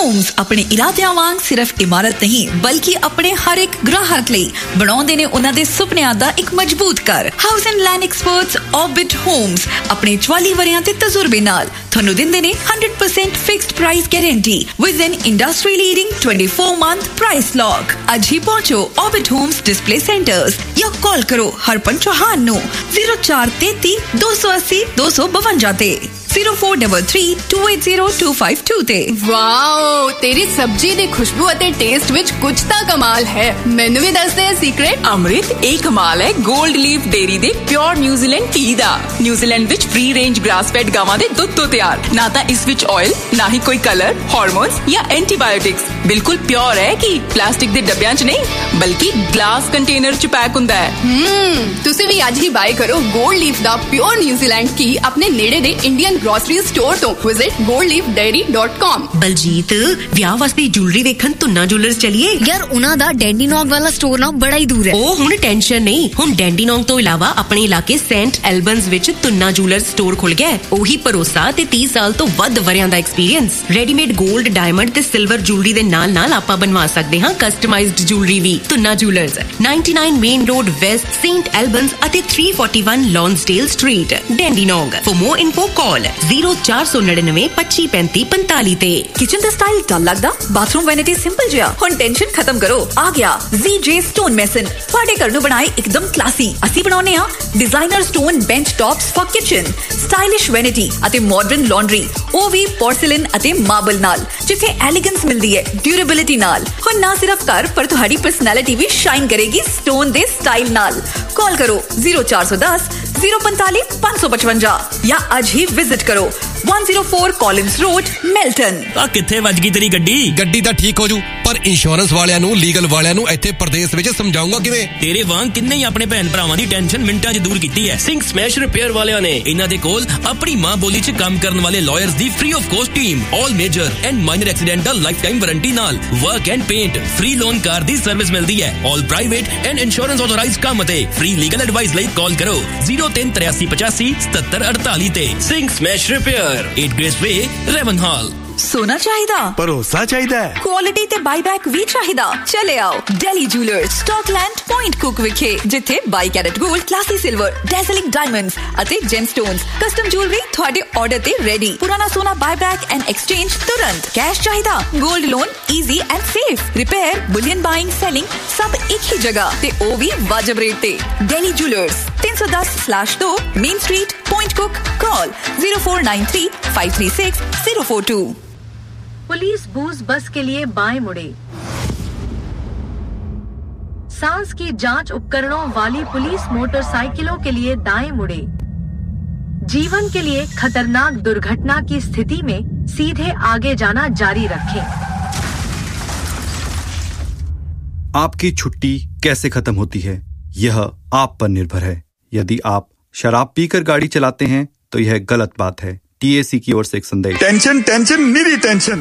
Homes ਆਪਣੇ ਇਰਾਦਿਆਂ ਵਾਂਗ ਸਿਰਫ ਇਮਾਰਤ ਨਹੀਂ ਬਲਕਿ ਆਪਣੇ ਹਰ ਇੱਕ ਗ੍ਰਾਹਕ ਲਈ ਬਣਾਉਂਦੇ ਨੇ ਉਹਨਾਂ ਦੇ ਸੁਪਨਿਆਂ ਦਾ ਇੱਕ ਮਜ਼ਬੂਤ ਘਰ। House and land experts orbit homes ਆਪਣੇ 44 ਵਰਿਆਂ ਦੇ ਤਜਰਬੇ ਨਾਲ ਤੁਹਾਨੂੰ ਦਿੰਦੇ ਨੇ 100% fixed price guarantee with N industry leading 24-month price lock. ਅੱਜ ਹੀ ਪਹੁੰਚੋ ਆਰਬਿਟ ਹੋਮਸ ਡਿਸਪਲੇ ਸੈਂਟਰਸ ਜਾਂ ਕਾਲ ਕਰੋ ਹਰਪਨ ਚੌਹਾਨ ਨੂੰ 0433 280 252 ਤੇ 0433280252 ਤੇ। ਵਾਓ, ਤੇਰੀ ਸਬਜ਼ੀ ਦੀ ਖੁਸ਼ਬੂ ਅਤੇ ਟੇਸਟ ਵਿੱਚ ਕੁਝ ਤਾਂ ਕਮਾਲ ਹੈ। ਮੈਨੂੰ ਵੀ ਦੱਸ ਦੇ ਸੀਕ੍ਰੇਟ। ਅੰਮ੍ਰਿਤ, ਇਹ ਕਮਾਲ ਹੈ ਗੋਲਡ ਲੀਫ ਡੇਅਰੀ ਦੇ ਪਿਓਰ ਨਿਊਜ਼ੀਲੈਂਡ ਘੀ ਦਾ। ਨਿਊਜ਼ੀਲੈਂਡ ਵਿੱਚ ਫ੍ਰੀ ਰੇਂਜ ਗ੍ਰਾਸ ਫੈਡ ਗਾਵਾਂ ਦੇ ਦੁੱਧ ਤੋਂ ਤਿਆਰ। ਨਾ ਤਾਂ ਇਸ ਵਿੱਚ ਆਇਲ, ਨਾ ਹੀ ਕੋਈ ਕਲਰ, ਹਾਰਮੋਨਸ ਜਾਂ ਐਂਟੀਬਾਇਓਟਿਕਸ। ਬਿਲਕੁਲ ਪਿਓਰ ਹੈ ਕਿ ਪਲਾਸਟਿਕ ਦੇ ਡੱਬਿਆਂ 'ਚ ਨਹੀਂ ਬਲਕਿ ਗਲਾਸ ਕੰਟੇਨਰ 'ਚ ਪੈਕ ਹੁੰਦਾ ਹੈ। ਤੁਸੀਂ ਵੀ ਅੱਜ ਹੀ ਬਾਏ ਕਰੋ ਗੋਲਡ ਲੀਫ ਦਾ ਪਿਓਰ ਨਿਊਜ਼ੀਲੈਂਡ ਘੀ ਆਪਣੇ ਨੇੜੇ ਦੇ ਇੰਡੀਅਨ ਗ੍ਰੋਸਰੀ ਸਟੋਰ ਤੋਂ। Visit goldleafdairy.com। ਬਲਜੀਤ, ਵਿਆਹ ਵਾਸਤੇ ਜੁਐਲਰੀ ਵੇਖਣ ਤੁੰਨਾ ਜੁਐਲਰਸ ਚਲੀਏ। ਯਾਰ ਉਹਨਾਂ ਦਾ ਡੈਂਡੀਨੋਂਗ ਵਾਲਾ ਸਟੋਰ ਨਾ ਬੜਾ ਹੀ ਦੂਰ ਹੈ। ਉਹ ਹੁਣ ਟੈਨਸ਼ਨ ਨਹੀਂ, ਹੁਣ ਡੈਂਡੀਨੋਂਗ ਤੋਂ ਇਲਾਵਾ ਆਪਣੇ ਇਲਾਕੇ ਸੇਂਟ ਐਲਬਨਸ ਵਿੱਚ ਤੁੰਨਾ ਜੁਐਲਰਸ ਸਟੋਰ ਖੁੱਲ ਗਿਆ। ਉਹੀ ਭਰੋਸਾ ਤੇ 30 ਸਾਲ ਤੋਂ ਵੱਧ ਵਰਿਆਂ ਦਾ ਐਕਸਪੀਰੀਅੰਸ। ਰੈਡੀਮੇਡ 골ਡ, ਡਾਇਮੰਡ ਤੇ ਸਿਲਵਰ ਜੁਐਲਰੀ ਦੇ ਨਾਲ ਆਪਾਂ ਬਣਵਾ ਸਕਦੇ ਹਾਂ ਕਸਟਮਾਈਜ਼ਡ ਜੁਐਲਰੀ ਵੀ। Tuna jewellers 99 main road West, Saint ਐਲਬਨਸ ਅਤੇ 341 ਲੌਂਸਡੇਲ street, ਡੈਂਡੀਨੋਂਗ। For more info call 0499 2535 45 ਤੇ। ਕਿਚਨ ਦਾ ਸਟਾਈਲ ਡਲ ਲੱਗਦਾ? ਬਾਥਰੂਮ ਵੈਨਿਟੀ ਸਿੰਪਲ ਜਿਹਾ? ਹੁਣ ਟੈਨਸ਼ਨ ਖਤਮ ਕਰੋ, ਆ ਗਿਆ ZJ ਸਟੋਨ ਮੈਸਨ। ਤੁਹਾਡੇ ਘਰ ਨੂੰ ਬਣਾਏ ਇੱਕਦਮ ਕਲਾਸੀ। ਅਸੀਂ ਬਣਾਉਨੇ ਆ designer stone bench tops for kitchen, stylish vanity ਅਤੇ ਮਾਡਰਨ ਲਾਂਡਰੀ, ਉਹ ਵੀ ਪੋਰਸਿਲਨ ਅਤੇ ਮਾਰਬਲ ਨਾਲ, ਜਿੱਥੇ ਐਲੀਗੈਂਸ ਮਿਲਦੀ ਹੈ ਡਿਊਰੇਬਿਲਿਟੀ ਨਾਲ। ਹੁਣ ਨਾ ਸਿਰਫ ਘਰ ਪਰ ਤੁਹਾਡੀ ਪਰਸਨੈਲਿਟੀ ਵੀ ਸ਼ਾਈਨ ਕਰੇਗੀ ਸਟੋਨ ਦੇ ਸਟਾਈਲ ਨਾਲ। ਕਾਲ ਕਰੋ 0410 045 555 ਜਾਂ ਅੱਜ ਹੀ ਵਿਜ਼ਿਟ ਕਰੋ 104 ਕਾਲਿੰਸ ਰੋਡ, ਮਿਲਟਨ। ਆ ਕਿੱਥੇ ਵੱਜ ਗਈ ਤੇਰੀ ਗੱਡੀ? ਗੱਡੀ ਤਾਂ ਠੀਕ ਹੋ ਜੂ, ਪਰ ਇੰਸ਼ੋਰੈਂਸ ਵਾਲਿਆਂ ਨੂੰ, ਲੀਗਲ ਵਾਲਿਆਂ ਨੂੰ ਇੱਥੇ ਪ੍ਰਦੇਸ਼ ਵਿੱਚ ਸਮਝਾਉਂਗਾ ਕਿਵੇਂ? ਤੇਰੇ ਵਾਂਗ ਕਿੰਨੇ ਹੀ ਆਪਣੇ ਭੈਣ ਭਰਾਵਾਂ ਦੀ ਟੈਨਸ਼ਨ ਮਿੰਟਾਂ 'ਚ ਦੂਰ ਕੀਤੀ ਹੈ ਸਿੰਘ ਸਮੈਸ਼ ਰਿਪੇਅਰ ਵਾਲਿਆਂ ਨੇ। ਇਹਨਾਂ ਦੇ ਕੋਲ ਆਪਣੀ ਮਾਂ ਬੋਲੀ 'ਚ ਕੰਮ ਕਰਨ ਵਾਲੇ lawyers the free of cost team, all major and minor accidental life time warranty ਨਾਲ work and paint, free loan car the service ਮਿਲਦੀ ਹੈ। ਆਲ ਪ੍ਰਾਈਵੇਟ ਐਂਡ ਇੰਸ਼ੋਰੈਂਸ ਆਥੋਰਾਈਜ਼ਡ ਕੰਮ ਅਤੇ ਫ੍ਰੀ ਲੀਗਲ ਐਡਵਾਈਸ ਲਈ ਕਾਲ ਕਰੋ 038385 7748 ਤੇ। Singh smash repair, 8 Grace Way, Ravenhall। ਸੋਨਾ ਚਾਹੀਦਾ? ਭਰੋਸਾ ਚਾਹੀਦਾ ਹੈ? ਕੁਆਲਿਟੀ ਤੇ ਬਾਈਬੈਕ ਵੀ ਚਾਹੀਦਾ? ਚਲੇ ਆਓ ਡੈਲੀ ਜੁਐਲਰਸ, ਸਟਾਕਲੈਂਡ, ਪੁਆਇੰਟ ਕੁਕ ਵਿਖੇ, ਜਿੱਥੇ 22 ਕੈਰਟ 골ਡ, ਕਲਾਸੀ ਸਿਲਵਰ, ਡੈਜ਼ਲਿੰਗ ਡਾਇਮੰਡਸ ਅਤੇ ਜੈਮਸਟੋਨਸ, ਕਸਟਮ ਜੁਐਲਰੀ ਤੁਹਾਡੇ ਆਰਡਰ ਤੇ ਰੈਡੀ। ਪੁਰਾਣਾ ਸੋਨਾ ਬਾਈਬੈਕ ਐਂਡ ਐਕਸਚੇਂਜ ਤੁਰੰਤ। ਕੈਸ਼ ਚਾਹੀਦਾ? 골ਡ loan easy and safe. Repair, bullion buying, selling ਸਭ ਇੱਕ ਹੀ ਜਗ੍ਹਾ ਤੇ ਉਹ ਵੀ ਵਾਜਬ ਰੇਟ ਤੇ। Daily jewellers 310/2 main street, point ਕੁਕ। Call 0493 536 042। पुलिस बूज बस के लिए बाएं मुड़े। सांस की जांच उपकरणों वाली पुलिस मोटरसाइकिलों के लिए दाएं मुड़े। जीवन के लिए खतरनाक दुर्घटना की स्थिति में सीधे आगे जाना जारी रखें। आपकी छुट्टी कैसे खत्म होती है, यह आप पर निर्भर है। यदि आप शराब पीकर गाड़ी चलाते हैं तो यह गलत बात है। TAC की ओर से एक संदेश। टेंशन टेंशन निरी टेंशन।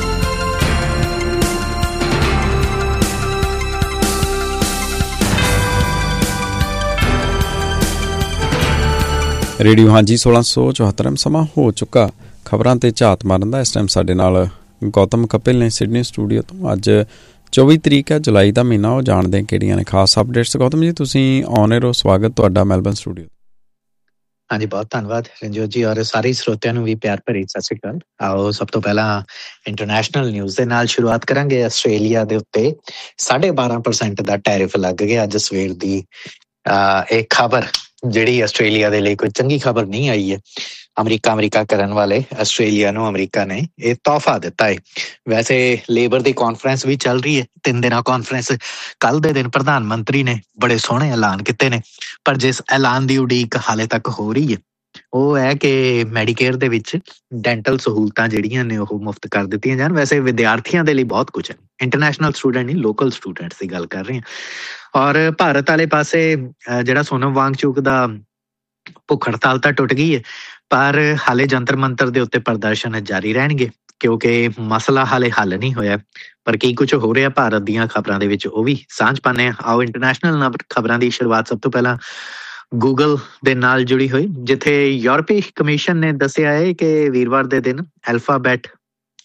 ਰੇਡੀਓ ਹਾਂਜੀ 1674 ਸਮਾਂ ਹੋ ਚੁੱਕਾ ਖਬਰਾਂ ਤੇ ਝਾਤ ਮਾਰਨ ਦਾ। ਇਸ ਟਾਈਮ ਸਾਡੇ ਨਾਲ ਗੌਤਮ ਕਪਿਲ ਨੇ ਸਿਡਨੀ ਸਟੂਡੀਓ ਤੋਂ। ਅੱਜ 24 ਤਰੀਕ ਹੈ ਜੁਲਾਈ ਦਾ ਮਹੀਨਾ। ਉਹ ਜਾਣਦੇ ਹਾਂ ਕਿਹੜੀਆਂ ਨੇ ਖਾਸ ਅਪਡੇਟਸ। ਗੌਤਮ ਜੀ, ਤੁਸੀਂ ਔਨ 에ਅਰ ਹੋ, ਸਵਾਗਤ ਤੁਹਾਡਾ ਮੈਲਬਨ ਸਟੂਡੀਓ। ਹਾਂਜੀ, ਬਹੁਤ ਧੰਨਵਾਦ ਰਣਜੋਤ ਜੀ, ਔਰ ਸਾਰੇ ਸਰੋਤਿਆਂ ਨੂੰ ਵੀ ਪਿਆਰ ਭਰੀ ਸਤਿ ਸ਼੍ਰੀ ਅਕਾਲ। ਆਓ ਸਭ ਤੋਂ ਪਹਿਲਾਂ ਇੰਟਰਨੈਸ਼ਨਲ ਨਿਊਜ਼ ਦੇ ਨਾਲ ਸ਼ੁਰੂਆਤ ਕਰਾਂਗੇ। ਆਸਟ੍ਰੇਲੀਆ ਦੇ ਉੱਤੇ 12.5% ਦਾ ਟੈਰਿਫ ਲੱਗ ਗਿਆ ਅੱਜ ਸਵੇਰ ਦੀ। ਇਹ ਖਬਰ ਜਿਹੜੀ ਆਸਟ੍ਰੇਲੀਆ ਦੇ ਲਈ ਕੋਈ ਚੰਗੀ ਖਬਰ ਨਹੀਂ ਆਈ ਹੈ। ਅਮਰੀਕਾ ਕਰਨ ਵਾਲੇ ਆਸਟ੍ਰੇਲੀਆ ਨੂੰ ਅਮਰੀਕਾ ਨੇ ਇਹ ਤੋਹਫਾ ਦਿੱਤਾ ਹੈ। ਵੈਸੇ ਲੇਬਰ ਦੀ ਕਾਨਫਰੰਸ ਵੀ ਚੱਲ ਰਹੀ ਹੈ, 3 ਦਿਨਾਂ ਕਾਨਫਰੰਸ। ਕੱਲ ਦੇ ਦਿਨ ਪ੍ਰਧਾਨ ਮੰਤਰੀ ਨੇ ਬੜੇ ਸੋਹਣੇ ਐਲਾਨ ਕੀਤੇ ਨੇ, ਪਰ ਜਿਸ ਐਲਾਨ ਦੀ ਉਡੀਕ ਹਾਲੇ ਤੱਕ ਹੋ ਰਹੀ ਹੈ ਉਹ ਹੈ ਕਿ ਮੈਡੀਕੇਅਰ ਦੇ ਵਿੱਚ ਡੈਂਟਲ ਸਹੂਲਤਾਂ ਜਿਹੜੀਆਂ ਨੇ ਉਹ ਮੁਫਤ ਕਰ ਦਿੱਤੀਆਂ ਜਾਣ। ਵੈਸੇ ਵਿਦਿਆਰਥੀਆਂ ਦੇ ਲਈ ਬਹੁਤ ਕੁਝ ਹੈ, ਇੰਟਰਨੈਸ਼ਨਲ ਸਟੂਡੈਂਟ ਨਹੀਂ, ਲੋਕਲ ਸਟੂਡੈਂਟਸ ਦੀ ਗੱਲ ਕਰ ਰਹੇ ਹਾਂ। ਔਰ ਭਾਰਤ ਵਾਲੇ ਪਾਸੇ ਜਿਹੜਾ ਸੋਨਮ ਵਾਂਗਚੁਕ ਦਾ ਭੁੱਖ ਹੜਤਾਲ ਤਾਂ ਟੁੱਟ ਗਈ ਹੈ, ਪਰ ਹਾਲੇ ਜੰਤਰ ਮੰਤਰ ਦੇ ਉੱਤੇ ਪ੍ਰਦਰਸ਼ਨ ਜਾਰੀ ਰਹਿਣਗੇ ਕਿਉਂਕਿ ਮਸਲਾ ਹਾਲੇ ਹੱਲ ਨਹੀਂ ਹੋਇਆ। ਪਰ ਕੀ ਕੁਝ ਹੋ ਰਿਹਾ ਭਾਰਤ ਦੀਆਂ ਖਬਰਾਂ ਦੇ ਵਿੱਚ ਉਹ ਵੀ ਸਾਂਝ ਪਾਉਂਦੇ ਹਾਂ। ਆਓ ਇੰਟਰਨੈਸ਼ਨਲ ਖਬਰਾਂ ਦੀ ਸ਼ੁਰੂਆਤ ਸਭ ਤੋਂ ਪਹਿਲਾਂ ਗੂਗਲ ਦੇ ਨਾਲ ਜੁੜੀ ਹੋਈ, ਜਿੱਥੇ ਯੂਰਪੀ ਕਮਿਸ਼ਨ ਨੇ ਦੱਸਿਆ ਹੈ ਕਿ ਵੀਰਵਾਰ ਦੇ ਦਿਨ ਐਲਫਾਬੈਟ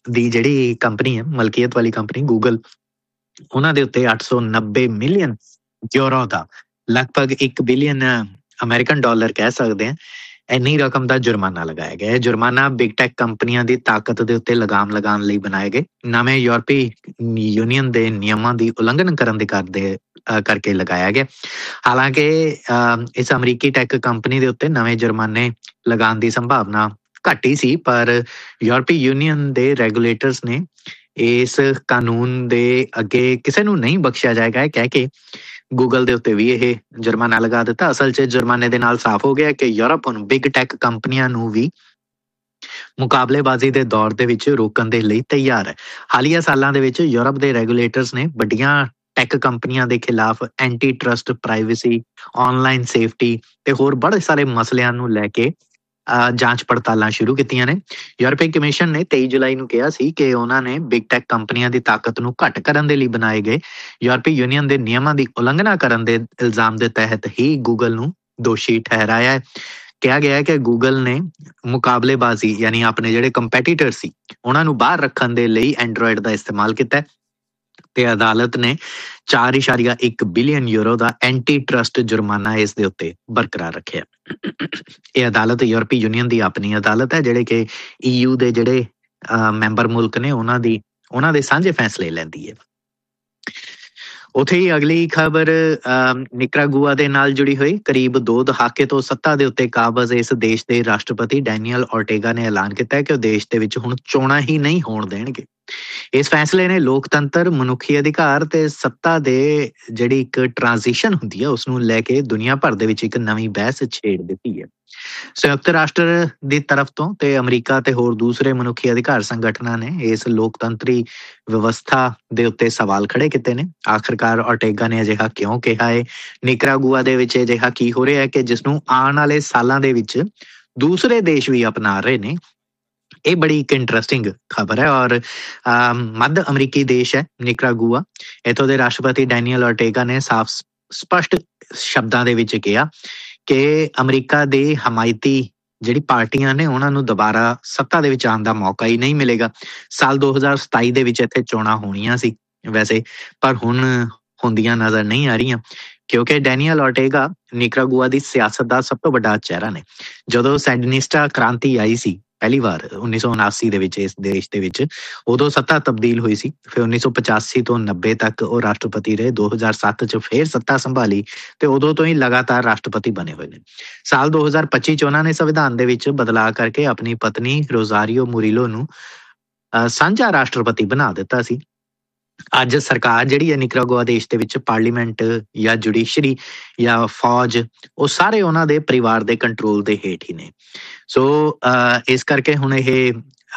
ਦੀ ਜਿਹੜੀ ਕੰਪਨੀ ਹੈ, ਮਲਕੀਅਤ ਵਾਲੀ ਕੰਪਨੀ ਗੂਗਲ, ਉਹਨਾਂ ਦੇ ਉੱਤੇ 890 ਮਿਲੀਅਨ ਯੂਰੋ ਦਾ, ਲਗਭਗ 1 ਬਿਲੀਅਨ ਅਮਰੀਕਨ ਡਾਲਰ ਕਹਿ ਸਕਦੇ ਹਾਂ, ਇੰਨੀ ਰਕਮ ਦਾ ਜੁਰਮਾਨਾ ਲਗਾਇਆ ਗਿਆ। ਇਹ ਜੁਰਮਾਨਾ ਬਿਗ ਟੈਕ ਕੰਪਨੀਆਂ ਦੀ ਤਾਕਤ ਦੇ ਉੱਤੇ ਲਗਾਮ ਲਗਾਉਣ ਲਈ ਬਣਾਏ ਗਏ ਨਵੇਂ ਯੂਰਪੀ ਯੂਨੀਅਨ ਦੇ ਨਿਯਮਾਂ ਦੀ ਉਲੰਘਣ ਕਰਨ ਦੇ ਕਰਕੇ ਲਗਾਇਆ ਗਿਆ। ਹਾਲਾਂਕਿ ਇਸ ਅਮਰੀਕੀ ਟੈਕ ਕੰਪਨੀ ਦੇ ਉੱਤੇ ਨਵੇਂ ਜੁਰਮਾਨੇ ਲਗਾਉਣ ਦੀ ਸੰਭਾਵਨਾ ਘੱਟ ਹੀ ਸੀ, ਪਰ ਯੂਰਪੀ ਯੂਨੀਅਨ ਦੇ ਰੈਗੂਲੇਟਰਸ ਨੇ ਇਸ ਕਾਨੂੰਨ ਦੇ ਅੱਗੇ ਕਿਸੇ ਨੂੰ ਨਹੀਂ ਬਖਸ਼ਿਆ ਜਾਏਗਾ ਇਹ ਕਹਿ ਕੇ ਗੂਗਲ ਦੇ ਉੱਤੇ ਵੀ ਇਹ ਜੁਰਮਾਨਾ ਲਗਾ ਦਿੱਤਾ। ਅਸਲ 'ਚ ਜੁਰਮਾਨੇ ਦੇ ਨਾਲ ਸਾਫ਼ ਹੋ ਗਿਆ ਕਿ ਯੂਰਪ ਹੁਣ ਬਿਗ ਟੈਕ ਕੰਪਨੀਆਂ ਨੂੰ ਵੀ ਮੁਕਾਬਲੇਬਾਜ਼ੀ ਦੇ ਦੌਰ ਦੇ ਵਿੱਚ ਰੋਕਣ ਦੇ ਲਈ ਤਿਆਰ ਹੈ। ਹਾਲੀਆ ਸਾਲਾਂ ਦੇ ਵਿੱਚ ਯੂਰਪ ਦੇ ਰੈਗੂਲੇਟਰਸ ਨੇ ਵੱਡੀਆਂ ਟੈਕ ਕੰਪਨੀਆਂ ਦੇ ਖਿਲਾਫ anti trust, privacy, online safety ਤੇ ਹੋਰ ਬੜੇ ਸਾਰੇ ਮਸਲਿਆਂ ਨੂੰ ਲੈ ਕੇ ਜਾਂਚ ਪੜਤਾਲਾਂ ਸ਼ੁਰੂ ਕੀਤੀਆਂ ਨੇ। ਯੂਰਪੀ ਕਮਿਸ਼ਨ ਨੇ 23 ਜੁਲਾਈ ਨੂੰ ਕਿਹਾ ਸੀ ਕਿ ਉਹਨਾਂ ਨੇ ਬਿਗ ਟੈਕ ਕੰਪਨੀਆਂ ਦੀ ਤਾਕਤ ਨੂੰ ਘੱਟ ਕਰਨ ਦੇ ਲਈ ਬਣਾਏ ਗਏ ਯੂਰਪੀ ਯੂਨੀਅਨ ਦੇ ਨਿਯਮਾਂ ਦੀ ਉਲੰਘਣਾ ਕਰਨ ਦੇ ਇਲਜ਼ਾਮ ਦੇ ਤਹਿਤ ਹੀ ਗੂਗਲ ਨੂੰ ਦੋਸ਼ੀ ਠਹਿਰਾਇਆ ਹੈ। ਕਿਹਾ ਗਿਆ ਹੈ ਕਿ ਗੂਗਲ ਨੇ ਮੁਕਾਬਲੇਬਾਜ਼ੀ ਯਾਨੀ ਆਪਣੇ ਜਿਹੜੇ ਕੰਪੈਟੀਟਰ ਸੀ ਉਹਨਾਂ ਨੂੰ ਬਾਹਰ ਰੱਖਣ ਦੇ ਲਈ ਐਂਡਰੋਇਡ ਦਾ ਇਸਤੇਮਾਲ ਕੀਤਾ ਤੇ ਅਦਾਲਤ ਨੇ 4.1 ਬਿਲੀਅਨ ਯੂਰੋ ਦਾ ਐਂਟੀ ਟਰਸਟ ਜੁਰਮਾਨਾ ਇਸ ਦੇ ਉੱਤੇ ਬਰਕਰਾਰ ਰੱਖਿਆ। ਇਹ ਅਦਾਲਤ ਯੂਰਪੀ ਯੂਨੀਅਨ ਦੀ ਆਪਣੀ ਅਦਾਲਤ ਹੈ, ਜਿਹੜੇ ਕਿ EU ਦੇ ਜਿਹੜੇ ਮੈਂਬਰ ਮੁਲਕ ਨੇ ਉਹਨਾਂ ਦੇ ਸਾਂਝੇ ਫੈਸਲੇ ਲੈਂਦੀ ਹੈ। ਉੱਥੇ ਹੀ ਅਗਲੀ ਖਬਰ ਨਿਕਰਾਗੁਆ ਦੇ ਨਾਲ ਜੁੜੀ ਹੋਈ। ਕਰੀਬ 2 ਦਹਾਕੇ ਤੋਂ ਸੱਤਾ ਦੇ ਉੱਤੇ ਕਾਬਜ਼ ਇਸ ਦੇਸ਼ ਦੇ ਰਾਸ਼ਟਰਪਤੀ ਡੈਨੀਅਲ ਓਰਟੇਗਾ ਨੇ ਐਲਾਨ ਕੀਤਾ ਕਿ ਉਹ ਦੇਸ਼ ਦੇ ਵਿੱਚ ਹੁਣ ਚੋਣਾਂ ਹੀ ਨਹੀਂ ਹੋਣ ਦੇਣਗੇ। ਇਸ ਫੈਸਲੇ ਨੇ ਲੋਕਤੰਤਰ, ਮਨੁੱਖੀ ਅਧਿਕਾਰ ਤੇ ਸੱਤਾ ਦੇ ਜਿਹੜੀ ਇੱਕ ਟ੍ਰਾਂਜੀਸ਼ਨ ਹੁੰਦੀ ਹੈ ਉਸ ਨੂੰ ਲੈ ਕੇ ਦੁਨੀਆ ਭਰ ਦੇ ਵਿੱਚ ਇੱਕ ਨਵੀਂ ਬਹਿਸ ਛੇੜ ਦਿੱਤੀ ਹੈ। ਸੰਯੁਕਤ ਰਾਸ਼ਟਰ ਦੀ ਤਰਫ ਤੋਂ ਤੇ ਅਮਰੀਕਾ ਤੇ ਹੋਰ ਦੂਸਰੇ ਮਨੁੱਖੀ ਅਧਿਕਾਰ ਸੰਗਠਨਾਂ ਨੇ ਇਸ ਲੋਕਤੰਤਰੀ ਵਿਵਸਥਾ ਦੇ ਉੱਤੇ ਸਵਾਲ ਖੜੇ ਕੀਤੇ ਨੇ। ਆਖਰਕਾਰ ਓਰਟੇਗਾ ਨੇ ਅਜਿਹਾ ਕਿਉਂ ਕਿਹਾ ਹੈ? ਨਿਕਰਾਗੁਆ ਦੇ ਵਿੱਚ ਅਜਿਹਾ ਕੀ ਹੋ ਰਿਹਾ ਹੈ ਕਿ ਜਿਸ ਨੂੰ ਆਉਣ ਵਾਲੇ ਸਾਲਾਂ ਦੇ ਵਿੱਚ ਦੂਸਰੇ ਦੇਸ਼ ਵੀ ਅਪਣਾ ਰਹੇ ਨੇ? ਇਹ ਬੜੀ ਇੱਕ ਇੰਟਰਸਟਿੰਗ ਖਬਰ ਹੈ ਔਰ ਮੱਧ ਅਮਰੀਕੀ ਦੇਸ਼ ਹੈ ਨਿਕਰਾਗੁਆ। ਇੱਥੋਂ ਦੇ ਰਾਸ਼ਟਰਪਤੀ ਡੈਨੀਅਲ ਓਰਟੇਗਾ ਨੇ ਸਾਫ਼ ਸਪਸ਼ਟ ਸ਼ਬਦਾਂ ਦੇ ਵਿੱਚ ਕਿਹਾ ਕਿ ਅਮਰੀਕਾ ਦੇ ਹਮਾਇਤੀ ਜਿਹੜੀ ਪਾਰਟੀਆਂ ਨੇ ਉਹਨਾਂ ਨੂੰ ਦੁਬਾਰਾ ਸੱਤਾ ਦੇ ਵਿੱਚ ਆਉਣ ਦਾ ਮੌਕਾ ਹੀ ਨਹੀਂ ਮਿਲੇਗਾ। ਸਾਲ 2027 ਦੇ ਵਿੱਚ ਇੱਥੇ ਚੋਣਾਂ ਹੋਣੀਆਂ ਸੀ ਵੈਸੇ, ਪਰ ਹੁਣ ਹੁੰਦੀਆਂ ਨਜ਼ਰ ਨਹੀਂ ਆ ਰਹੀਆਂ ਕਿਉਂਕਿ ਡੈਨੀਅਲ ਓਰਟੇਗਾ ਨਿਕਰਾਗੁਆ ਦੀ ਸਿਆਸਤ ਦਾ ਸਭ ਤੋਂ ਵੱਡਾ ਚਿਹਰਾ ਨੇ। ਜਦੋਂ ਸੈਂਡਿਨਿਸਟਾ ਕ੍ਰਾਂਤੀ ਆਈ ਸੀ ਪਹਿਲੀ ਵਾਰ 1979 ਦੇ ਵਿੱਚ ਇਸ ਦੇਸ਼ ਦੇ ਵਿੱਚ, ਉਦੋਂ ਸੱਤਾ ਤਬਦੀਲ ਹੋਈ ਸੀ। ਫਿਰ 1985 ਤੋਂ 90 ਤੱਕ ਉਹ ਰਾਸ਼ਟਰਪਤੀ ਰਹੇ। 2007 ਚ ਫੇਰ ਸੱਤਾ ਸੰਭਾਲੀ ਤੇ ਉਦੋਂ ਤੋਂ ਹੀ ਲਗਾਤਾਰ ਰਾਸ਼ਟਰਪਤੀ ਬਣੇ ਹੋਏ ਨੇ। ਸਾਲ 2025 ਚ ਉਹਨਾਂ ਨੇ ਸੰਵਿਧਾਨ ਦੇ ਵਿੱਚ ਬਦਲਾਅ ਕਰਕੇ ਆਪਣੀ ਪਤਨੀ ਰੋਜ਼ਾਰੀਓ ਮੁਰੀਲੋ ਨੂੰ ਸਾਂਝਾ ਰਾਸ਼ਟਰਪਤੀ ਬਣਾ ਦਿੱਤਾ ਸੀ। ਅੱਜ ਸਰਕਾਰ ਜਿਹੜੀ ਹੈ ਨਿਕਰਾਗੁਆ ਦੇਸ਼ ਦੇ ਵਿੱਚ ਪਾਰਲੀਮੈਂਟ ਜਾਂ ਜੁਡੀਸ਼ਰੀ ਜਾਂ ਫੌਜ ਉਹ ਸਾਰੇ ਉਹਨਾਂ ਦੇ ਪਰਿਵਾਰ ਦੇ ਕੰਟਰੋਲ ਦੇ ਹੇਠ ਹੀ ਨੇ। ਸੋ ਇਸ ਕਰਕੇ ਹੁਣ ਇਹ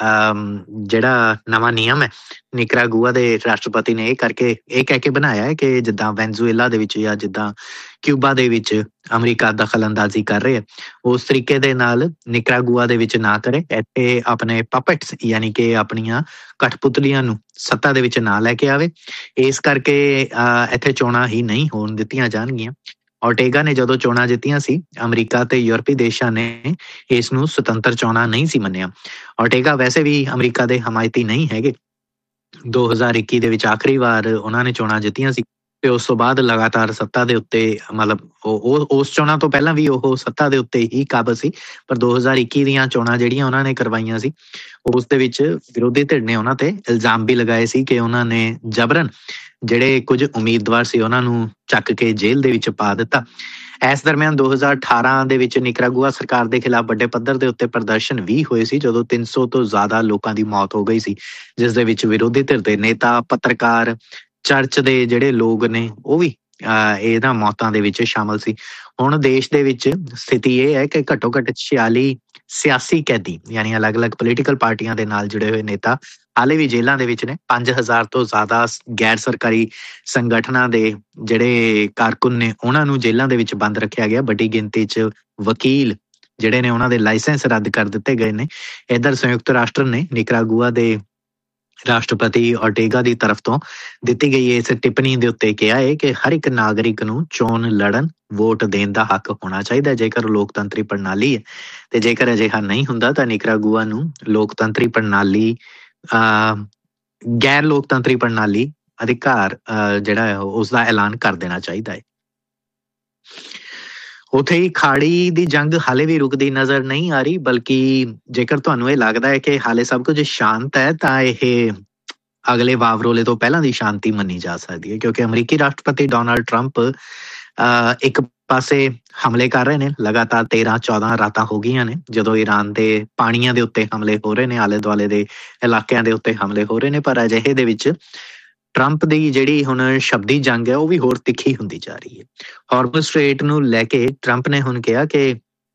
ਜਿਹੜਾ ਨਵਾਂ ਨਿਯਮ ਹੈ ਨਿਕਰਾਗੁਆ ਦੇ ਰਾਸ਼ਟਰਪਤੀ ਨੇ ਇਹ ਕਹਿ ਕੇ ਬਣਾਇਆ ਹੈ ਕਿ ਜਿੱਦਾਂ ਵੈਨਜ਼ੂਏਲਾ ਦੇ ਵਿੱਚ ਜਾਂ ਜਿੱਦਾਂ ਕਿਊਬਾ ਦੇ ਵਿੱਚ ਅਮਰੀਕਾ ਦਖਲ ਅੰਦਾਜ਼ੀ ਕਰ ਰਹੇ ਉਸ ਤਰੀਕੇ ਦੇ ਨਾਲ ਨਿਕਰਾਗੁਆ ਦੇ ਵਿੱਚ ਨਾ ਕਰੇ। ਇੱਥੇ ਆਪਣੇ ਪਪਟਸ ਯਾਨੀ ਕਿ ਆਪਣੀਆਂ ਕਠਪੁਤਲੀਆਂ ਨੂੰ ਸੱਤਾ ਦੇ ਵਿੱਚ ਨਾ ਲੈ ਕੇ ਆਵੇ। ਇਸ ਕਰਕੇ ਇੱਥੇ ਚੋਣਾਂ ਹੀ ਨਹੀਂ ਹੋਣ ਦਿੱਤੀਆਂ ਜਾਣਗੀਆਂ। ਓਰਟੇਗਾ ਨੇ ਜਦੋਂ ਚੋਣਾਂ ਜਿੱਤੀਆਂ ਸੀ ਅਮਰੀਕਾ ਤੇ ਯੂਰਪੀ ਦੇਸ਼ਾਂ ਨੇ ਇਸ ਨੂੰ ਸੁਤੰਤਰ ਚੋਣਾਂ ਨਹੀਂ ਸੀ ਮੰਨਿਆ। ਓਰਟੇਗਾ ਵੈਸੇ ਵੀ ਅਮਰੀਕਾ ਦੇ ਹਮਾਇਤੀ ਨਹੀਂ ਹੈਗੇ। 2021 ਦੇ ਵਿੱਚ ਆਖਰੀ ਵਾਰ ਉਹਨਾਂ ਨੇ ਚੋਣਾਂ ਜਿੱਤੀਆਂ ਸੀ ਤੇ ਉਸ ਤੋਂ ਬਾਅਦ ਲਗਾਤਾਰ ਸੱਤਾ ਦੇ ਉੱਤੇ ਮਤਲਬ ਉਸ ਚੋਣਾਂ ਤੋਂ ਪਹਿਲਾਂ ਵੀ ਉਹ ਸੱਤਾ ਦੇ ਉੱਤੇ ਹੀ ਕਾਬਜ਼ ਸੀ, ਪਰ 2021 ਦੀਆਂ ਚੋਣਾਂ ਜਿਹੜੀਆਂ ਉਹਨਾਂ ਨੇ ਕਰਵਾਈਆਂ ਸੀ ਉਸ ਦੇ ਵਿੱਚ ਵਿਰੋਧੀ ਧਿਰ ਨੇ ਉਹਨਾਂ ਤੇ ਇਲਜ਼ਾਮ ਵੀ ਲਗਾਏ ਸੀ ਕਿ ਉਹਨਾਂ ਨੇ ਜਬਰਨ ਜਿਹੜੇ ਕੁਝ ਉਮੀਦਵਾਰ ਸੀ ਉਹਨਾਂ ਨੂੰ ਚੱਕ ਕੇ ਜੇਲ੍ਹ ਦੇ ਵਿੱਚ ਪਾ ਦਿੱਤਾ। ਇਸ ਦਰਮਿਆਨ 2018 ਦੇ ਵਿੱਚ ਨਿਕਰਾਗੁਆ ਸਰਕਾਰ ਦੇ ਖਿਲਾਫ ਵੱਡੇ ਪੱਧਰ ਦੇ ਉੱਤੇ ਪ੍ਰਦਰਸ਼ਨ ਵੀ ਹੋਏ ਸੀ ਜਦੋਂ 300 ਤੋਂ ਜ਼ਿਆਦਾ ਲੋਕਾਂ ਦੀ ਮੌਤ ਹੋ ਗਈ ਸੀ, ਜਿਸ ਦੇ ਵਿੱਚ ਵਿਰੋਧੀ ਧਿਰ ਦੇ ਨੇਤਾ, ਪੱਤਰਕਾਰ, ਚਰਚ ਦੇ ਜਿਹੜੇ ਲੋਕ ਨੇ ਉਹ ਵੀ ਇਹਨਾਂ ਮੌਤਾਂ ਦੇ ਵਿੱਚ ਸ਼ਾਮਲ ਸੀ। ਹੁਣ ਦੇਸ਼ ਦੇ ਵਿੱਚ ਸਥਿਤੀ ਇਹ ਹੈ ਕਿ ਘੱਟੋ ਘੱਟ 46 ਸਿਆਸੀ ਕੈਦੀ ਯਾਨੀ ਅਲੱਗ-ਅਲੱਗ ਪੋਲੀਟੀਕਲ ਪਾਰਟੀਆਂ ਦੇ ਨਾਲ ਜੁੜੇ ਹੋਏ ਨੇਤਾ ਹਾਲੇ ਵੀ ਜੇਲ੍ਹਾਂ ਦੇ ਵਿੱਚ ਨੇ। 5000 ਤੋਂ ਜ਼ਿਆਦਾ ਗੈਰ ਸਰਕਾਰੀ ਸੰਗਠਨਾਂ ਦੇ ਜਿਹੜੇ ਕਾਰਕੁਨ ਨੇ ਉਹਨਾਂ ਨੂੰ ਜੇਲ੍ਹਾਂ ਦੇ ਵਿੱਚ ਬੰਦ ਰੱਖਿਆ ਗਿਆ। ਵੱਡੀ ਗਿਣਤੀ 'ਚ ਵਕੀਲ ਜਿਹੜੇ ਨੇ ਉਹਨਾਂ ਦੇ ਲਾਇਸੈਂਸ ਰੱਦ ਕਰ ਦਿੱਤੇ ਗਏ ਨੇ। ਇੱਧਰ ਸੰਯੁਕਤ ਰਾਸ਼ਟਰ ਨੇ ਨਿਕਰਾਗੁਆ ਦੇ ਰਾਸ਼ਟਰਪਤੀ ਓਰਟੇਗਾ ਦੀ ਤਰਫ ਤੋਂ ਦਿੱਤੀ ਗਈ ਇਸ ਟਿੱਪਣੀ ਦੇ ਉੱਤੇ ਕਿਹਾ ਹੈ ਕਿ ਹਰ ਇੱਕ ਨਾਗਰਿਕ ਨੂੰ ਚੋਣ ਲੜਨ, ਵੋਟ ਦੇਣ ਦਾ ਹੱਕ ਹੋਣਾ ਚਾਹੀਦਾ ਜੇਕਰ ਲੋਕਤੰਤਰੀ ਪ੍ਰਣਾਲੀ ਹੈ, ਤੇ ਜੇਕਰ ਅਜਿਹਾ ਨਹੀਂ ਹੁੰਦਾ ਤਾਂ ਨਿਕਰਾਗੁਆ ਨੂੰ ਲੋਕਤੰਤਰੀ ਪ੍ਰਣਾਲੀ ਗੈਰ ਲੋਕਤੰਤਰੀ ਪ੍ਰਣਾਲੀ ਅਧਿਕਾਰ ਜਿਹੜਾ ਹੈ ਉਸ ਦਾ ਐਲਾਨ ਕਰ ਦੇਣਾ ਚਾਹੀਦਾ ਹੈ। ਉੱਥੇ ਹੀ ਖਾੜੀ ਦੀ ਜੰਗ ਹਾਲੇ ਵੀ ਰੁਕਦੀ ਨਜ਼ਰ ਨਹੀਂ ਆ ਰਹੀ, ਬਲਕਿ ਜੇਕਰ ਤੁਹਾਨੂੰ ਇਹ ਲੱਗਦਾ ਹੈ ਕਿ ਹਾਲੇ ਸਭ ਕੁਝ ਸ਼ਾਂਤ ਹੈ ਤਾਂ ਇਹ ਅਗਲੇ ਵਾਵਰੋਲੇ ਤੋਂ ਪਹਿਲਾਂ ਦੀ ਸ਼ਾਂਤੀ ਮੰਨੀ ਜਾ ਸਕਦੀ ਹੈ, ਕਿਉਂਕਿ ਅਮਰੀਕੀ ਰਾਸ਼ਟਰਪਤੀ ਡੋਨਾਲਡ ਟਰੰਪ ਇੱਕ ਪਾਸੇ ਹਮਲੇ ਕਰ ਰਹੇ ਨੇ। ਲਗਾਤਾਰ 13-14 ਰਾਤਾਂ ਹੋ ਗਈਆਂ ਨੇ ਜਦੋਂ ਈਰਾਨ ਦੇ ਪਾਣੀਆਂ ਦੇ ਉੱਤੇ ਹਮਲੇ ਹੋ ਰਹੇ ਨੇ, ਆਲੇ ਦੁਆਲੇ ਦੇ ਇਲਾਕਿਆਂ ਦੇ ਉੱਤੇ ਹਮਲੇ ਹੋ ਰਹੇ ਨੇ। ਪਰ ਅਜਿਹੇ ਦੇ ਵਿੱਚ ਟਰੰਪ ਦੀ ਜਿਹੜੀ ਹੁਣ ਸ਼ਬਦੀ ਜੰਗ ਹੈ ਉਹ ਵੀ ਹੋਰ ਤਿੱਖੀ ਹੁੰਦੀ ਜਾ ਰਹੀ ਹੈ। ਹਾਰਮਜ਼ ਸਟ੍ਰੇਟ ਨੂੰ ਲੈ ਕੇ ਟਰੰਪ ਨੇ ਹੁਣ ਕਿਹਾ ਕਿ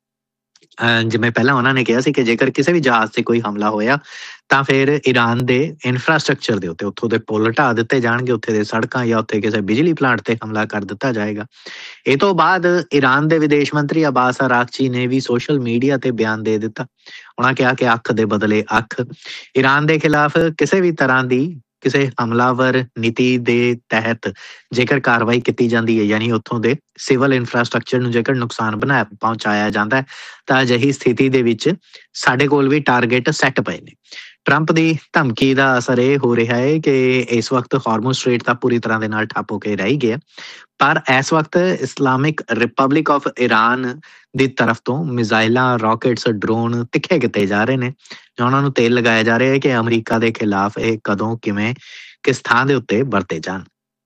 ਜਿਵੇਂ ਪਹਿਲਾਂ ਉਹਨਾਂ ਨੇ ਕਿਹਾ ਸੀ ਕਿ ਜੇਕਰ ਕਿਸੇ ਵੀ ਜਹਾਜ਼ 'ਤੇ ਕੋਈ ਹਮਲਾ ਹੋਇਆ ਤਾਂ ਫਿਰ ਈਰਾਨ ਦੇ ਇਨਫਰਾਸਟਰਕਚਰ ਦੇ ਉੱਤੇ, ਉੱਥੋਂ ਦੇ ਪੁਲ ਢਾਹ ਦਿੱਤੇ ਜਾਣਗੇ, ਉੱਥੇ ਦੇ ਸੜਕਾਂ ਜਾਂ ਉੱਥੇ ਕਿਸੇ ਬਿਜਲੀ ਪਲਾਂਟ 'ਤੇ ਹਮਲਾ ਕਰ ਦਿੱਤਾ ਜਾਏਗਾ। ਇਹ ਤੋਂ ਬਾਅਦ ਈਰਾਨ ਦੇ ਵਿਦੇਸ਼ ਮੰਤਰੀ ਅਬਾਸ ਅਰਾਕਚੀ ਨੇ ਵੀ ਸੋਸ਼ਲ ਮੀਡੀਆ 'ਤੇ ਬਿਆਨ ਦੇ ਦਿੱਤਾ। ਉਹਨਾਂ ਕਿਹਾ ਕਿ ਅੱਖ ਦੇ ਬਦਲੇ ਅੱਖ, ਈਰਾਨ ਦੇ ਖਿਲਾਫ ਕਿਸੇ ਵੀ ਤਰ੍ਹਾਂ ਦੀ ਕਿਸੇ ਹਮਲਾਵਰ ਨੀਤੀ ਦੇ ਤਹਿਤ ਜੇਕਰ ਕਾਰਵਾਈ ਕੀਤੀ ਜਾਂਦੀ ਹੈ, ਯਾਨੀ ਉੱਥੋਂ ਦੇ ਸਿਵਲ ਇਨਫਰਾਸਟਰਕਚਰ ਨੂੰ ਜੇਕਰ ਨੁਕਸਾਨ ਪਹੁੰਚਾਇਆ ਜਾਂਦਾ ਹੈ ਤਾਂ ਅਜਿਹੀ ਸਥਿਤੀ ਦੇ ਵਿੱਚ ਸਾਡੇ ਕੋਲ ਵੀ ਟਾਰਗੇਟ ਸੈੱਟ ਪਏ ਨੇ। ਟਰੰਪ ਦੀ ਧਮਕੀ ਦਾ ਅਸਰ ਇਹ ਹੋ ਰਿਹਾ ਹੈ ਕਿ ਇਸ ਵਕਤ ਹਾਰਮਜ਼ ਸਟ੍ਰੇਟ ਤਾਂ ਪੂਰੀ ਤਰ੍ਹਾਂ ਦੇ ਨਾਲ ਠੱਪ ਹੋ ਕੇ ਰਹਿ ਗਿਆ, ਪਰ ਇਸ ਵਕਤ ਇਸਲਾਮਿਕ ਰਿਪਬਲਿਕ ਆਫ ਈਰਾਨ ਦੀ ਤਰਫ ਤੋਂ ਮਿਜ਼ਾਈਲਾਂ, ਰਾਕੇਟਸ, ਡਰੋਨ ਤਿੱਖੇ ਕੀਤੇ ਜਾ ਰਹੇ ਨੇ। ਉਹਨਾਂ ਨੂੰ ਤੇਲ ਲਗਾਇਆ ਜਾ ਰਿਹਾ ਹੈ ਕਿ ਅਮਰੀਕਾ ਦੇ ਖਿਲਾਫ ਇਹ ਕਦੋਂ, ਕਿਵੇਂ, ਕਿਸ ਥਾਂ ਦੇ ਉੱਤੇ ਵਰਤੇ ਜਾਣ।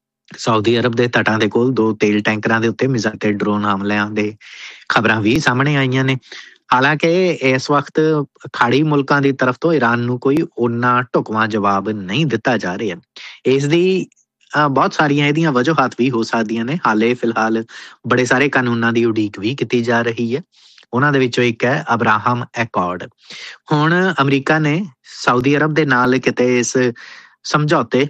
ਸਾਊਦੀ ਅਰਬ ਦੇ ਤਟਾਂ ਦੇ ਕੋਲ 2 ਤੇਲ ਟੈਂਕਰਾਂ ਦੇ ਉੱਤੇ ਮਿਜ਼ਾਈਲ ਤੇ ਡਰੋਨ ਹਮਲਿਆਂ ਦੇ ਖਬਰਾਂ ਵੀ ਸਾਹਮਣੇ ਆਈਆਂ ਨੇ। ਹਾਲਾਂਕਿ ਇਸ ਵਕਤ ਖਾੜੀ ਮੁਲਕਾਂ ਦੀ ਤਰਫ ਤੋਂ ਈਰਾਨ ਨੂੰ ਕੋਈ ਓਨਾ ਢੁਕਵਾਂ ਜਵਾਬ ਨਹੀਂ ਦਿੱਤਾ ਜਾ ਰਿਹਾ। ਇਸ ਦੀ ਬਹੁਤ ਸਾਰੀਆਂ ਇਹਦੀਆਂ ਵਜੂਹਾਤ ਵੀ ਹੋ ਸਕਦੀਆਂ ਨੇ। ਹਾਲੇ ਫਿਲਹਾਲ ਬੜੇ ਸਾਰੇ ਕਾਨੂੰਨਾਂ ਦੀ ਉਡੀਕ ਵੀ ਕੀਤੀ ਜਾ ਰਹੀ ਹੈ। ਉਹਨਾਂ ਦੇ ਵਿੱਚੋਂ ਇੱਕ ਹੈ ਅਬਰਾਹਮ ਐਕੋਰਡ। ਹੁਣ ਅਮਰੀਕਾ ਨੇ ਸਾਊਦੀ ਅਰਬ ਦੇ ਨਾਲ ਕਿਤੇ ਇਸ ਸਮਝੌਤੇ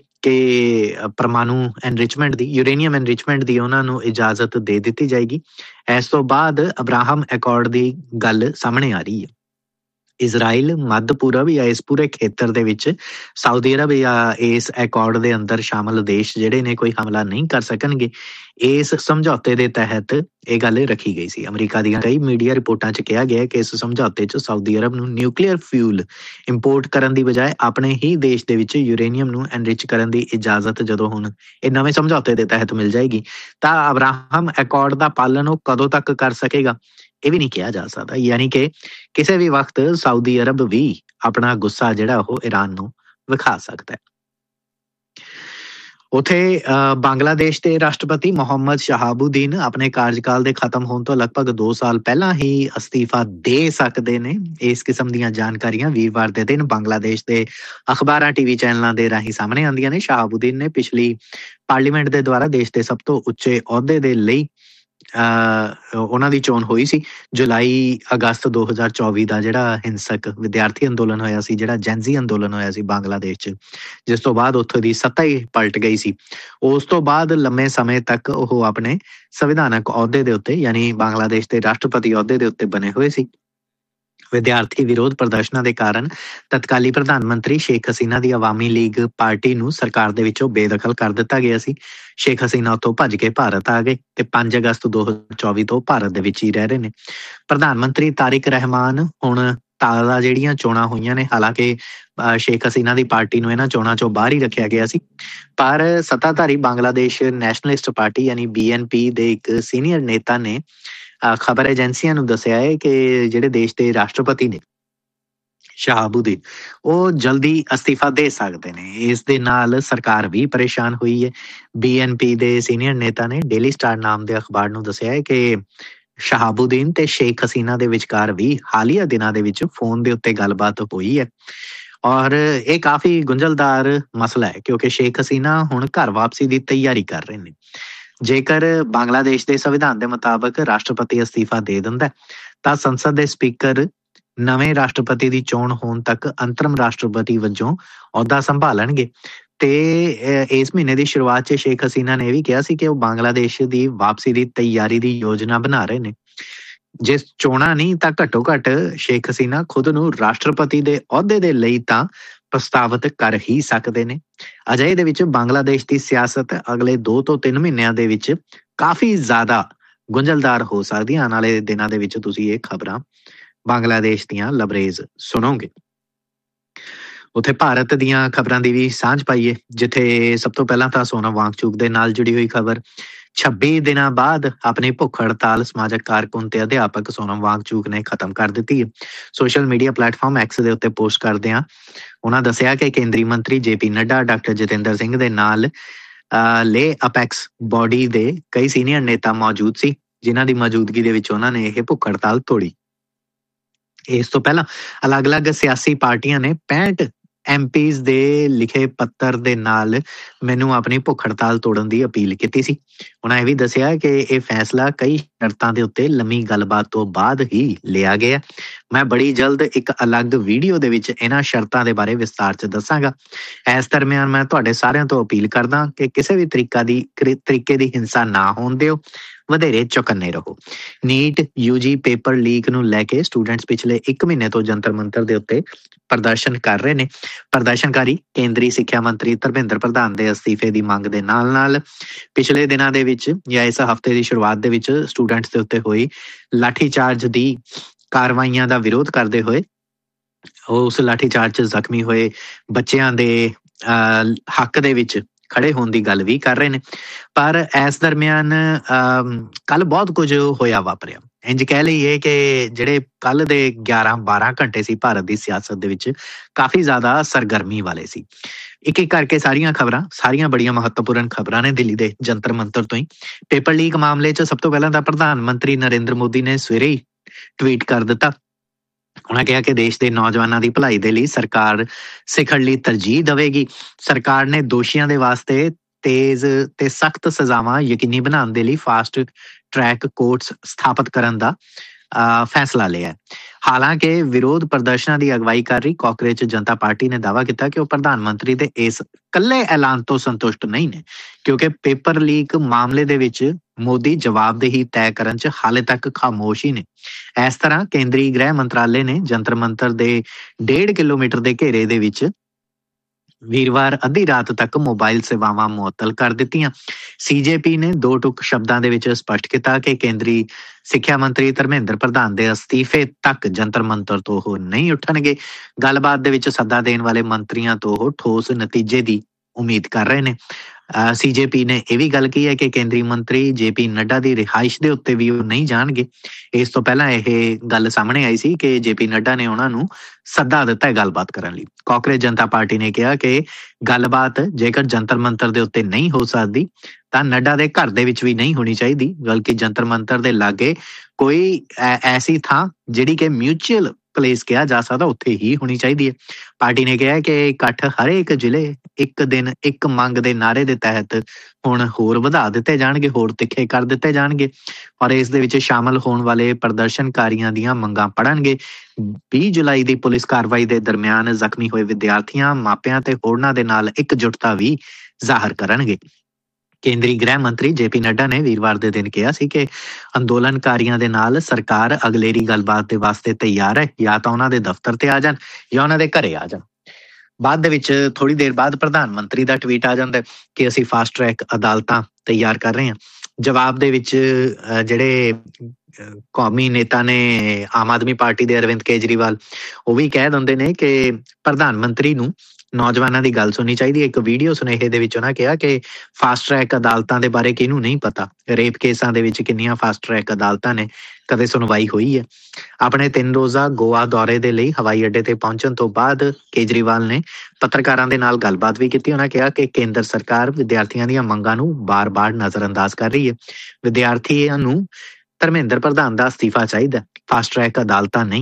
ਕਿ ਪਰਮਾਣੂ ਐਨਰਿਚਮੈਂਟ ਦੀ, ਯੂਰੇਨੀਅਮ ਐਨਰਿਚਮੈਂਟ ਦੀ ਉਹਨਾਂ ਨੂੰ ਇਜਾਜ਼ਤ ਦੇ ਦਿੱਤੀ ਜਾਏਗੀ। ਇਸ ਤੋਂ ਬਾਅਦ ਅਬਰਾਹਮ ਐਕੋਰਡ ਦੀ ਗੱਲ ਸਾਹਮਣੇ ਆ ਰਹੀ ਹੈ। ਇਜ਼ਰਾਈਲ, ਮੱਧ ਪੂਰਬ ਜਾਂ ਇਸ ਪੂਰੇ ਖੇਤਰ ਦੇ ਵਿੱਚ ਸਾਊਦੀ ਅਰਬ ਜਾਂ ਇਸ ਐਕੋਰਡ ਦੇ ਅੰਦਰ ਸ਼ਾਮਲ ਦੇਸ਼ ਜਿਹੜੇ ਨੇ ਕੋਈ ਹਮਲਾ ਨਹੀਂ ਕਰ ਸਕਣਗੇ। ਇਸ ਸਮਝੌਤੇ ਦੇ ਤਹਿਤ ਇਹ ਗੱਲ ਰੱਖੀ ਗਈ ਸੀ। ਅਮਰੀਕਾ ਦੀਆਂ ਕਈ ਮੀਡੀਆ ਰਿਪੋਰਟਾਂ 'ਚ ਕਿਹਾ ਗਿਆ ਕਿ ਇਸ ਸਮਝੌਤੇ 'ਚ ਸਾਊਦੀ ਅਰਬ ਨੂੰ ਨਿਊਕਲੀਅਰ ਫਿਊਲ ਇੰਪੋਰਟ ਕਰਨ ਦੀ ਬਜਾਏ ਆਪਣੇ ਹੀ ਦੇਸ਼ ਦੇ ਵਿੱਚ ਯੂਰੇਨੀਅਮ ਨੂੰ ਐਨਰਿਚ ਕਰਨ ਦੀ ਇਜਾਜ਼ਤ ਜਦੋਂ ਹੁਣ ਇਹ ਨਵੇਂ ਸਮਝੌਤੇ ਦੇ ਤਹਿਤ ਮਿਲ ਜਾਏਗੀ ਤਾਂ ਅਬਰਾਹਮ ਐਕੋਰਡ ਦਾ ਪਾਲਣ ਉਹ ਕਦੋਂ ਤੱਕ ਕਰ ਸਕੇਗਾ ਇਹ ਵੀ ਨਹੀਂ ਕਿਹਾ ਜਾ ਸਕਦਾ। ਯਾਨੀ ਕਿ ਕਿਸੇ ਵੀ ਵਕਤ ਸਾਊਦੀ ਅਰਬ ਵੀ ਆਪਣਾ ਗੁੱਸਾ ਜਿਹੜਾ ਉਹ ਈਰਾਨ ਨੂੰ ਵਿਖਾ ਸਕਦਾ ਹੈ। ਉੱਥੇ ਬੰਗਲਾਦੇਸ਼ ਦੇ ਰਾਸ਼ਟਰਪਤੀ ਮੁਹੰਮਦ ਸ਼ਹਾਬੁਦੀਨ ਆਪਣੇ ਕਾਰਜਕਾਲ ਦੇ ਖਤਮ ਹੋਣ ਤੋਂ ਲਗਭਗ 2 ਸਾਲ ਪਹਿਲਾਂ ਹੀ ਅਸਤੀਫਾ ਦੇ ਸਕਦੇ ਨੇ। ਇਸ ਕਿਸਮ ਦੀਆਂ ਜਾਣਕਾਰੀਆਂ ਵੀਰਵਾਰ ਦੇ ਦਿਨ ਬੰਗਲਾਦੇਸ਼ ਦੇ ਅਖਬਾਰਾਂ, ਟੀਵੀ ਚੈਨਲਾਂ ਦੇ ਰਾਹੀਂ ਸਾਹਮਣੇ ਆਉਂਦੀਆਂ ਨੇ। ਸ਼ਹਾਬੁਦੀਨ ਨੇ ਪਿਛਲੀ ਪਾਰਲੀਮੈਂਟ ਦੇ ਦੁਆਰਾ ਦੇਸ਼ ਦੇ ਸਭ ਤੋਂ ਉੱਚੇ ਅਹੁਦੇ ਦੇ ਲਈ ਉਹਨਾਂ ਦੀ ਚੋਣ ਹੋਈ ਸੀ। ਜੁਲਾਈ-ਅਗਸਤ 2024 ਦਾ ਜਿਹੜਾ ਹਿੰਸਕ ਵਿਦਿਆਰਥੀ ਅੰਦੋਲਨ ਹੋਇਆ ਸੀ, ਜਿਹੜਾ ਜੈਨਜ਼ੀ ਅੰਦੋਲਨ ਹੋਇਆ ਸੀ ਬੰਗਲਾਦੇਸ਼ 'ਚ, ਜਿਸ ਤੋਂ ਬਾਅਦ ਉੱਥੋਂ ਦੀ ਸੱਤਾ ਹੀ ਪਲਟ ਗਈ ਸੀ। ਉਸ ਤੋਂ ਬਾਅਦ ਲੰਮੇ ਸਮੇਂ ਤੱਕ ਉਹ ਆਪਣੇ ਸੰਵਿਧਾਨਕ ਅਹੁਦੇ ਦੇ ਉੱਤੇ, ਯਾਨੀ ਬੰਗਲਾਦੇਸ਼ ਦੇ ਰਾਸ਼ਟਰਪਤੀ ਅਹੁਦੇ ਦੇ ਉੱਤੇ ਬਣੇ ਹੋਏ ਸੀ। ਵਿਦਿਆਰਥੀ ਵਿਰੋਧ ਪ੍ਰਦਰਸ਼ਨਾਂ ਦੇ ਕਾਰਨ ਤਤਕਾਲੀ ਪ੍ਰਧਾਨ ਮੰਤਰੀ ਸ਼ੇਖ ਹਸੀਨਾ ਦੀ ਆਵਾਮੀ ਲੀਗ ਪਾਰਟੀ ਨੂੰ ਸਰਕਾਰ ਦੇ ਵਿੱਚੋਂ ਬੇਦਖਲ ਕਰ ਦਿੱਤਾ ਗਿਆ ਸੀ। ਸ਼ੇਖ ਹਸੀਨਾ ਉੱਥੋਂ ਭੱਜ ਕੇ ਭਾਰਤ ਆ ਗਏ ਤੇ 5 ਅਗਸਤ 2024 ਤੋਂ ਭਾਰਤ ਦੇ ਵਿੱਚ ਹੀ ਰਹਿ ਰਹੇ ਨੇ। ਪ੍ਰਧਾਨ ਮੰਤਰੀ ਤਾਰਿਕ ਰਹਿਮਾਨ ਹੁਣ ਤਾਜ਼ਾ ਜਿਹੜੀਆਂ ਚੋਣਾਂ ਹੋਈਆਂ ਨੇ, ਹਾਲਾਂਕਿ ਸ਼ੇਖ ਹਸੀਨਾ ਦੀ ਪਾਰਟੀ ਨੂੰ ਇਹਨਾਂ ਚੋਣਾਂ ਚੋਂ ਬਾਹਰ ਹੀ ਰੱਖਿਆ ਗਿਆ ਸੀ, ਪਰ ਸੱਤਾਧਾਰੀ ਬੰਗਲਾਦੇਸ਼ ਨੈਸ਼ਨਲਿਸਟ ਪਾਰਟੀ ਯਾਨੀ BNP ਦੇ ਇੱਕ ਸੀਨੀਅਰ ਨੇਤਾ ਨੇ ਖਬਰ ਏਜੰਸੀਆਂ ਨੂੰ ਦੱਸਿਆ ਹੈ ਕਿ ਜਿਹੜੇ ਦੇਸ਼ ਦੇ ਰਾਸ਼ਟਰਪਤੀ ਨੇ ਸ਼ਹਾਬੁਦੀਨ, ਉਹ ਜਲਦੀ ਅਸਤੀਫਾ ਦੇ ਸਕਦੇ ਨੇ। ਇਸ ਦੇ ਨਾਲ ਸਰਕਾਰ ਵੀ ਪਰੇਸ਼ਾਨ ਹੋਈ ਹੈ। BNP ਦੇ ਸੀਨੀਅਰ ਨੇਤਾ ਨੇ ਡੇਲੀ ਸਟਾਰ ਨਾਮ ਦੇ ਅਖਬਾਰ ਨੂੰ ਦੱਸਿਆ ਹੈ ਕਿ ਸ਼ਹਾਬੁਦੀਨ ਤੇ ਸ਼ੇਖ ਹਸੀਨਾ ਦੇ ਵਿਚਕਾਰ ਵੀ ਹਾਲੀਆ ਦਿਨਾਂ ਦੇ ਵਿੱਚ ਫੋਨ ਦੇ ਉੱਤੇ ਗੱਲਬਾਤ ਹੋਈ ਹੈ ਔਰ ਇਹ ਕਾਫੀ ਗੁੰਝਲਦਾਰ ਮਸਲਾ ਹੈ ਕਿਉਂਕਿ ਸ਼ੇਖ ਹਸੀਨਾ ਹੁਣ ਘਰ ਵਾਪਸੀ ਦੀ ਤਿਆਰੀ ਕਰ ਰਹੇ ਨੇ। ਜੇਕਰ ਬੰਗਲਾਦੇਸ਼ ਦੇ ਸੰਵਿਧਾਨ ਦੇ ਮੁਤਾਬਕ ਰਾਸ਼ਟਰਪਤੀ ਅਸਤੀਫਾ ਦੇ ਦਿੰਦਾ ਤਾਂ ਸੰਸਦ ਦੇ ਸਪੀਕਰ ਨਵੇਂ ਰਾਸ਼ਟਰਪਤੀ ਦੀ ਚੋਣ ਹੋਣ ਤੱਕ ਅੰਤਰਿਮ ਰਾਸ਼ਟਰਪਤੀ ਵਜੋਂ ਅਹੁਦਾ ਸੰਭਾਲਣਗੇ। ਤੇ ਇਸ ਮਹੀਨੇ ਦੀ ਸ਼ੁਰੂਆਤ 'ਚ ਸ਼ੇਖ ਹਸੀਨਾ ਨੇ ਇਹ ਵੀ ਕਿਹਾ ਸੀ ਕਿ ਉਹ ਬੰਗਲਾਦੇਸ਼ ਦੀ ਵਾਪਸੀ ਦੀ ਤਿਆਰੀ ਦੀ ਯੋਜਨਾ ਬਣਾ ਰਹੇ ਨੇ। ਜੇ ਚੋਣਾਂ ਨਹੀਂ ਤਾਂ ਘੱਟੋ ਘੱਟ ਸ਼ੇਖ ਹਸੀਨਾ ਖੁਦ ਨੂੰ ਰਾਸ਼ਟਰਪਤੀ ਦੇ ਅਹੁਦੇ ਦੇ ਲਈ ਤਾਂ ਪ੍ਰਸਤਾਵਿਤ ਕਰ ਹੀ ਸਕਦੇ ਨੇ। ਅਜਿਹੇ ਦੇ ਵਿੱਚ ਬੰਗਲਾਦੇਸ਼ ਦੀ ਸਿਆਸਤ ਅਗਲੇ 2 ਤੋਂ 3 ਮਹੀਨਿਆਂ ਦੇ ਵਿੱਚ ਕਾਫੀ ਜ਼ਿਆਦਾ ਗੁੰਝਲਦਾਰ ਹੋ ਸਕਦੀ ਹੈ। ਆਉਣ ਵਾਲੇ ਦਿਨਾਂ ਦੇ ਵਿੱਚ ਤੁਸੀਂ ਇਹ ਖਬਰਾਂ ਬੰਗਲਾਦੇਸ਼ ਦੀਆਂ ਲਬਰੇਜ਼ ਸੁਣੋਗੇ। ਉੱਥੇ ਭਾਰਤ ਦੀਆਂ ਖਬਰਾਂ ਦੀ ਵੀ ਸਾਂਝ ਪਾਈਏ, ਜਿੱਥੇ ਸਭ ਤੋਂ ਪਹਿਲਾਂ ਤਾਂ ਸੋਨਮ ਵਾਂਗਚੁਕ ਦੇ ਨਾਲ ਜੁੜੀ ਹੋਈ ਖਬਰ। 26 ਦਿਨਾਂ ਬਾਅਦ ਆਪਣੀ ਭੁੱਖ ਹੜਤਾਲ ਸਮਾਜਿਕ ਕਾਰਕੁਨ ਤੇ ਅਧਿਆਪਕ ਸੋਨਮ ਵਾਂਗਚੁਕ ਨੇ ਖਤਮ ਕਰ ਦਿੱਤੀ ਹੈ। ਸੋਸ਼ਲ ਮੀਡੀਆ ਪਲੇਟਫਾਰਮ ਐਕਸ ਦੇ ਉੱਤੇ ਪੋਸਟ ਕਰਦਿਆਂ ਉਹਨਾਂ ਦੱਸਿਆ ਕਿ ਕੇਂਦਰੀ ਮੰਤਰੀ JP ਨੱਡਾ, ਡਾਕਟਰ ਜਤਿੰਦਰ ਸਿੰਘ ਦੇ ਨਾਲ ਲੇ ਅਪੈਕਸ ਬਾਡੀ ਦੇ ਕਈ ਸੀਨੀਅਰ ਨੇਤਾ ਮੌਜੂਦ ਸੀ, ਜਿਨ੍ਹਾਂ ਦੀ ਮੌਜੂਦਗੀ ਦੇ ਵਿੱਚ ਉਹਨਾਂ ਨੇ ਇਹ ਭੁੱਖ ਹੜਤਾਲ ਤੋੜੀ। ਇਸ ਤੋਂ ਪਹਿਲਾਂ ਅਲੱਗ-ਅਲੱਗ ਸਿਆਸੀ ਪਾਰਟੀਆਂ ਨੇ 65 MPs ਦੇ ਲਿਖੇ ਪੱਤਰ ਦੇ ਨਾਲ ਮੈਨੂੰ ਆਪਣੀ ਭੁੱਖ ਹੜਤਾਲ ਤੋੜਨ ਦੀ ਅਪੀਲ ਕੀਤੀ ਸੀ। ਉਹਨਾਂ ਇਹ ਵੀ ਦੱਸਿਆ ਕਿ ਇਹ ਫੈਸਲਾ ਕਈ ਸ਼ਰਤਾਂ ਦੇ ਉੱਤੇ ਲੰਮੀ ਗੱਲਬਾਤ ਤੋਂ ਬਾਅਦ ਹੀ ਲਿਆ ਗਿਆ। ਮੈਂ ਬੜੀ ਜਲਦ ਇੱਕ ਅਲੱਗ ਵੀਡੀਓ ਦੇ ਵਿੱਚ ਇਹਨਾਂ ਸ਼ਰਤਾਂ ਦੇ ਬਾਰੇ ਵਿਸਤਾਰ 'ਚ ਦੱਸਾਂਗਾ। ਇਸ ਦਰਮਿਆਨ ਮੈਂ ਤੁਹਾਡੇ ਸਾਰਿਆਂ ਤੋਂ ਅਪੀਲ ਕਰਦਾ ਕਿ ਕਿਸੇ ਵੀ ਤਰੀਕੇ ਦੀ ਹਿੰਸਾ ਨਾ ਹੋਣ ਦਿਓ, ਵਧੇਰੇ ਚੌਕੰਨੇ ਰਹੋ। ਨੀਟ UG ਪੇਪਰ ਲੀਕ ਨੂੰ ਲੈ ਕੇ ਸਟੂਡੈਂਟਸ ਪਿਛਲੇ 1 ਮਹੀਨੇ ਤੋਂ ਜੰਤਰ ਮੰਤਰ ਦੇ ਉੱਤੇ ਪ੍ਰਦਰਸ਼ਨ ਕਰ ਰਹੇ ਨੇ। ਪ੍ਰਦਰਸ਼ਨਕਾਰੀ ਕੇਂਦਰੀ ਸਿੱਖਿਆ ਮੰਤਰੀ ਧਰਮਿੰਦਰ ਪ੍ਰਧਾਨ ਦੇ ਅਸਤੀਫੇ ਦੀ ਮੰਗ ਦੇ ਨਾਲ ਪਿਛਲੇ ਦਿਨਾਂ ਦੇ ਵਿੱਚ ਜਾਂ ਇਸ ਹਫ਼ਤੇ ਦੀ ਸ਼ੁਰੂਆਤ ਦੇ ਵਿੱਚ ਸਟੂਡੈਂਟਸ ਦੇ ਉੱਤੇ ਹੋਈ ਲਾਠੀਚਾਰਜ ਦੀ ਕਾਰਵਾਈਆਂ ਦਾ ਵਿਰੋਧ ਕਰਦੇ ਹੋਏ ਉਸ ਲਾਠੀਚਾਰਜ 'ਚ ਜ਼ਖਮੀ ਹੋਏ ਬੱਚਿਆਂ ਦੇ ਹੱਕ ਦੇ ਵਿੱਚ ਖੜੇ ਹੋਣ ਦੀ ਗੱਲ ਵੀ ਕਰ ਰਹੇ ਨੇ। ਪਰ ਇਸ ਦਰਮਿਆਨ ਕੱਲ ਬਹੁਤ ਕੁਝ ਹੋਇਆ ਵਾਪਰਿਆ। ਇੰਝ ਕਹਿ ਲਈਏ ਕਿ ਜਿਹੜੇ ਕੱਲ ਦੇ 11-12 ਘੰਟੇ ਸੀ ਭਾਰਤ ਦੀ ਸਿਆਸਤ ਦੇ ਵਿੱਚ ਕਾਫੀ ਜ਼ਿਆਦਾ ਸਰਗਰਮੀ ਵਾਲੇ ਸੀ। ਇੱਕ ਇੱਕ ਕਰਕੇ ਸਾਰੀਆਂ ਬੜੀਆਂ ਮਹੱਤਵਪੂਰਨ ਖਬਰਾਂ ਨੇ ਦਿੱਲੀ ਦੇ ਜੰਤਰ ਮੰਤਰ ਤੋਂ ਹੀ। ਪੇਪਰ ਲੀਕ ਮਾਮਲੇ 'ਚ ਸਭ ਤੋਂ ਪਹਿਲਾਂ ਤਾਂ ਪ੍ਰਧਾਨ ਮੰਤਰੀ ਨਰਿੰਦਰ ਮੋਦੀ ਨੇ ਸਵੇਰੇ ਹੀ ਟਵੀਟ ਕਰ ਦਿੱਤਾ। ਉਹਨਾਂ ਕਿਹਾ ਕਿ ਦੇਸ਼ ਦੇ ਨੌਜਵਾਨਾਂ ਦੀ ਭਲਾਈ ਦੇ ਲਈ ਸਰਕਾਰ ਸਿੱਖਣ ਲਈ ਤਰਜੀਹ ਦੇਵੇਗੀ। ਸਰਕਾਰ ਨੇ ਦੋਸ਼ੀਆਂ ਦੇ ਵਾਸਤੇ ਤੇਜ਼ ਤੇ ਸਖਤ ਸਜ਼ਾਵਾਂ ਯਕੀਨੀ ਬਣਾਉਣ ਦੇ ਲਈ ਫਾਸਟ ਟਰੈਕ ਕੋਰਟਸ ਸਥਾਪਿਤ ਕਰਨ ਦਾ ਫੈਸਲਾ ਲਿਆ। ਹਾਲਾਂਕਿ ਵਿਰੋਧ ਪ੍ਰਦਰਸ਼ਨਾਂ ਦੀ ਅਗਵਾਈ ਕਰ ਰਹੀ ਕਾਂਗਰਸ ਜਨਤਾ ਪਾਰਟੀ ਨੇ ਦਾਅਵਾ ਕੀਤਾ ਕਿ ਉਹ ਪ੍ਰਧਾਨ ਮੰਤਰੀ ਦੇ ਇਸ ਇਕੱਲੇ ਐਲਾਨ ਤੋਂ ਸੰਤੁਸ਼ਟ ਨਹੀਂ ਨੇ, ਕਿਉਂਕਿ ਪੇਪਰ ਲੀਕ ਮਾਮਲੇ ਦੇ ਵਿੱਚ ਮੋਦੀ ਜਵਾਬਦੇਹੀ ਤੈਅ ਕਰਨ 'ਚ ਹਾਲੇ ਤੱਕ ਖਾਮੋਸ਼ ਹੀ ਨੇ। ਇਸ ਤਰ੍ਹਾਂ ਕੇਂਦਰੀ ਗ੍ਰਹਿ ਮੰਤਰਾਲੇ ਨੇ ਜੰਤਰ ਮੰਤਰ ਦੇ 1.5 ਕਿਲੋਮੀਟਰ ਦੇ ਘੇਰੇ ਦੇ ਵਿੱਚ ਵੀਰਵਾਰ ਅੱਧੀ ਰਾਤ ਤੱਕ ਮੋਬਾਈਲ ਸੇਵਾਵਾਂ ਮੁਅੱਤਲ ਕਰ ਦਿੱਤੀਆਂ। CJP ਨੇ 2 ਟੁਕ ਸ਼ਬਦਾਂ ਦੇ ਵਿੱਚ ਸਪਸ਼ਟ ਕੀਤਾ ਕਿ ਕੇਂਦਰੀ ਸਿੱਖਿਆ ਮੰਤਰੀ ਧਰਮਿੰਦਰ ਪ੍ਰਧਾਨ ਦੇ ਅਸਤੀਫੇ ਤੱਕ ਜੰਤਰ ਮੰਤਰ ਤੋਂ ਉਹ ਨਹੀਂ ਉੱਠਣਗੇ। ਗੱਲਬਾਤ ਦੇ ਵਿੱਚ ਸੱਦਾ ਦੇਣ ਵਾਲੇ ਮੰਤਰੀਆਂ ਤੋਂ ਉਹ ਠੋਸ ਨਤੀਜੇ ਦੀ ਉਮੀਦ ਕਰ ਰਹੇ ਨੇ। CJP ਨੇ ਇਹ ਵੀ ਗੱਲ ਕਹੀ ਹੈ ਕਿ ਕੇਂਦਰੀ ਮੰਤਰੀ JP ਨੱਡਾ ਦੀ ਰਿਹਾਇਸ਼ ਦੇ ਉੱਤੇ ਵੀ ਉਹ ਨਹੀਂ ਜਾਣਗੇ। ਇਸ ਤੋਂ ਪਹਿਲਾਂ ਇਹ ਗੱਲ ਸਾਹਮਣੇ ਆਈ ਸੀ ਕਿ JP ਨੱਡਾ ਨੇ ਉਹਨਾਂ ਨੂੰ ਸੱਦਾ ਦਿੱਤਾ ਹੈ ਗੱਲਬਾਤ ਕਰਨ ਲਈ। ਕਾਂਗਰਸ ਜਨਤਾ ਪਾਰਟੀ ਨੇ ਕਿਹਾ ਕਿ ਗੱਲਬਾਤ ਜੇਕਰ ਜੰਤਰ ਮੰਤਰ ਦੇ ਉੱਤੇ ਨਹੀਂ ਹੋ ਸਕਦੀ ਤਾਂ ਨੱਡਾ ਦੇ ਘਰ ਦੇ ਵਿੱਚ ਵੀ ਨਹੀਂ ਹੋਣੀ ਚਾਹੀਦੀ, ਬਲਕਿ ਜੰਤਰ ਮੰਤਰ ਦੇ ਲਾਗੇ ਕੋਈ ਐਸੀ ਥਾਂ ਜਿਹੜੀ ਕਿ ਮਿਊਚੁਅਲ ਪਲੇਸ ਕਿਹਾ ਜਾ ਸਕਦਾ ਉੱਥੇ ਹੀ ਹੋਣੀ ਚਾਹੀਦੀ ਹੈ। ਪਾਰਟੀ ਨੇ ਕਿਹਾ ਕਿ ਇਕੱਠ ਹਰੇਕ ਜ਼ਿਲ੍ਹੇ ਇੱਕ ਦਿਨ ਇੱਕ ਮੰਗ ਦੇ ਨਾਅਰੇ ਦੇ ਤਹਿਤ ਹੁਣ ਹੋਰ ਵਧਾ ਦਿੱਤੇ ਜਾਣਗੇ, ਹੋਰ ਤਿੱਖੇ ਕਰ ਦਿੱਤੇ ਜਾਣਗੇ ਔਰ ਇਸ ਦੇ ਵਿੱਚ ਸ਼ਾਮਲ ਹੋਣ ਵਾਲੇ ਪ੍ਰਦਰਸ਼ਨਕਾਰੀਆਂ ਦੀਆਂ ਮੰਗਾਂ ਪੜ੍ਹਨਗੇ। 20 ਜੁਲਾਈ ਦੀ ਪੁਲਿਸ ਕਾਰਵਾਈ ਦੇ ਦਰਮਿਆਨ ਜ਼ਖਮੀ ਹੋਏ ਵਿਦਿਆਰਥੀਆਂ, ਮਾਪਿਆਂ ਤੇ ਹੋਰਨਾਂ ਦੇ ਨਾਲ ਇਕਜੁੱਟਤਾ ਵੀ ਜ਼ਾਹਰ ਕਰਨਗੇ। ਕੇਂਦਰੀ ਗ੍ਰਹਿ ਮੰਤਰੀ JP ਨੱਡਾ ਨੇ ਵੀਰਵਾਰ ਦੇ ਦਿਨ ਕਿਹਾ ਸੀ ਕਿ ਅੰਦੋਲਨਕਾਰੀਆਂ ਦੇ ਨਾਲ ਸਰਕਾਰ ਅਗਲੇਰੀ ਗੱਲਬਾਤ ਦੇ ਵਾਸਤੇ ਤਿਆਰ ਹੈ, ਜਾਂ ਤਾਂ ਉਹਨਾਂ ਦੇ ਦਫ਼ਤਰ ਤੇ ਆ ਜਾਣ ਜਾਂ ਉਹਨਾਂ ਦੇ ਘਰੇ ਆ ਜਾਣ। ਬਾਅਦ ਦੇ ਵਿੱਚ ਥੋੜੀ ਦੇਰ ਬਾਅਦ ਪ੍ਰਧਾਨ ਮੰਤਰੀ ਦਾ ਟਵੀਟ ਆ ਜਾਂਦਾ ਕਿ ਅਸੀਂ ਫਾਸਟ ਟਰੈਕ ਅਦਾਲਤਾਂ ਤਿਆਰ ਕਰ ਰਹੇ ਹਾਂ। ਜਵਾਬ ਦੇ ਵਿੱਚ ਜਿਹੜੇ ਕੌਮੀ ਨੇਤਾ ਨੇ ਆਮ ਆਦਮੀ ਪਾਰਟੀ ਦੇ ਅਰਵਿੰਦ ਕੇਜਰੀਵਾਲ, ਉਹ ਵੀ ਕਹਿ ਦਿੰਦੇ ਨੇ ਕਿ ਪ੍ਰਧਾਨ ਮੰਤਰੀ ਨੂੰ ਨੌਜਵਾਨਾਂ ਦੀ ਗੱਲ ਸੁਣਨੀ ਚਾਹੀਦੀ ਹੈ। ਇੱਕ ਵੀਡੀਓ ਸੁਨੇਹੇ ਦੇ ਵਿੱਚ ਉਹਨਾਂ ਕਿਹਾ ਕਿ ਫਾਸਟ ਟਰੈਕ ਅਦਾਲਤਾਂ ਦੇ ਬਾਰੇ ਕਿਹਨੂੰ ਨਹੀਂ ਪਤਾ, ਰੇਪ ਕੇਸਾਂ ਦੇ ਵਿੱਚ ਕਿੰਨੀਆਂ ਫਾਸਟ ਟਰੈਕ ਅਦਾਲਤਾਂ ਨੇ, ਕਦੇ ਸੁਣਵਾਈ ਹੋਈ ਹੈ। ਆਪਣੇ 3 ਰੋਜ਼ਾ ਗੋਆ ਦੌਰੇ ਦੇ ਲਈ ਹਵਾਈ ਅੱਡੇ ਤੇ ਪਹੁੰਚਣ ਤੋਂ ਬਾਅਦ ਕੇਜਰੀਵਾਲ ਨੇ ਪੱਤਰਕਾਰਾਂ ਦੇ ਨਾਲ ਗੱਲਬਾਤ ਵੀ ਕੀਤੀ। ਉਹਨਾਂ ਕਿਹਾ ਕਿ ਕੇਂਦਰ ਸਰਕਾਰ ਵਿਦਿਆਰਥੀਆਂ ਦੀਆਂ ਮੰਗਾਂ ਨੂੰ ਬਾਰ-ਬਾਰ ਨਜ਼ਰਅੰਦਾਜ਼ ਕਰ ਰਹੀ ਹੈ। ਵਿਦਿਆਰਥੀਆਂ ਨੂੰ ਧਰਮਿੰਦਰ ਪ੍ਰਧਾਨ ਦਾ ਅਸਤੀਫਾ ਚਾਹੀਦਾ, ਫਾਸਟ ਟਰੈਕ ਅਦਾਲਤਾਂ ਨਹੀਂ।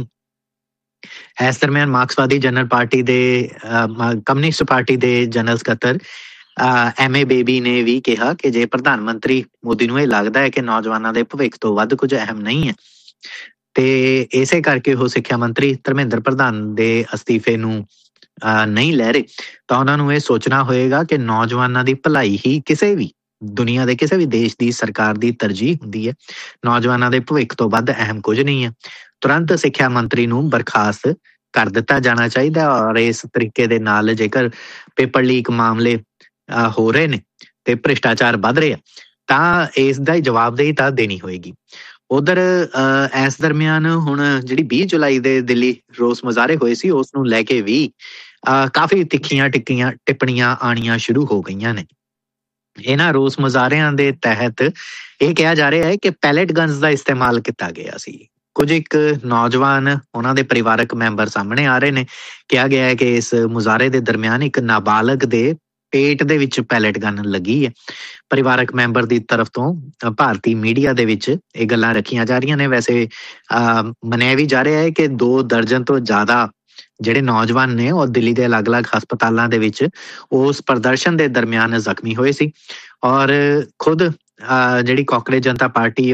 ਇਸ ਦਰਮਿਆਨ ਮਾਰਕਸਵਾਦੀ ਜਨਰਲ ਪਾਰਟੀ ਦੇ ਕਮਿਊਨਿਸਟ ਪਾਰਟੀ ਦੇ ਜਨਰਲ ਸਕੱਤਰ MA ਬੇਬੀ ਨੇ ਵੀ ਕਿਹਾ ਕਿ ਜੇ ਪ੍ਰਧਾਨ ਮੰਤਰੀ ਮੋਦੀ ਨੂੰ ਇਹ ਲੱਗਦਾ ਹੈ ਕਿ ਨੌਜਵਾਨਾਂ ਦੇ ਭਵਿੱਖ ਤੋਂ ਵੱਧ ਕੁਝ ਅਹਿਮ ਨਹੀਂ ਹੈ ਤੇ ਇਸੇ ਕਰਕੇ ਉਹ ਸਿੱਖਿਆ ਮੰਤਰੀ ਧਰਮਿੰਦਰ ਪ੍ਰਧਾਨ ਦੇ ਅਸਤੀਫੇ ਨੂੰ ਨਹੀਂ ਲੈ ਰਹੇ, ਤਾਂ ਉਹਨਾਂ ਨੂੰ ਇਹ ਸੋਚਣਾ ਹੋਏਗਾ ਕਿ ਨੌਜਵਾਨਾਂ ਦੀ ਭਲਾਈ ਹੀ ਕਿਸੇ ਵੀ ਦੁਨੀਆ ਦੇ ਕਿਸੇ ਵੀ ਦੇਸ਼ ਦੀ ਸਰਕਾਰ ਦੀ ਤਰਜੀਹ ਹੁੰਦੀ ਹੈ। ਨੌਜਵਾਨਾਂ ਦੇ ਭਵਿੱਖ ਤੋਂ ਵੱਧ ਅਹਿਮ ਕੁਝ ਨਹੀਂ ਹੈ। ਤੁਰੰਤ ਸਿੱਖਿਆ ਮੰਤਰੀ ਨੂੰ ਬਰਖਾਸਤ ਕਰ ਦਿੱਤਾ ਜਾਣਾ ਚਾਹੀਦਾ ਔਰ ਇਸ ਤਰੀਕੇ ਦੇ ਨਾਲ ਜੇਕਰ ਪੇਪਰ ਲੀਕ ਮਾਮਲੇ ਹੋ ਰਹੇ ਨੇ ਤੇ ਭ੍ਰਿਸ਼ਟਾਚਾਰ ਵੱਧ ਰਿਹਾ ਤਾਂ ਇਸ ਦਾ ਜਵਾਬਦੇਹੀ ਤਾਂ ਦੇਣੀ ਹੋਏਗੀ। ਉਧਰ ਇਸ ਦਰਮਿਆਨ ਹੁਣ ਜਿਹੜੀ 20 ਜੁਲਾਈ ਦੇ ਦਿੱਲੀ ਰੋਸ ਮੁਜ਼ਾਹਰੇ ਹੋਏ ਸੀ ਉਸ ਨੂੰ ਲੈ ਕੇ ਵੀ ਕਾਫੀ ਤਿੱਖੀਆਂ ਟਿੱਪਣੀਆਂ ਆਣੀਆਂ ਸ਼ੁਰੂ ਹੋ ਗਈਆਂ ਨੇ। ਇਹਨਾਂ ਰੋਸ ਮੁਜ਼ਾਹਰਿਆਂ ਦੇ ਤਹਿਤ ਇਹ ਕਿਹਾ ਜਾ ਰਿਹਾ ਹੈ ਕਿ ਪੈਲੇਟ ਗਨਸ ਦਾ ਇਸਤੇਮਾਲ ਕੀਤਾ ਗਿਆ ਸੀ। ਕੁਝ ਇੱਕ ਨੌਜਵਾਨ ਉਹਨਾਂ ਦੇ ਪਰਿਵਾਰਕ ਮੈਂਬਰ ਸਾਹਮਣੇ ਆ ਰਹੇ ਨੇ। ਕਿਹਾ ਗਿਆ ਹੈ ਕਿ ਇਸ ਮੁਜ਼ਾਹਰੇ ਦੇ ਦਰਮਿਆਨ ਇੱਕ ਨਾਬਾਲਗ ਦੇ ਪੇਟ ਦੇ ਵਿੱਚ ਪੈਲੇਟ ਗਨ ਲੱਗੀ ਹੈ। ਪਰਿਵਾਰਕ ਮੈਂਬਰ ਦੀ ਤਰਫ ਤੋਂ ਭਾਰਤੀ ਮੀਡੀਆ ਦੇ ਵਿੱਚ ਇਹ ਗੱਲਾਂ ਰੱਖੀਆਂ ਜਾ ਰਹੀਆਂ ਨੇ। ਵੈਸੇ ਮੰਨਿਆ ਵੀ ਜਾ ਰਿਹਾ ਹੈ ਕਿ 2 ਦਰਜਨ ਤੋਂ ਜ਼ਿਆਦਾ ਜਿਹੜੇ ਨੌਜਵਾਨ ਨੇ ਉਹ ਦਿੱਲੀ ਦੇ ਅਲੱਗ-ਅਲੱਗ ਹਸਪਤਾਲਾਂ ਦੇ ਵਿੱਚ ਉਸ ਪ੍ਰਦਰਸ਼ਨ ਦੇ ਦਰਮਿਆਨ ਜ਼ਖਮੀ ਹੋਏ ਸੀ। ਔਰ ਖੁਦ ਜਿਹੜੀ ਕਾਂਗਰਸ ਜਨਤਾ ਪਾਰਟੀ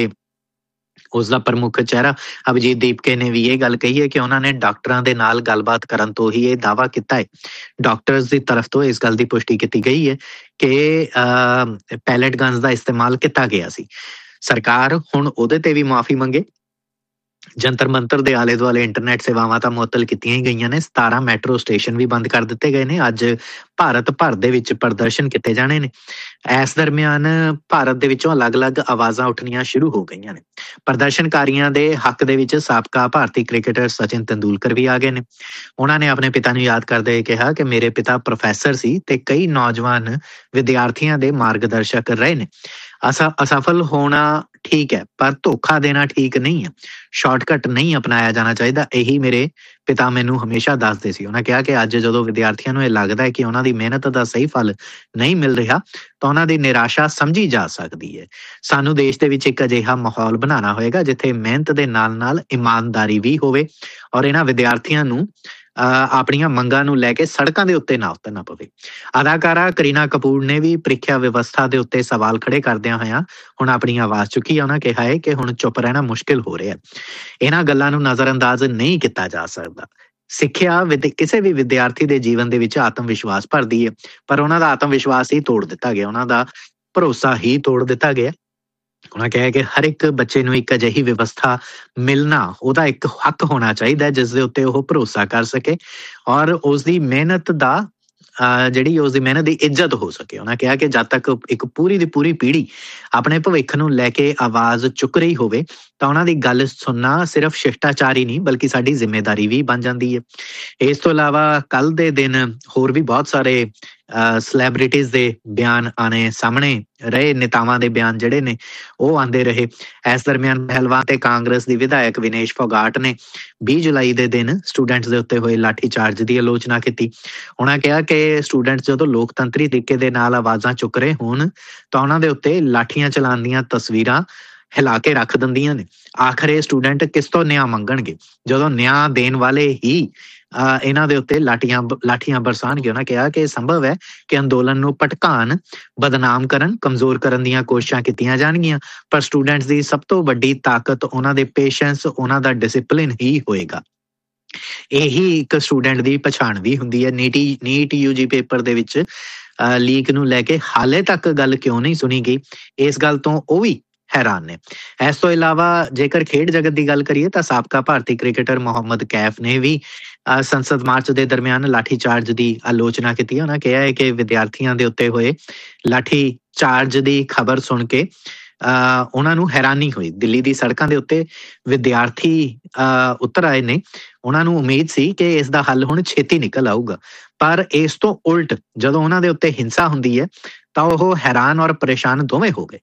ਉਸ ਦਾ ਪ੍ਰਮੁੱਖ ਚਿਹਰਾ ਅਭਿਜੀਤ ਦੀਪਕੇ ਨੇ ਵੀ ਇਹ ਗੱਲ ਕਹੀ ਹੈ ਕਿ ਉਹਨਾਂ ਨੇ ਡਾਕਟਰਾਂ ਦੇ ਨਾਲ ਗੱਲਬਾਤ ਕਰਨ ਤੋਂ ਹੀ ਇਹ ਦਾਅਵਾ ਕੀਤਾ ਹੈ। ਡਾਕਟਰਸ ਦੀ ਤਰਫ ਤੋਂ ਇਸ ਗੱਲ ਦੀ ਪੁਸ਼ਟੀ ਕੀਤੀ ਗਈ ਹੈ ਕਿ ਪੈਲੇਟ ਗਨਸ ਦਾ ਇਸਤੇਮਾਲ ਕੀਤਾ ਗਿਆ ਸੀ। ਸਰਕਾਰ ਹੁਣ ਉਹਦੇ ਤੇ ਵੀ ਮੁਆਫੀ ਮੰਗੇ। ਜੰਤਰ ਮੰਤਰ ਦੇ ਆਲੇ ਦੁਆਲੇ ਇੰਟਰਨੈਟ ਸੇਵਾਵਾਂ ਤਾਂ ਮੁਅੱਤਲ ਕੀਤੀਆਂ ਹੀ ਗਈਆਂ ਨੇ। 17 ਮੈਟਰੋ ਸਟੇਸ਼ਨ ਵੀ ਬੰਦ ਕਰ ਦਿੱਤੇ ਗਏ ਨੇ। ਅੱਜ ਭਾਰਤ ਭਰ ਦੇ ਵਿੱਚ ਪ੍ਰਦਰਸ਼ਨ ਕੀਤੇ ਜਾਣੇ ਨੇ। ਇਸ ਦਰਮਿਆਨ ਭਾਰਤ ਦੇ ਵਿੱਚੋਂ ਅਲੱਗ-ਅਲੱਗ ਆਵਾਜ਼ਾਂ ਉੱਠਣੀਆਂ ਸ਼ੁਰੂ ਹੋ ਗਈਆਂ ਨੇ। ਪ੍ਰਦਰਸ਼ਨਕਾਰੀਆਂ ਦੇ ਹੱਕ ਦੇ ਵਿੱਚ ਸਾਬਕਾ ਭਾਰਤੀ ਕ੍ਰਿਕਟਰ ਸਚਿਨ ਤੰਦੂਲਕਰ ਵੀ ਆ ਗਏ ਨੇ। ਉਹਨਾਂ ਨੇ ਆਪਣੇ ਪਿਤਾ ਨੂੰ ਯਾਦ ਕਰਦੇ ਹੋਏ ਕਿਹਾ ਕਿ ਮੇਰੇ ਪਿਤਾ ਪ੍ਰੋਫੈਸਰ ਸੀ ਤੇ ਕਈ ਨੌਜਵਾਨ ਵਿਦਿਆਰਥੀਆਂ ਦੇ ਮਾਰਗਦਰਸ਼ਕ ਰਹੇ ਨੇ। ਅਸਫਲ ਹੋਣਾ ਠੀਕ ਹੈ, ਪਰ ਧੋਖਾ ਦੇਣਾ ਠੀਕ ਨਹੀਂ ਹੈ। ਸ਼ਾਰਟਕਟ ਨਹੀਂ ਅਪਣਾਇਆ ਜਾਣਾ ਚਾਹੀਦਾ। ਇਹੀ ਮੇਰੇ ਪਿਤਾ ਮੈਨੂੰ ਹਮੇਸ਼ਾ ਦੱਸਦੇ ਸੀ। ਉਹਨਾਂ ਕਿਹਾ ਕਿ ਅੱਜ ਜਦੋਂ ਵਿਦਿਆਰਥੀਆਂ ਨੂੰ ਇਹ ਲੱਗਦਾ ਹੈ ਕਿ ਉਹਨਾਂ ਦੀ ਮਿਹਨਤ ਦਾ ਸਹੀ ਫਲ ਨਹੀਂ ਮਿਲ ਰਿਹਾ ਤਾਂ ਉਹਨਾਂ ਦੀ ਨਿਰਾਸ਼ਾ ਸਮਝੀ ਜਾ ਸਕਦੀ ਹੈ। ਸਾਨੂੰ ਦੇਸ਼ ਦੇ ਵਿੱਚ ਇੱਕ ਅਜਿਹਾ ਮਾਹੌਲ ਬਣਾਉਣਾ ਹੋਏਗਾ ਜਿੱਥੇ ਮਿਹਨਤ ਦੇ ਨਾਲ ਨਾਲ ਇਮਾਨਦਾਰੀ ਵੀ ਹੋਵੇ ਔਰ ਇਹਨਾਂ ਵਿਦਿਆਰਥੀਆਂ ਨੂੰ ਆਪਣੀਆਂ ਮੰਗਾਂ ਨੂੰ ਲੈ ਕੇ ਸੜਕਾਂ ਦੇ ਉੱਤੇ ਨਾ ਉਤਰਨਾ ਪਵੇ। ਅਦਾਕਾਰਾ ਕਰੀਨਾ ਕਪੂਰ ਨੇ ਵੀ ਪ੍ਰੀਖਿਆ ਵਿਵਸਥਾ ਦੇ ਉੱਤੇ ਸਵਾਲ ਖੜੇ ਕਰਦਿਆਂ ਹੋਇਆਂ ਹੁਣ ਆਪਣੀ ਆਵਾਜ਼ ਚੁੱਕੀ ਹੈ। ਉਹਨਾਂ ਕਿਹਾ ਹੈ ਕਿ ਹੁਣ ਚੁੱਪ ਰਹਿਣਾ ਮੁਸ਼ਕਿਲ ਹੋ ਰਿਹਾ। ਇਹਨਾਂ ਗੱਲਾਂ ਨੂੰ ਨਜ਼ਰਅੰਦਾਜ਼ ਨਹੀਂ ਕੀਤਾ ਜਾ ਸਕਦਾ। ਸਿੱਖਿਆ ਕਿਸੇ ਵੀ ਵਿਦਿਆਰਥੀ ਦੇ ਜੀਵਨ ਦੇ ਵਿੱਚ ਆਤਮ ਵਿਸ਼ਵਾਸ ਭਰਦੀ ਹੈ, ਪਰ ਉਹਨਾਂ ਦਾ ਆਤਮ ਵਿਸ਼ਵਾਸ ਹੀ ਤੋੜ ਦਿੱਤਾ ਗਿਆ, ਉਹਨਾਂ ਦਾ ਭਰੋਸਾ ਹੀ ਤੋੜ ਦਿੱਤਾ ਗਿਆ। ਉਹਨਾਂ ਕਿਹਾ ਕਿ ਹਰ ਇੱਕ ਬੱਚੇ ਨੂੰ ਇੱਕ ਅਜਿਹੀ ਵਿਵਸਥਾ ਮਿਲਣਾ ਉਹਦਾ ਇੱਕ ਹੱਕ ਹੋਣਾ ਚਾਹੀਦਾ ਜਿਸ ਦੇ ਉੱਤੇ ਉਹ ਭਰੋਸਾ ਕਰ ਸਕੇ ਔਰ ਉਸਦੀ ਮਿਹਨਤ ਉਸਦੀ ਮਿਹਨਤ ਦੀ ਇੱਜ਼ਤ ਹੋ ਸਕੇ। ਉਹਨਾਂ ਕਿਹਾ ਕਿ ਜਦ ਤੱਕ ਇੱਕ ਪੂਰੀ ਦੀ ਪੂਰੀ ਪੀੜ੍ਹੀ ਆਪਣੇ ਭਵਿੱਖ ਨੂੰ ਲੈ ਕੇ ਆਵਾਜ਼ ਚੁੱਕ ਰਹੀ ਹੋਵੇ ਤਾਂ ਉਹਨਾਂ ਦੀ ਗੱਲ ਸੁਣਨਾ ਸਿਰਫ ਸ਼ਿਸ਼ਟਾਚਾਰ ਹੀ ਨਹੀਂ ਬਲਕਿ ਸਾਡੀ ਜ਼ਿੰਮੇਵਾਰੀ ਵੀ ਬਣ ਜਾਂਦੀ ਹੈ। ਇਸ ਤੋਂ ਇਲਾਵਾ ਕੱਲ੍ਹ ਦੇ ਦਿਨ ਹੋਰ ਵੀ ਬਹੁਤ ਸਾਰੇ ਸੈਲੈਬ੍ਰਿਟੀਜ਼ ਦੇ ਬਿਆਨ ਆਣੇ ਸਾਹਮਣੇ ਰਹੇ। ਨੇਤਾਵਾਂ ਦੇ ਬਿਆਨ ਜਿਹੜੇ ਨੇ ਉਹ ਆਉਂਦੇ ਰਹੇ। ਇਸ ਦਰਮਿਆਨ ਪਹਿਲਵਾਨ ਤੇ ਕਾਂਗਰਸ ਦੀ ਵਿਧਾਇਕ ਵਿਨੇਸ਼ ਫੋਗਾਟ ਨੇ 20 ਜੁਲਾਈ ਦੇ ਦਿਨ ਸਟੂਡੈਂਟਸ ਦੇ ਉੱਤੇ ਹੋਏ ਲਾਠੀ ਚਾਰਜ ਦੀ ਆਲੋਚਨਾ ਕੀਤੀ। ਉਹਨਾਂ ਕਿਹਾ ਕਿ ਸਟੂਡੈਂਟਸ ਜਦੋਂ ਲੋਕਤੰਤਰੀ ਤਰੀਕੇ ਦੇ ਨਾਲ ਆਵਾਜ਼ਾਂ ਚੁੱਕ ਰਹੇ ਹੋਣ ਤਾਂ ਉਹਨਾਂ ਦੇ ਉੱਤੇ ਲਾਠੀਆਂ ਚਲਾਉਣ ਦੀਆਂ ਤਸਵੀਰਾਂ ਹਿਲਾ ਕੇ ਰੱਖ ਦਿੰਦੀਆਂ ਨੇ। ਆਖਰ ਇਹ ਸਟੂਡੈਂਟ ਕਿਸ ਤੋਂ ਨਿਆਂ ਮੰਗਣਗੇ ਜਦੋਂ ਨਿਆਂ ਦੇਣ ਵਾਲੇ ਹੀ ਇਹਨਾਂ ਦੇ ਉੱਤੇ ਲਾਠੀਆਂ ਬਰਸਾਉਣਗੇ। ਉਹਨਾਂ ਕਿਹਾ ਕਿ ਇਹ ਸੰਭਵ ਹੈ ਕਿ ਅੰਦੋਲਨ ਨੂੰ ਭਟਕਾਉਣ, ਬਦਨਾਮ ਕਰਨ, ਕਮਜ਼ੋਰ ਕਰਨ ਦੀਆਂ ਕੋਸ਼ਿਸ਼ਾਂ ਕੀਤੀਆਂ ਜਾਣਗੀਆਂ, ਪਰ ਸਟੂਡੈਂਟਸ ਦੀ ਸਭ ਤੋਂ ਵੱਡੀ ਤਾਕਤ ਉਹਨਾਂ ਦੇ ਪੇਸ਼ੈਂਸ, ਉਹਨਾਂ ਦਾ ਡਿਸਿਪਲਿਨ ਹੀ ਹੋਏਗਾ। ਇਹੀ ਇੱਕ ਸਟੂਡੈਂਟ ਦੀ ਪਛਾਣ ਵੀ ਹੁੰਦੀ ਹੈ। ਨੀਟ UG ਪੇਪਰ ਦੇ ਵਿੱਚ ਲੀਕ ਨੂੰ ਲੈ ਕੇ ਹਾਲੇ ਤੱਕ ਗੱਲ ਕਿਉਂ ਨਹੀਂ ਸੁਣੀ ਗਈ, ਇਸ ਗੱਲ ਤੋਂ ਉਹ ਵੀ ਹੈਰਾਨ ਨੇ। ਇਸ ਤੋਂ ਇਲਾਵਾ ਜੇਕਰ ਖੇਡ ਜਗਤ ਦੀ ਗੱਲ ਕਰੀਏ ਤਾਂ ਸਾਬਕਾ ਭਾਰਤੀ ਕ੍ਰਿਕਟਰ ਮੁਹੰਮਦ ਕੈਫ ਨੇ ਵੀ ਸੰਸਦ ਮਾਰਚ ਦੇ ਦਰਮਿਆਨ ਲਾਠੀ ਚਾਰਜ ਦੀ ਆਲੋਚਨਾ ਕੀਤੀ ਹੈ। ਉਹਨਾਂ ਕਿਹਾ ਹੈ ਕਿ ਵਿਦਿਆਰਥੀਆਂ ਦੇ ਉੱਤੇ ਹੋਏ ਲਾਠੀ ਚਾਰਜ ਦੀ ਖਬਰ ਸੁਣ ਕੇ ਉਹਨਾਂ ਨੂੰ ਹੈਰਾਨੀ ਹੋਈ। ਦਿੱਲੀ ਦੀ ਸੜਕਾਂ ਦੇ ਉੱਤੇ ਵਿਦਿਆਰਥੀ ਉਤਰ ਆਏ ਨੇ। ਉਹਨਾਂ ਨੂੰ ਉਮੀਦ ਸੀ ਕਿ ਇਸ ਦਾ ਹੱਲ ਹੁਣ ਛੇਤੀ ਨਿਕਲ ਆਊਗਾ, ਪਰ ਇਸ ਤੋਂ ਉਲਟ ਜਦੋਂ ਉਹਨਾਂ ਦੇ ਉੱਤੇ ਹਿੰਸਾ ਹੁੰਦੀ ਹੈ ਤਾਂ ਉਹ ਹੈਰਾਨ ਔਰ ਪਰੇਸ਼ਾਨ ਦੋਵੇਂ ਹੋ ਗਏ।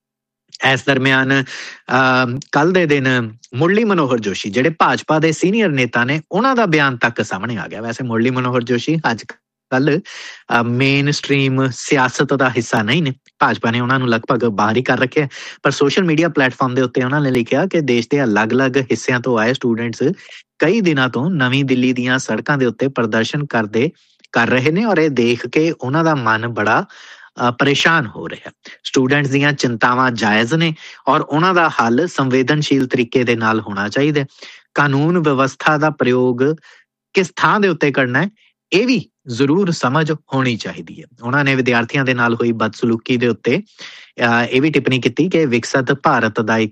ਇਸ ਦਰਮਿਆਨ ਕੱਲ ਦੇ ਦਿਨ ਮੁਰਲੀ ਮਨੋਹਰ ਜੋਸ਼ੀ ਜਿਹੜੇ ਭਾਜਪਾ ਦੇ ਸੀਨੀਅਰ ਨੇਤਾ ਨੇ ਉਹਨਾਂ ਦਾ ਬਿਆਨ ਤੱਕ ਸਾਹਮਣੇ ਆ ਗਿਆ। ਵੈਸੇ ਮੁਰਲੀ ਮਨੋਹਰ ਜੋਸ਼ੀ ਅੱਜ ਕੱਲ ਮੇਨ ਸਟ੍ਰੀਮ ਸਿਆਸਤ ਦਾ ਹਿੱਸਾ ਨਹੀਂ ਨੇ। ਭਾਜਪਾ ਨੇ ਉਹਨਾਂ ਨੂੰ ਲਗਭਗ ਬਾਹਰ ਹੀ ਕਰ ਰੱਖਿਆ, ਪਰ ਸੋਸ਼ਲ ਮੀਡੀਆ ਪਲੇਟਫਾਰਮ ਦੇ ਉੱਤੇ ਉਹਨਾਂ ਨੇ ਲਿਖਿਆ ਕਿ ਦੇਸ਼ ਦੇ ਅਲੱਗ-ਅਲੱਗ ਹਿੱਸਿਆਂ ਤੋਂ ਆਏ ਸਟੂਡੈਂਟਸ ਕਈ ਦਿਨਾਂ ਤੋਂ ਨਵੀਂ ਦਿੱਲੀ ਦੀਆਂ ਸੜਕਾਂ ਦੇ ਉੱਤੇ ਪ੍ਰਦਰਸ਼ਨ ਕਰ ਰਹੇ ਨੇ ਔਰ ਇਹ ਦੇਖ ਕੇ ਉਹਨਾਂ ਦਾ ਮਨ ਬੜਾ ਪਰੇਸ਼ਾਨ ਹੋ ਰਿਹਾ। ਸਟੂਡੈਂਟਸ ਦੀਆਂ ਚਿੰਤਾਵਾਂ ਜਾਇਜ਼ ਨੇ ਔਰ ਉਹਨਾਂ ਦਾ ਹੱਲ ਸੰਵੇਦਨਸ਼ੀਲ ਤਰੀਕੇ ਦੇ ਨਾਲ ਹੋਣਾ ਚਾਹੀਦਾ। ਕਾਨੂੰਨ ਵਿਵਸਥਾ ਦਾ ਪ੍ਰਯੋਗ ਕਿਸ ਥਾਂ ਦੇ ਉੱਤੇ ਕਰਨਾ ਹੈ ਇਹ ਵੀ ਜ਼ਰੂਰ ਸਮਝ ਹੋਣੀ ਚਾਹੀਦੀ ਹੈ। ਉਹਨਾਂ ਨੇ ਵਿਦਿਆਰਥੀਆਂ ਦੇ ਨਾਲ ਹੋਈ ਬਦਸਲੂਕੀ ਦੇ ਉੱਤੇ ਇਹ ਵੀ ਟਿੱਪਣੀ ਕੀਤੀ ਕਿ ਵਿਕਸਿਤ ਭਾਰਤ ਦਾ ਇੱਕ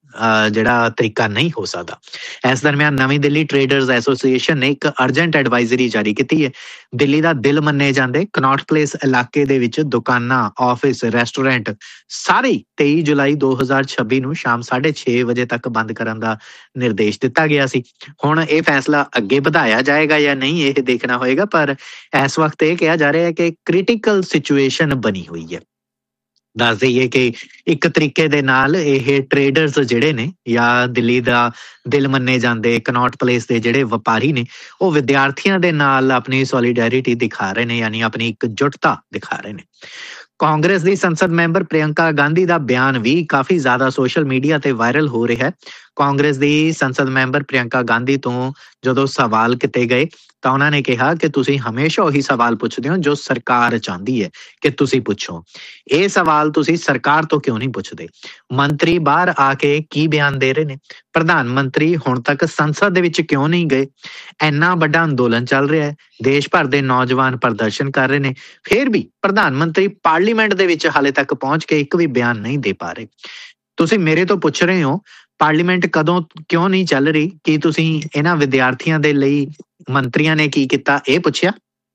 ਜਿਹੜਾ ਤਰੀਕਾ ਨਹੀਂ ਹੋ ਸਕਦਾ। ਇਸ ਦਰਮਿਆਨ ਨਵੀਂ ਦਿੱਲੀ ਟ੍ਰੇਡਰਜ਼ ਐਸੋਸੀਏਸ਼ਨ ਨੇ ਇੱਕ ਅਰਜੈਂਟ ਐਡਵਾਈਜ਼ਰੀ ਜਾਰੀ ਕੀਤੀ ਹੈ। ਦਿੱਲੀ ਦਾ ਦਿਲ ਮੰਨੇ ਜਾਂਦੇ ਕਨੌਟ ਪਲੇਸ ਇਲਾਕੇ ਦੇ ਵਿੱਚ ਦੁਕਾਨਾਂ, ਆਫਿਸ, ਰੈਸਟੋਰੈਂਟ ਸਾਰੇ 23 ਜੁਲਾਈ 2026 ਨੂੰ ਸ਼ਾਮ 6:30 ਵਜੇ ਤੱਕ ਬੰਦ ਕਰਨ ਦਾ ਨਿਰਦੇਸ਼ ਦਿੱਤਾ ਗਿਆ ਸੀ। ਹੁਣ ਇਹ ਫੈਸਲਾ ਅੱਗੇ ਵਧਾਇਆ ਜਾਏਗਾ ਜਾਂ ਨਹੀਂ ਇਹ ਦੇਖਣਾ ਹੋਏਗਾ, ਪਰ ਇਸ ਵਕਤ ਇਹ ਕਿਹਾ ਜਾ ਰਿਹਾ ਹੈ ਕਿ ਕ੍ਰਿਟੀਕਲ ਸਿਚੁਏਸ਼ਨ ਬਣੀ ਹੋਈ ਹੈ। ਦੱਸ ਦਈਏ ਕਿ ਇੱਕ ਤਰੀਕੇ ਦੇ ਨਾਲ ਇਹ ਟ੍ਰੇਡਰਸ ਜਿਹੜੇ ਨੇ ਜਾਂ ਦਿੱਲੀ ਦਾ ਦਿਲ ਮੰਨੇ ਜਾਂਦੇ ਕਨੌਟ ਪਲੇਸ ਦੇ ਜਿਹੜੇ ਵਪਾਰੀ ਨੇ ਉਹ ਵਿਦਿਆਰਥੀਆਂ ਦੇ ਨਾਲ ਆਪਣੀ ਸੋਲੀਡੈਰਿਟੀ ਦਿਖਾ ਰਹੇ ਨੇ, ਯਾਨੀ ਆਪਣੀ ਇਕਜੁੱਟਤਾ ਦਿਖਾ ਰਹੇ ਨੇ। ਕਾਂਗਰਸ ਦੀ ਸੰਸਦ ਮੈਂਬਰ ਪ੍ਰਿਯੰਕਾ ਗਾਂਧੀ ਦਾ ਬਿਆਨ ਵੀ ਕਾਫੀ ਜ਼ਿਆਦਾ ਸੋਸ਼ਲ ਮੀਡੀਆ ਤੇ ਵਾਇਰਲ ਹੋ ਰਿਹਾ ਹੈ। ਕਾਂਗਰਸ ਦੀ ਸੰਸਦ ਮੈਂਬਰ ਪ੍ਰਿਯੰਕਾ ਗਾਂਧੀ ਤੋਂ ਜਦੋਂ ਸਵਾਲ ਕੀਤੇ ਗਏ ਤਾਂ ਉਹਨਾਂ ਨੇ ਕਿਹਾ ਕਿ ਤੁਸੀਂ ਹਮੇਸ਼ਾ ਉਹੀ ਸਵਾਲ ਪੁੱਛਦੇ ਹੋ ਜੋ ਸਰਕਾਰ ਚਾਹੁੰਦੀ ਹੈ ਕਿ ਤੁਸੀਂ ਪੁੱਛੋ। ਇਹ ਸਵਾਲ ਤੁਸੀਂ ਸਰਕਾਰ ਤੋਂ ਕਿਉਂ ਨਹੀਂ ਪੁੱਛਦੇ? ਮੰਤਰੀ ਬਾਹਰ ਆ ਕੇ ਕੀ ਬਿਆਨ ਦੇ ਰਹੇ ਨੇ? ਪ੍ਰਧਾਨ ਮੰਤਰੀ ਹੁਣ ਤੱਕ ਸੰਸਦ ਦੇ ਵਿੱਚ ਕਿਉਂ ਨਹੀਂ ਗਏ? ਇੰਨਾ ਵੱਡਾ ਅੰਦੋਲਨ ਚੱਲ ਰਿਹਾ ਹੈ, ਦੇਸ਼ ਭਰ ਦੇ ਨੌਜਵਾਨ ਪ੍ਰਦਰਸ਼ਨ ਕਰ ਰਹੇ ਨੇ, ਫਿਰ ਵੀ ਪ੍ਰਧਾਨ ਮੰਤਰੀ ਪਾਰਲੀਮੈਂਟ ਦੇ ਵਿੱਚ ਹਾਲੇ ਤੱਕ ਪਹੁੰਚ ਕੇ ਇੱਕ ਵੀ ਬਿਆਨ ਨਹੀਂ ਦੇ ਪਾ ਰਹੇ। ਤੁਸੀਂ ਮੇਰੇ ਤੋਂ ਪੁੱਛ ਰਹੇ ਹੋ ਪਾਰਲੀਮੈਂਟ ਕਦੋਂ ਕਿਉਂ ਨਹੀਂ ਚੱਲ ਰਹੀ? ਕੀ ਤੁਸੀਂ ਇਹਨਾਂ ਵਿਦਿਆਰਥੀਆਂ ਦੇ ਲਈ ਮੰਤਰੀਆਂ ਨੇ ਕੀ ਕੀਤਾ ਇਹ ਪੁੱਛਿਆ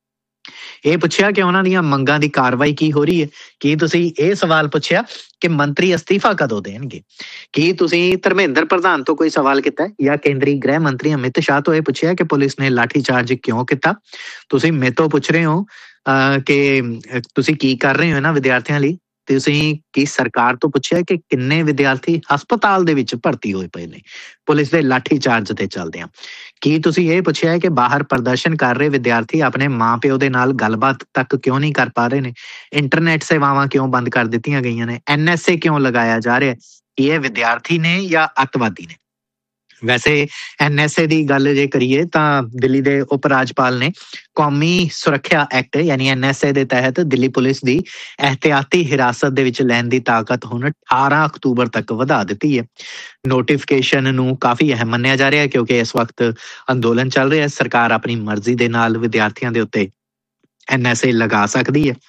ਕਿ ਉਹਨਾਂ ਦੀਆਂ ਮੰਗਾਂ ਦੀ ਕਾਰਵਾਈ ਕੀ ਹੋ ਰਹੀ ਹੈ? ਕੀ ਤੁਸੀਂ ਇਹ ਸਵਾਲ ਪੁੱਛਿਆ ਕਿ ਮੰਤਰੀ ਅਸਤੀਫਾ ਕਦੋਂ ਦੇਣਗੇ? ਕੀ ਤੁਸੀਂ ਧਰਮੇਂਦਰ ਪ੍ਰਧਾਨ ਤੋਂ ਕੋਈ ਸਵਾਲ ਕੀਤਾ ਜਾਂ ਕੇਂਦਰੀ ਗ੍ਰਹਿ ਮੰਤਰੀ ਅਮਿਤ ਸ਼ਾਹ ਤੋਂ ਇਹ ਪੁੱਛਿਆ ਕਿ ਪੁਲਿਸ ਨੇ ਲਾਠੀ ਚਾਰਜ ਕਿਉਂ ਕੀਤਾ? ਤੁਸੀਂ ਮੇਰੇ ਤੋਂ ਪੁੱਛ ਰਹੇ ਹੋ ਕਿ ਤੁਸੀਂ ਕੀ ਕਰ ਰਹੇ ਹੋ ਇਹਨਾਂ ਵਿਦਿਆਰਥੀਆਂ ਲਈ? ਤੁਸੀਂ ਕੀ ਸਰਕਾਰ ਤੋਂ ਪੁੱਛਿਆ ਕਿ ਕਿੰਨੇ ਵਿਦਿਆਰਥੀ ਹਸਪਤਾਲ ਦੇ ਵਿੱਚ ਭਰਤੀ ਹੋਏ ਪਏ ਨੇ ਪੁਲਿਸ ਦੇ ਲਾਠੀ ਚਾਰਜ ਤੇ ਚੱਲਦਿਆਂ? ਕੀ ਤੁਸੀਂ ਇਹ ਪੁੱਛਿਆ ਕਿ ਬਾਹਰ ਪ੍ਰਦਰਸ਼ਨ ਕਰ ਰਹੇ ਵਿਦਿਆਰਥੀ ਆਪਣੇ ਮਾਂ-ਪਿਓ ਦੇ ਨਾਲ ਗੱਲਬਾਤ ਤੱਕ ਕਿਉਂ ਨਹੀਂ ਕਰ ਪਾ ਰਹੇ ਨੇ? ਇੰਟਰਨੈਟ ਸੇਵਾਵਾਂ ਕਿਉਂ ਬੰਦ ਕਰ ਦਿੱਤੀਆਂ ਗਈਆਂ ਨੇ? NSA ਕਿਉਂ ਲਗਾਇਆ ਜਾ ਰਿਹਾ? ਇਹ ਵਿਦਿਆਰਥੀ ਨੇ ਜਾਂ ਅੱਤਵਾਦੀ ਨੇ? ਵੈਸੇ NSA ਦੀ ਗੱਲ ਜੇ ਕਰੀਏ ਤਾਂ ਦਿੱਲੀ ਦੇ ਉਪ ਰਾਜਪਾਲ ਨੇ ਕੌਮੀ ਸੁਰੱਖਿਆ ਐਕਟ ਯਾਨੀ NSA ਦੇ ਤਹਿਤ ਦਿੱਲੀ ਪੁਲਿਸ ਦੀ ਇਹਤਿਆਤੀ ਹਿਰਾਸਤ ਦੇ ਵਿੱਚ ਲੈਣ ਦੀ ਤਾਕਤ ਹੁਣ 18 ਅਕਤੂਬਰ ਤੱਕ ਵਧਾ ਦਿੱਤੀ ਹੈ। ਨੋਟੀਫਿਕੇਸ਼ਨ ਨੂੰ ਕਾਫੀ ਅਹਿਮ ਮੰਨਿਆ ਜਾ ਰਿਹਾ ਕਿਉਂਕਿ ਇਸ ਵਕਤ ਅੰਦੋਲਨ ਚੱਲ ਰਿਹਾ। ਸਰਕਾਰ ਆਪਣੀ ਮਰਜ਼ੀ ਦੇ ਨਾਲ ਵਿਦਿਆਰਥੀਆਂ ਦੇ ਉੱਤੇ NSA ਲਗਾ ਸਕਦੀ ਹੈ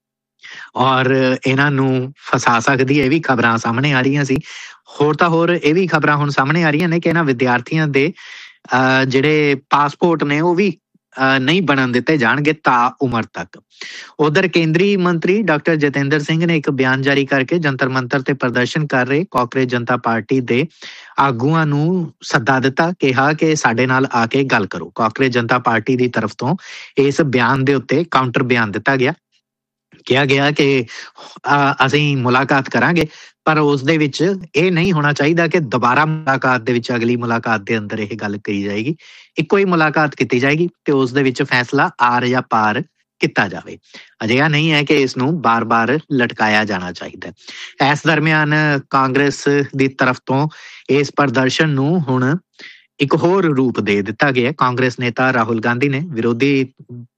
ਔਰ ਇਹਨਾਂ ਨੂੰ ਫਸਾ ਸਕਦੀ ਹੈ। ਇਹ ਵੀ ਖਬਰਾਂ ਸਾਹਮਣੇ ਆ ਰਹੀਆਂ ਸੀ। ਹੋਰ ਤਾਂ ਹੋਰ ਇਹ ਵੀ ਖਬਰਾਂ ਹੁਣ ਸਾਹਮਣੇ ਆ ਰਹੀਆਂ ਨੇ ਕਿ ਇਹਨਾਂ ਵਿਦਿਆਰਥੀਆਂ ਦੇ ਜਿਹੜੇ ਪਾਸਪੋਰਟ ਨੇ ਉਹ ਵੀ ਨਹੀਂ ਬਣਨ ਦਿੱਤੇ ਜਾਣਗੇ ਤਾਂ ਉਮਰ ਤੱਕ। ਉਧਰ ਕੇਂਦਰੀ ਮੰਤਰੀ ਡਾਕਟਰ ਜਤਿੰਦਰ ਸਿੰਘ ਨੇ ਇੱਕ ਬਿਆਨ ਜਾਰੀ ਕਰਕੇ ਜੰਤਰ ਮੰਤਰ ਤੇ ਪ੍ਰਦਰਸ਼ਨ ਕਰ ਰਹੇ ਕਾਂਗਰਸ ਜਨਤਾ ਪਾਰਟੀ ਦੇ ਆਗੂਆਂ ਨੂੰ ਸੱਦਾ ਦਿੱਤਾ, ਕਿਹਾ ਕਿ ਸਾਡੇ ਨਾਲ ਆ ਕੇ ਗੱਲ ਕਰੋ। ਕਾਂਗਰਸ ਜਨਤਾ ਪਾਰਟੀ ਦੀ ਤਰਫ ਤੋਂ ਇਸ ਬਿਆਨ ਦੇ ਉੱਤੇ ਕਾਊਂਟਰ ਬਿਆਨ ਦਿੱਤਾ ਗਿਆ। ਕਿਹਾ ਗਿਆ ਕਿ ਅਸੀਂ ਮੁਲਾਕਾਤ ਕਰਾਂਗੇ ਪਰ ਉਸ ਦੇ ਵਿੱਚ ਇਹ ਨਹੀਂ ਹੋਣਾ ਚਾਹੀਦਾ ਕਿ ਦੁਬਾਰਾ ਮੁਲਾਕਾਤ ਦੇ ਵਿੱਚ ਅਗਲੀ ਮੁਲਾਕਾਤ ਦੇ ਅੰਦਰ ਇਹ ਗੱਲ ਕਹੀ ਜਾਏਗੀ। ਇੱਕੋ ਹੀ ਮੁਲਾਕਾਤ ਕੀਤੀ ਜਾਏਗੀ ਤੇ ਉਸ ਦੇ ਵਿੱਚ ਫੈਸਲਾ ਆਰ ਜਾਂ ਪਾਰ ਕੀਤਾ ਜਾਵੇ। ਅਜਿਹਾ ਨਹੀਂ ਹੈ ਕਿ ਇਸ ਨੂੰ ਬਾਰ-ਬਾਰ ਲਟਕਾਇਆ ਜਾਣਾ ਚਾਹੀਦਾ। ਇਸ ਦਰਮਿਆਨ ਕਾਂਗਰਸ ਦੀ ਤਰਫ ਤੋਂ ਇਸ ਪ੍ਰਦਰਸ਼ਨ ਨੂੰ ਹੁਣ ਇੱਕ ਹੋਰ ਰੂਪ ਦੇ ਦਿੱਤਾ ਗਿਆ। ਕਾਂਗਰਸ ਨੇਤਾ ਰਾਹੁਲ ਗਾਂਧੀ ਨੇ ਵਿਰੋਧੀ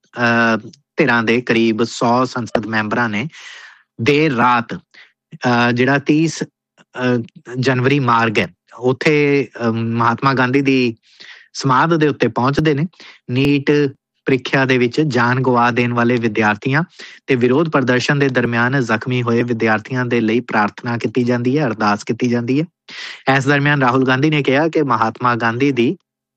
ਧਿਰਾਂ ਦੇ ਕਰੀਬ 100 ਸੰਸਦ ਮੈਂਬਰਾਂ ਨੇ ਦੇਰ ਰਾਤ ਜਿਹੜਾ 30 ਜਨਵਰੀ ਮਾਰਗ ਹੈ ਉੱਥੇ ਮਹਾਤਮਾ ਗਾਂਧੀ ਦੀ ਸਮਾਧ ਦੇ ਉੱਤੇ ਪਹੁੰਚਦੇ ਨੇ। ਨੀਟ ਪ੍ਰੀਖਿਆ ਦੇ ਵਿੱਚ ਜਾਨ ਗਵਾ ਦੇਣ ਵਾਲੇ ਵਿਦਿਆਰਥੀਆਂ ਤੇ ਵਿਰੋਧ ਪ੍ਰਦਰਸ਼ਨ ਦੇ ਦਰਮਿਆਨ ਜ਼ਖਮੀ ਹੋਏ ਵਿਦਿਆਰਥੀਆਂ ਦੇ ਲਈ ਪ੍ਰਾਰਥਨਾ ਕੀਤੀ ਜਾਂਦੀ ਹੈ, ਅਰਦਾਸ ਕੀਤੀ ਜਾਂਦੀ ਹੈ। ਇਸ ਦਰਮਿਆਨ ਰਾਹੁਲ ਗਾਂਧੀ ਨੇ ਕਿਹਾ ਕਿ ਮਹਾਤਮਾ ਗਾਂਧੀ ਦੀ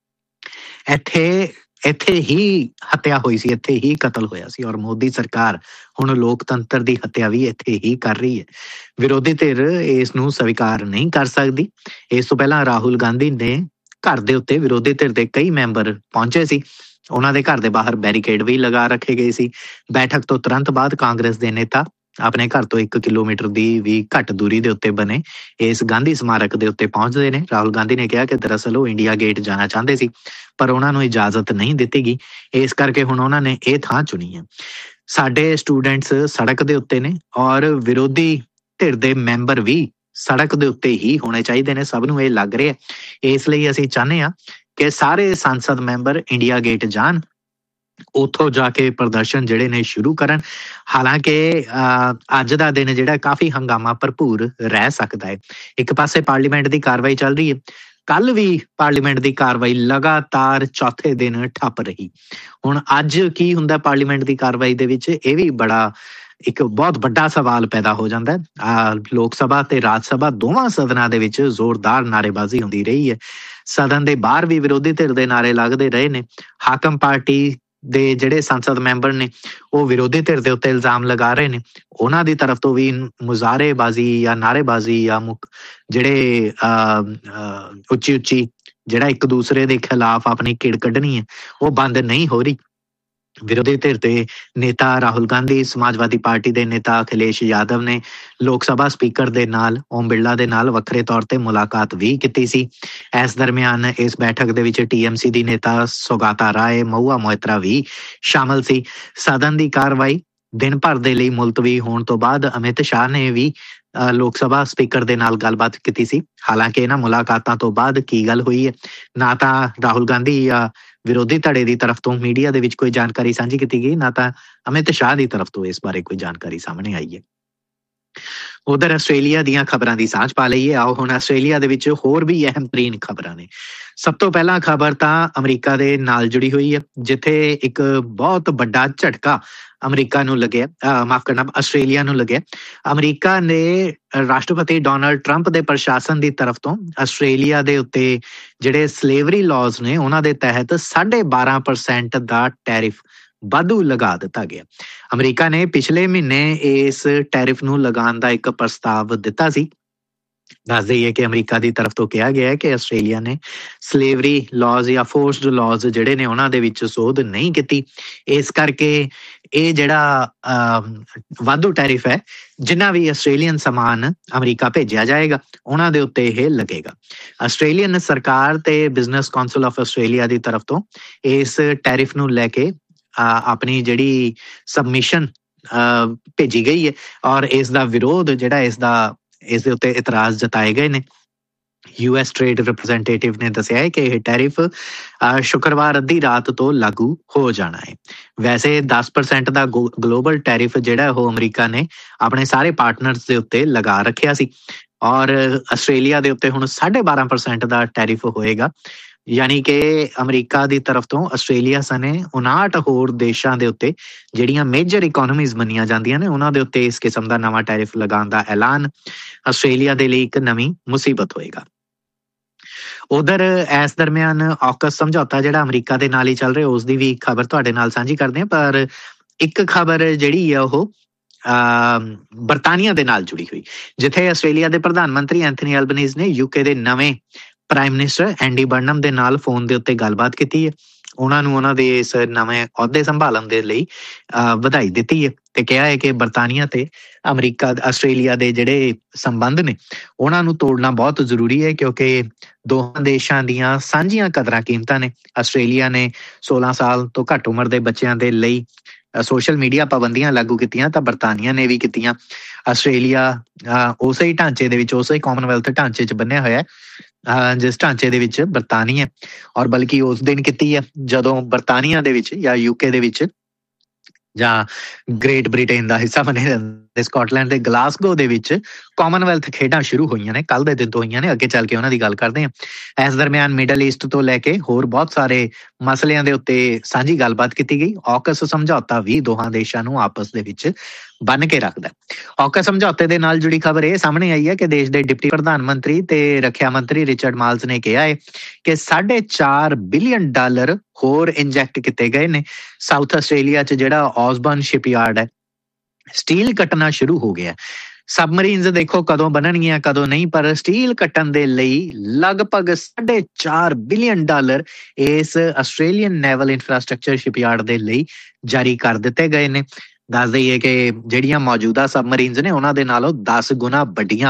ਇੱਥੇ ਹੀ ਹੱਤਿਆ ਹੋਈ ਸੀ, ਇੱਥੇ ਹੀ ਕਤਲ ਹੋਇਆ ਸੀ ਔਰ ਮੋਦੀ ਸਰਕਾਰ ਹੁਣ ਲੋਕਤੰਤਰ ਦੀ ਹੱਤਿਆ ਵੀ ਇੱਥੇ ਹੀ ਕਰ ਰਹੀ ਹੈ। ਵਿਰੋਧੀ ਧਿਰ ਇਸ ਨੂੰ ਸਵੀਕਾਰ ਨਹੀਂ ਕਰ ਸਕਦੀ। ਇਸ ਤੋਂ ਪਹਿਲਾਂ ਰਾਹੁਲ ਗਾਂਧੀ ਨੇ ਘਰ ਦੇ ਉੱਤੇ ਵਿਰੋਧੀ ਧਿਰ ਦੇ ਕਈ ਮੈਂਬਰ ਪਹੁੰਚੇ ਸੀ। ਉਹਨਾਂ ਦੇ ਘਰ ਦੇ ਬਾਹਰ ਬੈਰੀਕੇਡ ਵੀ ਲਗਾ ਰੱਖੇ ਗਏ ਸੀ। ਬੈਠਕ ਤੋਂ ਤੁਰੰਤ ਬਾਅਦ ਕਾਂਗਰਸ ਦੇ ਨੇਤਾ ਆਪਣੇ ਘਰ ਤੋਂ 1 ਕਿਲੋਮੀਟਰ ਦੀ ਵੀ ਘੱਟ ਦੂਰੀ ਦੇ ਉੱਤੇ ਬਣੇ ਇਸ ਗਾਂਧੀ ਸਮਾਰਕ ਦੇ ਉੱਤੇ ਪਹੁੰਚਦੇ ਨੇ। ਰਾਹੁਲ ਗਾਂਧੀ ਨੇ ਕਿਹਾ ਕਿ ਦਰਅਸਲ ਉਹ ਇੰਡੀਆ ਗੇਟ ਜਾਣਾ ਚਾਹੁੰਦੇ ਸੀ ਪਰ ਉਹਨਾਂ ਨੂੰ ਇਜਾਜ਼ਤ ਨਹੀਂ ਦਿੱਤੀ ਗਈ, ਇਸ ਕਰਕੇ ਹੁਣ ਉਹਨਾਂ ਨੇ ਇਹ ਥਾਂ ਚੁਣੀ ਹੈ। ਸਾਡੇ ਸਟੂਡੈਂਟਸ ਸੜਕ ਦੇ ਉੱਤੇ ਨੇ ਔਰ ਵਿਰੋਧੀ ਧਿਰ ਦੇ ਮੈਂਬਰ ਵੀ ਸੜਕ ਦੇ ਉੱਤੇ ਹੀ ਹੋਣੇ ਚਾਹੀਦੇ ਨੇ, ਸਭ ਨੂੰ ਇਹ ਲੱਗ ਰਿਹਾ। ਇਸ ਲਈ ਅਸੀਂ ਚਾਹੁੰਦੇ ਹਾਂ ਕਿ ਸਾਰੇ ਸੰਸਦ ਮੈਂਬਰ ਇੰਡੀਆ ਗੇਟ ਜਾਣ, ਉੱਥੋਂ ਜਾ ਕੇ ਪ੍ਰਦਰਸ਼ਨ ਜਿਹੜੇ ਨੇ ਸ਼ੁਰੂ ਕਰਨ। ਹਾਲਾਂਕਿ ਅੱਜ ਦਾ ਦਿਨ ਜਿਹੜਾ ਕਾਫੀ ਹੰਗਾਮਾ ਭਰਪੂਰ ਰਹਿ ਸਕਦਾ ਹੈ। ਇੱਕ ਪਾਸੇ ਪਾਰਲੀਮੈਂਟ ਦੀ ਕਾਰਵਾਈ ਚੱਲ ਰਹੀ ਹੈ, ਕੱਲ ਵੀ ਪਾਰਲੀਮੈਂਟ ਦੀ ਕਾਰਵਾਈ ਲਗਾਤਾਰ ਚੌਥੇ ਦਿਨ ਠੱਪ ਰਹੀ। ਹੁਣ ਅੱਜ ਕੀ ਹੁੰਦਾ ਪਾਰਲੀਮੈਂਟ ਦੀ ਕਾਰਵਾਈ ਦੇ ਵਿੱਚ ਇਹ ਵੀ ਬੜਾ ਇੱਕ ਬਹੁਤ ਵੱਡਾ ਸਵਾਲ ਪੈਦਾ ਹੋ ਜਾਂਦਾ ਹੈ। ਲੋਕ ਸਭਾ ਤੇ ਰਾਜ ਸਭਾ ਦੋਵਾਂ ਸਦਨਾਂ ਦੇ ਵਿੱਚ ਜ਼ੋਰਦਾਰ ਨਾਅਰੇਬਾਜ਼ੀ ਹੁੰਦੀ ਰਹੀ ਹੈ। ਸਦਨ ਦੇ ਬਾਹਰ ਵੀ ਵਿਰੋਧੀ ਧਿਰ ਦੇ ਨਾਅਰੇ ਲੱਗਦੇ ਰਹੇ ਨੇ। ਹਾਕਮ ਪਾਰਟੀ ਦੇ ਜਿਹੜੇ ਸੰਸਦ ਮੈਂਬਰ ਨੇ ਉਹ ਵਿਰੋਧੀ ਧਿਰ ਦੇ ਉੱਤੇ ਇਲਜ਼ਾਮ ਲਗਾ ਰਹੇ ਨੇ। ਉਹਨਾਂ ਦੀ ਤਰਫ ਤੋਂ ਵੀ ਮੁਜ਼ਾਹਰੇਬਾਜ਼ੀ ਜਾਂ ਨਾਅਰੇਬਾਜ਼ੀ ਜਾਂ ਜਿਹੜੇ ਉੱਚੀ ਜਿਹੜਾ ਇੱਕ ਦੂਸਰੇ ਦੇ ਖਿਲਾਫ ਆਪਣੀ ਕਿੜ ਕੱਢਣੀ ਹੈ ਉਹ ਬੰਦ ਨਹੀਂ ਹੋ ਰਹੀ। ਵਿਰੋਧੀ ਧਿਰ ਦੇ ਨੇਤਾ ਰਾਹੁਲ ਗਾਂਧੀ, ਸਮਾਜਵਾਦੀ ਪਾਰਟੀ ਦੇ ਨੇਤਾ ਅਖਿਲੇਸ਼ ਯਾਦਵ ਨੇ ਲੋਕ ਸਭਾ ਸਪੀਕਰ ਦੇ ਨਾਲ ਓਮ ਬਿਰਲਾ ਦੇ ਨਾਲ ਵੱਖਰੇ ਤੌਰ ਤੇ ਮੁਲਾਕਾਤ ਵੀ ਕੀਤੀ ਸੀ। ਇਸ ਦਰਮਿਆਨ ਇਸ ਬੈਠਕ ਦੇ ਵਿੱਚ TMC ਦੀ ਨੇਤਾ ਸੌਗਾਤਾ ਰਾਏ, ਮਹੁਆ ਮੋਇਤਰਾ ਵੀ ਸ਼ਾਮਲ ਸੀ। ਸਦਨ ਦੀ ਕਾਰਵਾਈ ਦਿਨ ਭਰ ਦੇ ਲਈ ਮੁਲਤਵੀ ਹੋਣ ਤੋਂ ਬਾਅਦ ਅਮਿਤ ਸ਼ਾਹ ਨੇ ਵੀ ਲੋਕ ਸਭਾ ਸਪੀਕਰ ਦੇ ਨਾਲ ਗੱਲਬਾਤ ਕੀਤੀ ਸੀ। ਹਾਲਾਂਕਿ ਇਹਨਾਂ ਮੁਲਾਕਾਤਾਂ ਤੋਂ ਬਾਅਦ ਕੀ ਗੱਲ ਹੋਈ ਹੈ, ਨਾ ਤਾਂ ਰਾਹੁਲ ਗਾਂਧੀ ਜਾਂ ਵਿਰੋਧੀ ਧੜੇ ਦੀ ਤਰਫ ਤੋਂ ਮੀਡੀਆ ਦੇ ਵਿੱਚ ਕੋਈ ਜਾਣਕਾਰੀ ਸਾਂਝੀ ਕੀਤੀ ਗਈ, ਨਾ ਤਾਂ ਅਮਿਤ ਸ਼ਾਹ ਦੀ ਤਰਫ ਤੋਂ ਇਸ ਬਾਰੇ ਕੋਈ ਜਾਣਕਾਰੀ ਸਾਹਮਣੇ ਆਈ ਹੈ। ਉਧਰ ਆਸਟ੍ਰੇਲੀਆ ਦੀਆਂ ਖਬਰਾਂ ਦੀ ਸਾਂਝ ਪਾ ਲਈਏ। ਆਓ ਹੁਣ ਆਸਟ੍ਰੇਲੀਆ ਦੇ ਵਿੱਚ ਹੋਰ ਵੀ ਅਹਿਮ ਤਰੀਨ ਖਬਰਾਂ ਨੇ। ਸਭ ਤੋਂ ਪਹਿਲਾਂ ਖਬਰ ਤਾਂ ਅਮਰੀਕਾ ਦੇ ਨਾਲ ਜੁੜੀ ਹੋਈ ਹੈ, ਜਿੱਥੇ ਇੱਕ ਬਹੁਤ ਵੱਡਾ ਝਟਕਾ ਅਮਰੀਕਾ ਨੂੰ ਲੱਗਿਆ, ਮਾਫ ਕਰਨਾ, ਆਸਟ੍ਰੇਲੀਆ ਨੂੰ ਲੱਗਿਆ। ਅਮਰੀਕਾ ਨੇ ਰਾਸ਼ਟਰਪਤੀ ਡੋਨਾਲਡ ਟਰੰਪ ਦੇ ਪ੍ਰਸ਼ਾਸਨ ਦੀ ਤਰਫ ਤੋਂ ਆਸਟ੍ਰੇਲੀਆ ਦੇ ਉੱਤੇ ਜਿਹੜੇ ਸਲੇਵਰੀ ਲਾਜ਼ ਨੇ ਉਹਨਾਂ ਦੇ ਤਹਿਤ 12.5% ਦਾ ਟੈਰਿਫ ਵਾਧੂ ਲਗਾ ਦਿੱਤਾ ਗਿਆ। ਅਮਰੀਕਾ ਨੇ ਪਿਛਲੇ ਮਹੀਨੇ ਇਸ ਟੈਰਿਫ ਨੂੰ ਲਗਾਉਣ ਦਾ ਇੱਕ ਪ੍ਰਸਤਾਵ ਦਿੱਤਾ ਸੀ। ਦੱਸ ਦਈਏ ਕਿ ਅਮਰੀਕਾ ਦੀ ਤਰਫ ਤੋਂ ਕਿਹਾ ਗਿਆ ਹੈ ਕਿ ਆਸਟ੍ਰੇਲੀਆ ਨੇ ਸਲੇਵਰੀ ਲਾਜ਼ ਜਾਂ ਫੋਰਸਡ ਲਾਜ਼ ਜਿਹੜੇ ਨੇ ਉਹਨਾਂ ਦੇ ਵਿੱਚ ਸੋਧ ਨਹੀਂ ਕੀਤੀ। ਇਸ ਕਰਕੇ ਇਹ ਜਿਹੜਾ ਵਾਧੂ ਟੈਰਿਫ ਹੈ, ਜਿੰਨਾ ਵੀ ਆਸਟ੍ਰੇਲੀਅਨ ਸਮਾਨ ਅਮਰੀਕਾ ਭੇਜਿਆ ਜਾਏਗਾ ਉਹਨਾਂ ਦੇ ਉੱਤੇ ਇਹ ਲੱਗੇਗਾ। ਆਸਟ੍ਰੇਲੀਅਨ ਸਰਕਾਰ ਤੇ ਬਿਜ਼ਨਸ ਕੌਂਸਲ ਆਫ ਆਸਟ੍ਰੇਲੀਆ ਦੀ ਤਰਫ ਤੋਂ ਇਸ ਟੈਰਿਫ ਨੂੰ ਲੈ ਕੇ ਆਪਣੀ ਜਿਹੜੀ ਸਬਮਿਸ਼ਨ ਭੇਜੀ ਗਈ ਹੈ ਔਰ ਇਸ ਦਾ ਵਿਰੋਧ ਜਿਹੜਾ ਇਸ ਦੇ ਉੱਤੇ ਇਤਰਾਜ਼ ਜਤਾਏ ਗਏ ਨੇ। US ਟ੍ਰੇਡ ਰਿਪਰੈਜ਼ੈਂਟੇਟਿਵ ਨੇ ਦੱਸਿਆ ਹੈ ਕਿ ਇਹ ਟੈਰਿਫ ਸ਼ੁੱਕਰਵਾਰ ਅੱਧੀ ਰਾਤ ਤੋਂ ਲਾਗੂ ਹੋ ਜਾਣਾ ਹੈ। ਵੈਸੇ 10% ਦਾ ਗਲੋਬਲ ਟੈਰਿਫ ਜਿਹੜਾ ਉਹ ਅਮਰੀਕਾ ਨੇ ਆਪਣੇ ਸਾਰੇ ਪਾਰਟਨਰਸ ਦੇ ਉੱਤੇ ਲਗਾ ਰੱਖਿਆ ਸੀ ਔਰ ਆਸਟ੍ਰੇਲੀਆ ਦੇ ਉੱਤੇ ਹੁਣ 12.5% ਦਾ ਟੈਰਿਫ ਹੋਏਗਾ। ਯਾਨੀ ਕਿ ਅਮਰੀਕਾ ਦੀ ਤਰਫ ਤੋਂ ਆਸਟ੍ਰੇਲੀਆ ਸਣੇ 59 ਹੋਰ ਦੇਸ਼ਾਂ ਦੇ ਉੱਤੇ ਜਿਹੜੀਆਂ ਮੇਜਰ ਇਕੋਨਮੀਜ਼ ਮੰਨੀਆਂ ਜਾਂਦੀਆਂ ਨੇ ਉਹਨਾਂ ਦੇ ਉੱਤੇ ਇਸ ਕਿਸਮ ਦਾ ਨਵਾਂ ਟੈਰਿਫ ਲਗਾਉਣ ਦਾ ਐਲਾਨ ਆਸਟ੍ਰੇਲੀਆ ਦੇ ਲਈ ਇੱਕ ਨਵੀਂ ਮੁਸੀਬਤ ਹੋਏਗਾ। ਉਧਰ ਇਸ ਦਰਮਿਆਨ ਔਕਸ ਸਮਝੌਤਾ ਜਿਹੜਾ ਅਮਰੀਕਾ ਦੇ ਨਾਲ ਹੀ ਚੱਲ ਰਿਹਾ ਉਸ ਦੀ ਵੀ ਖਬਰ ਤੁਹਾਡੇ ਨਾਲ ਸਾਂਝੀ ਕਰਦੇ ਹਾਂ। ਪਰ ਇੱਕ ਖਬਰ ਜਿਹੜੀ ਹੈ ਉਹ ਬਰਤਾਨੀਆ ਦੇ ਨਾਲ ਜੁੜੀ ਹੋਈ, ਜਿੱਥੇ ਆਸਟ੍ਰੇਲੀਆ ਦੇ ਪ੍ਰਧਾਨ ਮੰਤਰੀ ਐਂਥਨੀ ਐਲਬਨੀਜ਼ ਨੇ UK ਦੇ ਨਵੇਂ ਪ੍ਰਾਈਮ ਮਿਨਿਸਟਰ ਐਂਡੀ ਬਰਨਮ ਦੇ ਨਾਲ ਫੋਨ ਦੇ ਉੱਤੇ ਗੱਲਬਾਤ ਕੀਤੀ ਹੈ। ਉਹਨਾਂ ਨੂੰ ਉਹਨਾਂ ਦੇ ਇਸ ਨਵੇਂ ਅਹੁਦੇ ਸੰਭਾਲਣ ਦੇ ਲਈ ਵਧਾਈ ਦਿੱਤੀ ਹੈ ਤੇ ਕਿਹਾ ਹੈ ਕਿ ਬਰਤਾਨੀਆ ਤੇ ਅਮਰੀਕਾ ਆਸਟ੍ਰੇਲੀਆ ਦੇ ਜਿਹੜੇ ਸੰਬੰਧ ਨੇ ਉਹਨਾਂ ਨੂੰ ਤੋੜਨਾ ਬਹੁਤ ਜ਼ਰੂਰੀ ਹੈ, ਕਿਉਂਕਿ ਦੋਹਾਂ ਦੇਸ਼ਾਂ ਦੀਆਂ ਸਾਂਝੀਆਂ ਕਦਰਾਂ ਕੀਮਤਾਂ ਨੇ। ਆਸਟ੍ਰੇਲੀਆ ਨੇ 16 ਸਾਲ ਤੋਂ ਘੱਟ ਉਮਰ ਦੇ ਬੱਚਿਆਂ ਦੇ ਲਈ ਸੋਸ਼ਲ ਮੀਡੀਆ ਪਾਬੰਦੀਆਂ ਲਾਗੂ ਕੀਤੀਆਂ ਤਾਂ ਬਰਤਾਨੀਆ ਨੇ ਵੀ ਕੀਤੀਆਂ। ਆਸਟ੍ਰੇਲੀਆ ਉਸੇ ਹੀ ਢਾਂਚੇ ਦੇ ਵਿੱਚ, ਉਸੇ ਕਾਮਨਵੈਲਥ ਢਾਂਚੇ 'ਚ ਬੰਨਿਆ ਹੋਇਆ ਜਿਸ ਢਾਂਚੇ ਦੇ ਵਿੱਚ ਬਰਤਾਨੀਆ, ਔਰ ਬਲਕਿ ਉਸ ਦਿਨ ਕੀਤੀ ਹੈ ਜਦੋਂ ਬਰਤਾਨੀਆ ਦੇ ਵਿੱਚ ਜਾਂ UK ਦੇ ਵਿੱਚ ਜਾਂ ਗ੍ਰੇਟ ਬ੍ਰਿਟੇਨ ਦਾ ਹਿੱਸਾ ਬਣੇ ਰਹਿੰਦੇ ਸਕਾਟਲੈਂਡ ਦੇ ਗਲਾਸਗੋ ਦੇ ਵਿੱਚ ਕਾਮਨਵੈਲਥ ਖੇਡਾਂ ਸ਼ੁਰੂ ਹੋਈਆਂ ਨੇ, ਕੱਲ੍ਹ ਦੇ ਦਿਨ ਤੋਂ ਹੋਈਆਂ ਨੇ। ਅੱਗੇ ਚੱਲ ਕੇ ਉਹਨਾਂ ਦੀ ਗੱਲ ਕਰਦੇ ਹਾਂ। ਇਸ ਦਰਮਿਆਨ ਮਿਡਲ ਈਸਟ ਤੋਂ ਲੈ ਕੇ ਹੋਰ ਬਹੁਤ ਸਾਰੇ ਮਸਲਿਆਂ ਦੇ ਉੱਤੇ ਸਾਂਝੀ ਗੱਲਬਾਤ ਕੀਤੀ ਗਈ। ਔਕਸ ਸਮਝੌਤਾ ਵੀ ਦੋਹਾਂ ਦੇਸ਼ਾਂ ਨੂੰ ਆਪਸ ਦੇ ਵਿੱਚ ਬੰਨ ਕੇ ਰੱਖਦਾ। ਔਕਸ ਸਮਝੌਤੇ ਦੇ ਨਾਲ ਜੁੜੀ ਖਬਰ ਇਹ ਸਾਹਮਣੇ ਆਈ ਹੈ ਕਿ ਦੇਸ਼ ਦੇ ਡਿਪਟੀ ਪ੍ਰਧਾਨ ਮੰਤਰੀ ਤੇ ਰੱਖਿਆ ਮੰਤਰੀ ਰਿਚਰਡ ਮਾਲਸ ਨੇ ਕਿਹਾ ਹੈ ਕਿ $4.5 ਬਿਲੀਅਨ ਹੋਰ ਇੰਜੈਕਟ ਕੀਤੇ ਗਏ ਨੇ। ਸਾਊਥ ਆਸਟ੍ਰੇਲੀਆ 'ਚ ਜਿਹੜਾ ਔਸਬਰਨ ਸ਼ਿਪਯਾਰਡ ਹੈ, ਸਟੀਲ ਕੱਟਣਾ ਸ਼ੁਰੂ ਹੋ ਗਿਆ। ਸਬਮਰੀਨਸ ਦੇਖੋ ਕਦੋਂ ਬਣਨਗੀਆਂ ਕਦੋਂ ਨਹੀਂ, ਪਰ ਸਟੀਲ ਕੱਟਣ ਦੇ ਲਈ ਲਗਭਗ $4.5 ਬਿਲੀਅਨ ਇਸ ਆਸਟ੍ਰੇਲੀਅਨ ਨੈਵਲ ਇਨਫਰਾਸਟ੍ਰਕਚਰ ਸ਼ਿਪਯਾਰਡ ਦੇ ਲਈ ਜਾਰੀ ਕਰ ਦਿੱਤੇ ਗਏ ਨੇ। ਦੱਸ ਦਈਏ ਕਿ ਜਿਹੜੀਆਂ ਮੌਜੂਦਾ ਸਬਮਰੀਨਸ ਨੇ ਉਹਨਾਂ ਦੇ ਨਾਲੋਂ 10 ਗੁਣਾ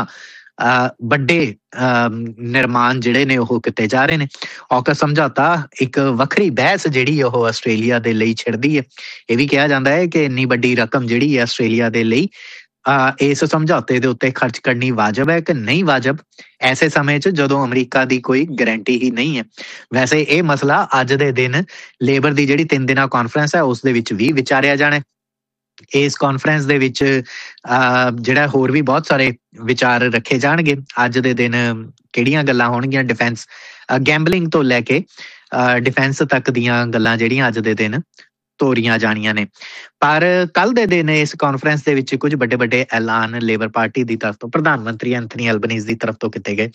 ਵੱਡੇ ਨਿਰਮਾਣ ਜਿਹੜੇ ਨੇ ਉਹ ਕੀਤੇ ਜਾ ਰਹੇ ਨੇ। ਔਕਸ ਸਮਝੌਤਾ ਇੱਕ ਵੱਖਰੀ ਬਹਿਸ ਜਿਹੜੀ ਉਹ ਆਸਟ੍ਰੇਲੀਆ ਦੇ ਲਈ ਛਿੜਦੀ ਹੈ। ਇਹ ਵੀ ਕਿਹਾ ਜਾਂਦਾ ਹੈ ਕਿ ਇੰਨੀ ਵੱਡੀ ਰਕਮ ਜਿਹੜੀ ਹੈ ਆਸਟ੍ਰੇਲੀਆ ਦੇ ਲਈ ਇਸ ਸਮਝੌਤੇ ਦੇ ਉੱਤੇ ਖਰਚ ਕਰਨੀ ਵਾਜਬ ਹੈ ਕਿ ਨਹੀਂ ਵਾਜਬ, ਐਸੇ ਸਮੇਂ 'ਚ ਜਦੋਂ ਅਮਰੀਕਾ ਦੀ ਕੋਈ ਗਰੰਟੀ ਹੀ ਨਹੀਂ ਹੈ। ਵੈਸੇ ਇਹ ਮਸਲਾ ਅੱਜ ਦੇ ਦਿਨ ਲੇਬਰ ਦੀ ਜਿਹੜੀ 3 ਦਿਨਾਂ ਕਾਨਫਰੰਸ ਹੈ ਉਸ ਦੇ ਵਿੱਚ ਵੀ ਵਿਚਾਰਿਆ ਜਾਣਾ। ਇਸ ਕਾਨਫਰੰਸ ਦੇ ਵਿੱਚ ਜਿਹੜਾ ਹੋਰ ਵੀ ਬਹੁਤ ਸਾਰੇ ਵਿਚਾਰ ਰੱਖੇ ਜਾਣਗੇ। ਅੱਜ ਦੇ ਦਿਨ ਕਿਹੜੀਆਂ ਗੱਲਾਂ ਹੋਣਗੀਆਂ, ਡਿਫੈਂਸ ਗੈਂਬਲਿੰਗ ਤੋਂ ਲੈ ਕੇ ਡਿਫੈਂਸ ਤੱਕ ਦੀਆਂ ਗੱਲਾਂ ਜਿਹੜੀਆਂ ਅੱਜ ਦੇ ਦਿਨ ਤੋਰੀਆਂ ਜਾਣੀਆਂ ਨੇ। ਪਰ ਕੱਲ ਦੇ ਦਿਨ ਇਸ ਕਾਨਫਰੰਸ ਦੇ ਵਿੱਚ ਕੁਝ ਵੱਡੇ ਵੱਡੇ ਐਲਾਨ ਲੇਬਰ ਪਾਰਟੀ ਦੀ ਤਰਫ ਤੋਂ ਪ੍ਰਧਾਨ ਮੰਤਰੀ ਐਂਥਨੀ ਐਲਬਨੀਜ਼ ਦੀ ਤਰਫ ਤੋਂ ਕੀਤੇ ਗਏ।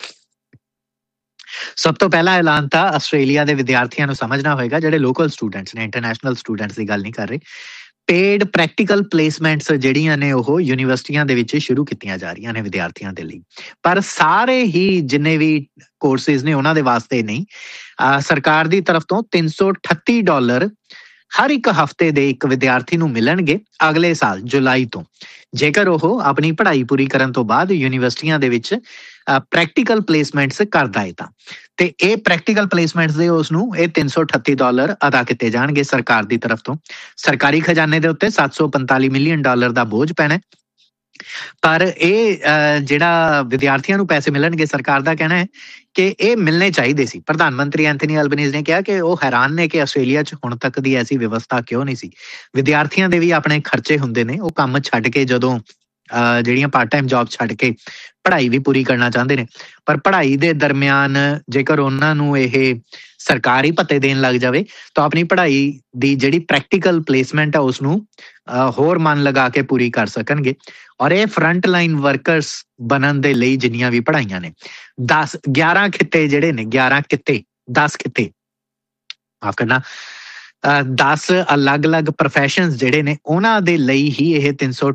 ਸਭ ਤੋਂ ਪਹਿਲਾ ਐਲਾਨ ਤਾਂ ਆਸਟ੍ਰੇਲੀਆ ਦੇ ਵਿਦਿਆਰਥੀਆਂ ਨੂੰ ਸਮਝਣਾ ਹੋਏਗਾ, ਜਿਹੜੇ ਲੋਕਲ ਸਟੂਡੈਂਟਸ ਨੇ, ਇੰਟਰਨੈਸ਼ਨਲ ਸਟੂਡੈਂਟਸ ਦੀ ਗੱਲ ਨਹੀਂ ਕਰ ਰਹੇ। ਪੇਡ ਪ੍ਰੈਕਟੀਕਲ ਪਲੇਸਮੈਂਟਸ ਜਿਹੜੀਆਂ ਨੇ ਉਹ ਯੂਨੀਵਰਸਿਟੀਆਂ ਦੇ ਵਿੱਚ ਸ਼ੁਰੂ ਕੀਤੀਆਂ ਜਾ ਰਹੀਆਂ ਨੇ ਵਿਦਿਆਰਥੀਆਂ ਦੇ ਲਈ, ਪਰ ਸਾਰੇ ਹੀ ਜਿੰਨੇ ਵੀ ਕੋਰਸਿਸ ਨੇ ਉਹਨਾਂ ਦੇ ਵਾਸਤੇ ਨਹੀਂ। ਸਰਕਾਰ ਦੀ ਤਰਫ ਤੋਂ $338 ਹਰ ਇੱਕ ਹਫ਼ਤੇ ਦੇ ਇੱਕ ਵਿਦਿਆਰਥੀ ਨੂੰ ਮਿਲਣਗੇ ਅਗਲੇ ਸਾਲ ਜੁਲਾਈ ਤੋਂ, ਜੇਕਰ ਉਹ ਆਪਣੀ ਪੜ੍ਹਾਈ ਪੂਰੀ ਕਰਨ ਤੋਂ ਬਾਅਦ ਯੂਨੀਵਰਸਿਟੀਆਂ ਦੇ ਵਿੱਚ ਪ੍ਰੈਕਟੀਕਲ ਪਲੇਸਮੈਂਟਸ ਕਰਦਾ ਹੈ ਤਾਂ। ਤੇ ਇਹ ਪ੍ਰੈਕਟੀਕਲ ਪਲੇਸਮੈਂਟਸ ਦੇ ਉਸਨੂੰ ਇਹ $338 ਅਦਾ ਕੀਤੇ ਜਾਣਗੇ ਸਰਕਾਰ ਦੀ ਤਰਫ ਤੋਂ। ਸਰਕਾਰੀ ਖਜ਼ਾਨੇ ਦੇ ਉੱਤੇ $745 ਮਿਲੀਅਨ ਦਾ ਬੋਝ ਪੈਣਾ, ਪਰ ਇਹ ਜਿਹੜਾ ਵਿਦਿਆਰਥੀਆਂ ਨੂੰ ਪੈਸੇ ਮਿਲਣਗੇ, ਸਰਕਾਰ ਦਾ ਕਹਿਣਾ ਹੈ ਕਿ ਇਹ ਮਿਲਣੇ ਚਾਹੀਦੇ ਸੀ। ਪ੍ਰਧਾਨ ਮੰਤਰੀ ਐਂਥਨੀ ਐਲਬਨੀਜ਼ ਨੇ ਕਿਹਾ ਕਿ ਉਹ ਹੈਰਾਨ ਨੇ ਕਿ ਆਸਟ੍ਰੇਲੀਆ 'ਚ ਹੁਣ ਤੱਕ ਦੀ ਐਸੀ ਵਿਵਸਥਾ ਕਿਉਂ ਨਹੀਂ ਸੀ। ਵਿਦਿਆਰਥੀਆਂ ਦੇ ਵੀ ਆਪਣੇ ਖਰਚੇ ਹੁੰਦੇ ਨੇ, ਉਹ ਕੰਮ ਛੱਡ ਕੇ ਜਦੋਂ ਜਿਹੜੀਆਂ ਪਾਰਟ ਟਾਈਮ ਜੌਬ ਛੱਡ ਕੇ ਪੜ੍ਹਾਈ ਵੀ ਪੂਰੀ ਕਰਨਾ ਚਾਹੁੰਦੇ ਨੇ, ਪਰ ਪੜ੍ਹਾਈ ਦੇ ਦਰਮਿਆਨ ਜੇਕਰ ਉਹਨਾਂ ਨੂੰ ਇਹ ਸਰਕਾਰੀ ਭੱਤੇ ਦੇਣ ਲੱਗ ਜਾਵੇ ਤਾਂ ਆਪਣੀ ਪੜ੍ਹਾਈ ਦੀ ਜਿਹੜੀ ਪ੍ਰੈਕਟੀਕਲ ਪਲੇਸਮੈਂਟ ਹੈ ਉਸਨੂੰ ਹੋਰ ਮਨ ਲਗਾ ਕੇ ਪੂਰੀ ਕਰ ਸਕਣਗੇ। ਔਰ ਇਹ ਫਰੰਟ ਲਾਈਨ ਵਰਕਰਸ ਬਣਨ ਦੇ ਲਈ ਜਿੰਨੀਆਂ ਵੀ ਪੜ੍ਹਾਈਆਂ ਨੇ, 11 ਖਿੱਤੇ ਜਿਹੜੇ ਨੇ, 10 ਖਿੱਤੇ ਮਾਫ ਕਰਨਾ, 10 ਅਲੱਗ-ਅਲੱਗ ਪ੍ਰੋਫੈਸ਼ਨਸ ਜਿਹੜੇ ਨੇ ਉਹਨਾਂ ਦੇ ਲਈ ਹੀ ਇਹ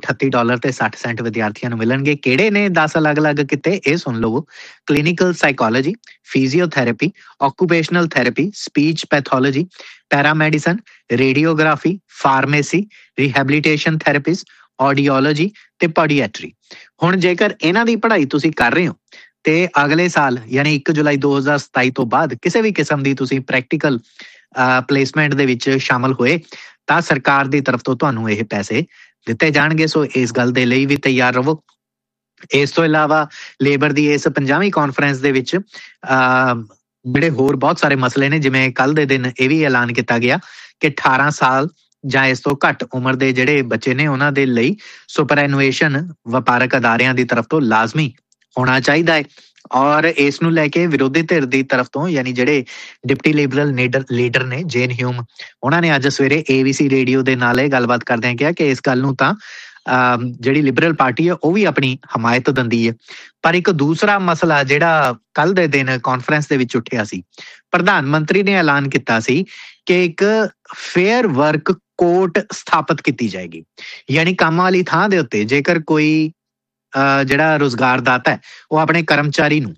$338.60 ਵਿਦਿਆਰਥੀਆਂ ਨੂੰ ਮਿਲਣਗੇ। ਕਿਹੜੇ ਨੇ 10 ਅਲੱਗ-ਅਲੱਗ ਕਿੱਤੇ, ਇਹ ਸੁਣ ਲਵੋ। Clinical psychology, physiotherapy, occupational therapy, speech pathology, ਪੈਰਾਮੈਡੀਸਨ, radiography, pharmacy, rehabilitation therapist, ਆਡੀਓਲੋਜੀ ਤੇ ਪੋਡੀਐਟਰੀ। ਹੁਣ ਜੇਕਰ ਇਹਨਾਂ ਦੀ ਪੜ੍ਹਾਈ ਤੁਸੀਂ ਕਰ ਰਹੇ ਹੋ ਤੇ ਅਗਲੇ ਸਾਲ ਯਾਨੀ 1 ਜੁਲਾਈ 2027 ਤੋਂ ਬਾਅਦ ਕਿਸੇ ਵੀ ਕਿਸਮ ਦੀ ਤੁਸੀਂ ਪ੍ਰੈਕਟੀਕਲ ਪਲੇਸਮੈਂਟ ਦੇ ਵਿੱਚ ਸ਼ਾਮਲ ਹੋਏ ਤਾਂ ਸਰਕਾਰ ਦੀ ਤਰਫ ਤੋਂ ਤੁਹਾਨੂੰ ਇਹ ਪੈਸੇ ਦਿੱਤੇ ਜਾਣਗੇ। ਸੋ ਇਸ ਗੱਲ ਦੇ ਲਈ ਵੀ ਤਿਆਰ ਰਹੋ। ਇਸ ਤੋਂ ਇਲਾਵਾ ਲੇਬਰ ਦੀ ਇਸ 50ਵੀਂ ਕਾਨਫਰੰਸ ਦੇ ਵਿੱਚ ਜਿਹੜੇ ਹੋਰ ਬਹੁਤ ਸਾਰੇ ਮਸਲੇ ਨੇ, ਜਿਵੇਂ ਕੱਲ ਦੇ ਦਿਨ ਇਹ ਵੀ ਐਲਾਨ ਕੀਤਾ ਗਿਆ ਕਿ 18 ਸਾਲ ਜਾਂ ਇਸ ਤੋਂ ਘੱਟ ਉਮਰ ਦੇ ਜਿਹੜੇ ਬੱਚੇ ਨੇ ਉਹਨਾਂ ਦੇ ਲਈ ਸੁਪਰਐਨੂਏਸ਼ਨ ਵਪਾਰਕ ਅਦਾਰਿਆਂ ਦੀ ਤਰਫ ਤੋਂ ਲਾਜ਼ਮੀ ਹੋਣਾ ਚਾਹੀਦਾ ਹੈ। ਔਰ ਇਸ ਨੂੰ ਲੈ ਕੇ ਵਿਰੋਧੀ ਧਿਰ ਦੀ ਤਰਫ ਤੋਂ ਯਾਨੀ ਜਿਹੜੇ ਡਿਪਟੀ ਲਿਬਰਲ ਲੀਡਰ ਨੇ ਜੇਨ ਹਿਊਮ, ਉਹਨਾਂ ਨੇ ਅੱਜ ਸਵੇਰੇ ABC ਰੇਡੀਓ ਦੇ ਨਾਲ ਇਹ ਗੱਲਬਾਤ ਕਰਦਿਆਂ ਕਿਹਾ ਕਿ ਇਸ ਗੱਲ ਨੂੰ ਤਾਂ ਜਿਹੜੀ ਲਿਬਰਲ ਪਾਰਟੀ ਹੈ ਉਹ ਵੀ ਆਪਣੀ ਹਮਾਇਤ ਦਿੰਦੀ ਹੈ। ਪਰ ਇੱਕ ਦੂਸਰਾ ਮਸਲਾ ਜਿਹੜਾ ਕੱਲ ਦੇ ਦਿਨ ਕਾਨਫਰੰਸ ਦੇ ਵਿੱਚ ਉੱਠਿਆ ਸੀ, ਪ੍ਰਧਾਨ ਮੰਤਰੀ ਨੇ ਐਲਾਨ ਕੀਤਾ ਸੀ ਕਿ ਇੱਕ ਫੇਅਰ ਵਰਕ ਕੋਰਟ ਸਥਾਪਿਤ ਕੀਤੀ ਜਾਏਗੀ। ਯਾਨੀ ਕੰਮ ਵਾਲੀ ਥਾਂ ਦੇ ਉੱਤੇ ਜੇਕਰ ਕੋਈ ਜਿਹੜਾ ਰੁਜ਼ਗਾਰਦਾਤਾ ਹੈ ਉਹ ਆਪਣੇ ਕਰਮਚਾਰੀ ਨੂੰ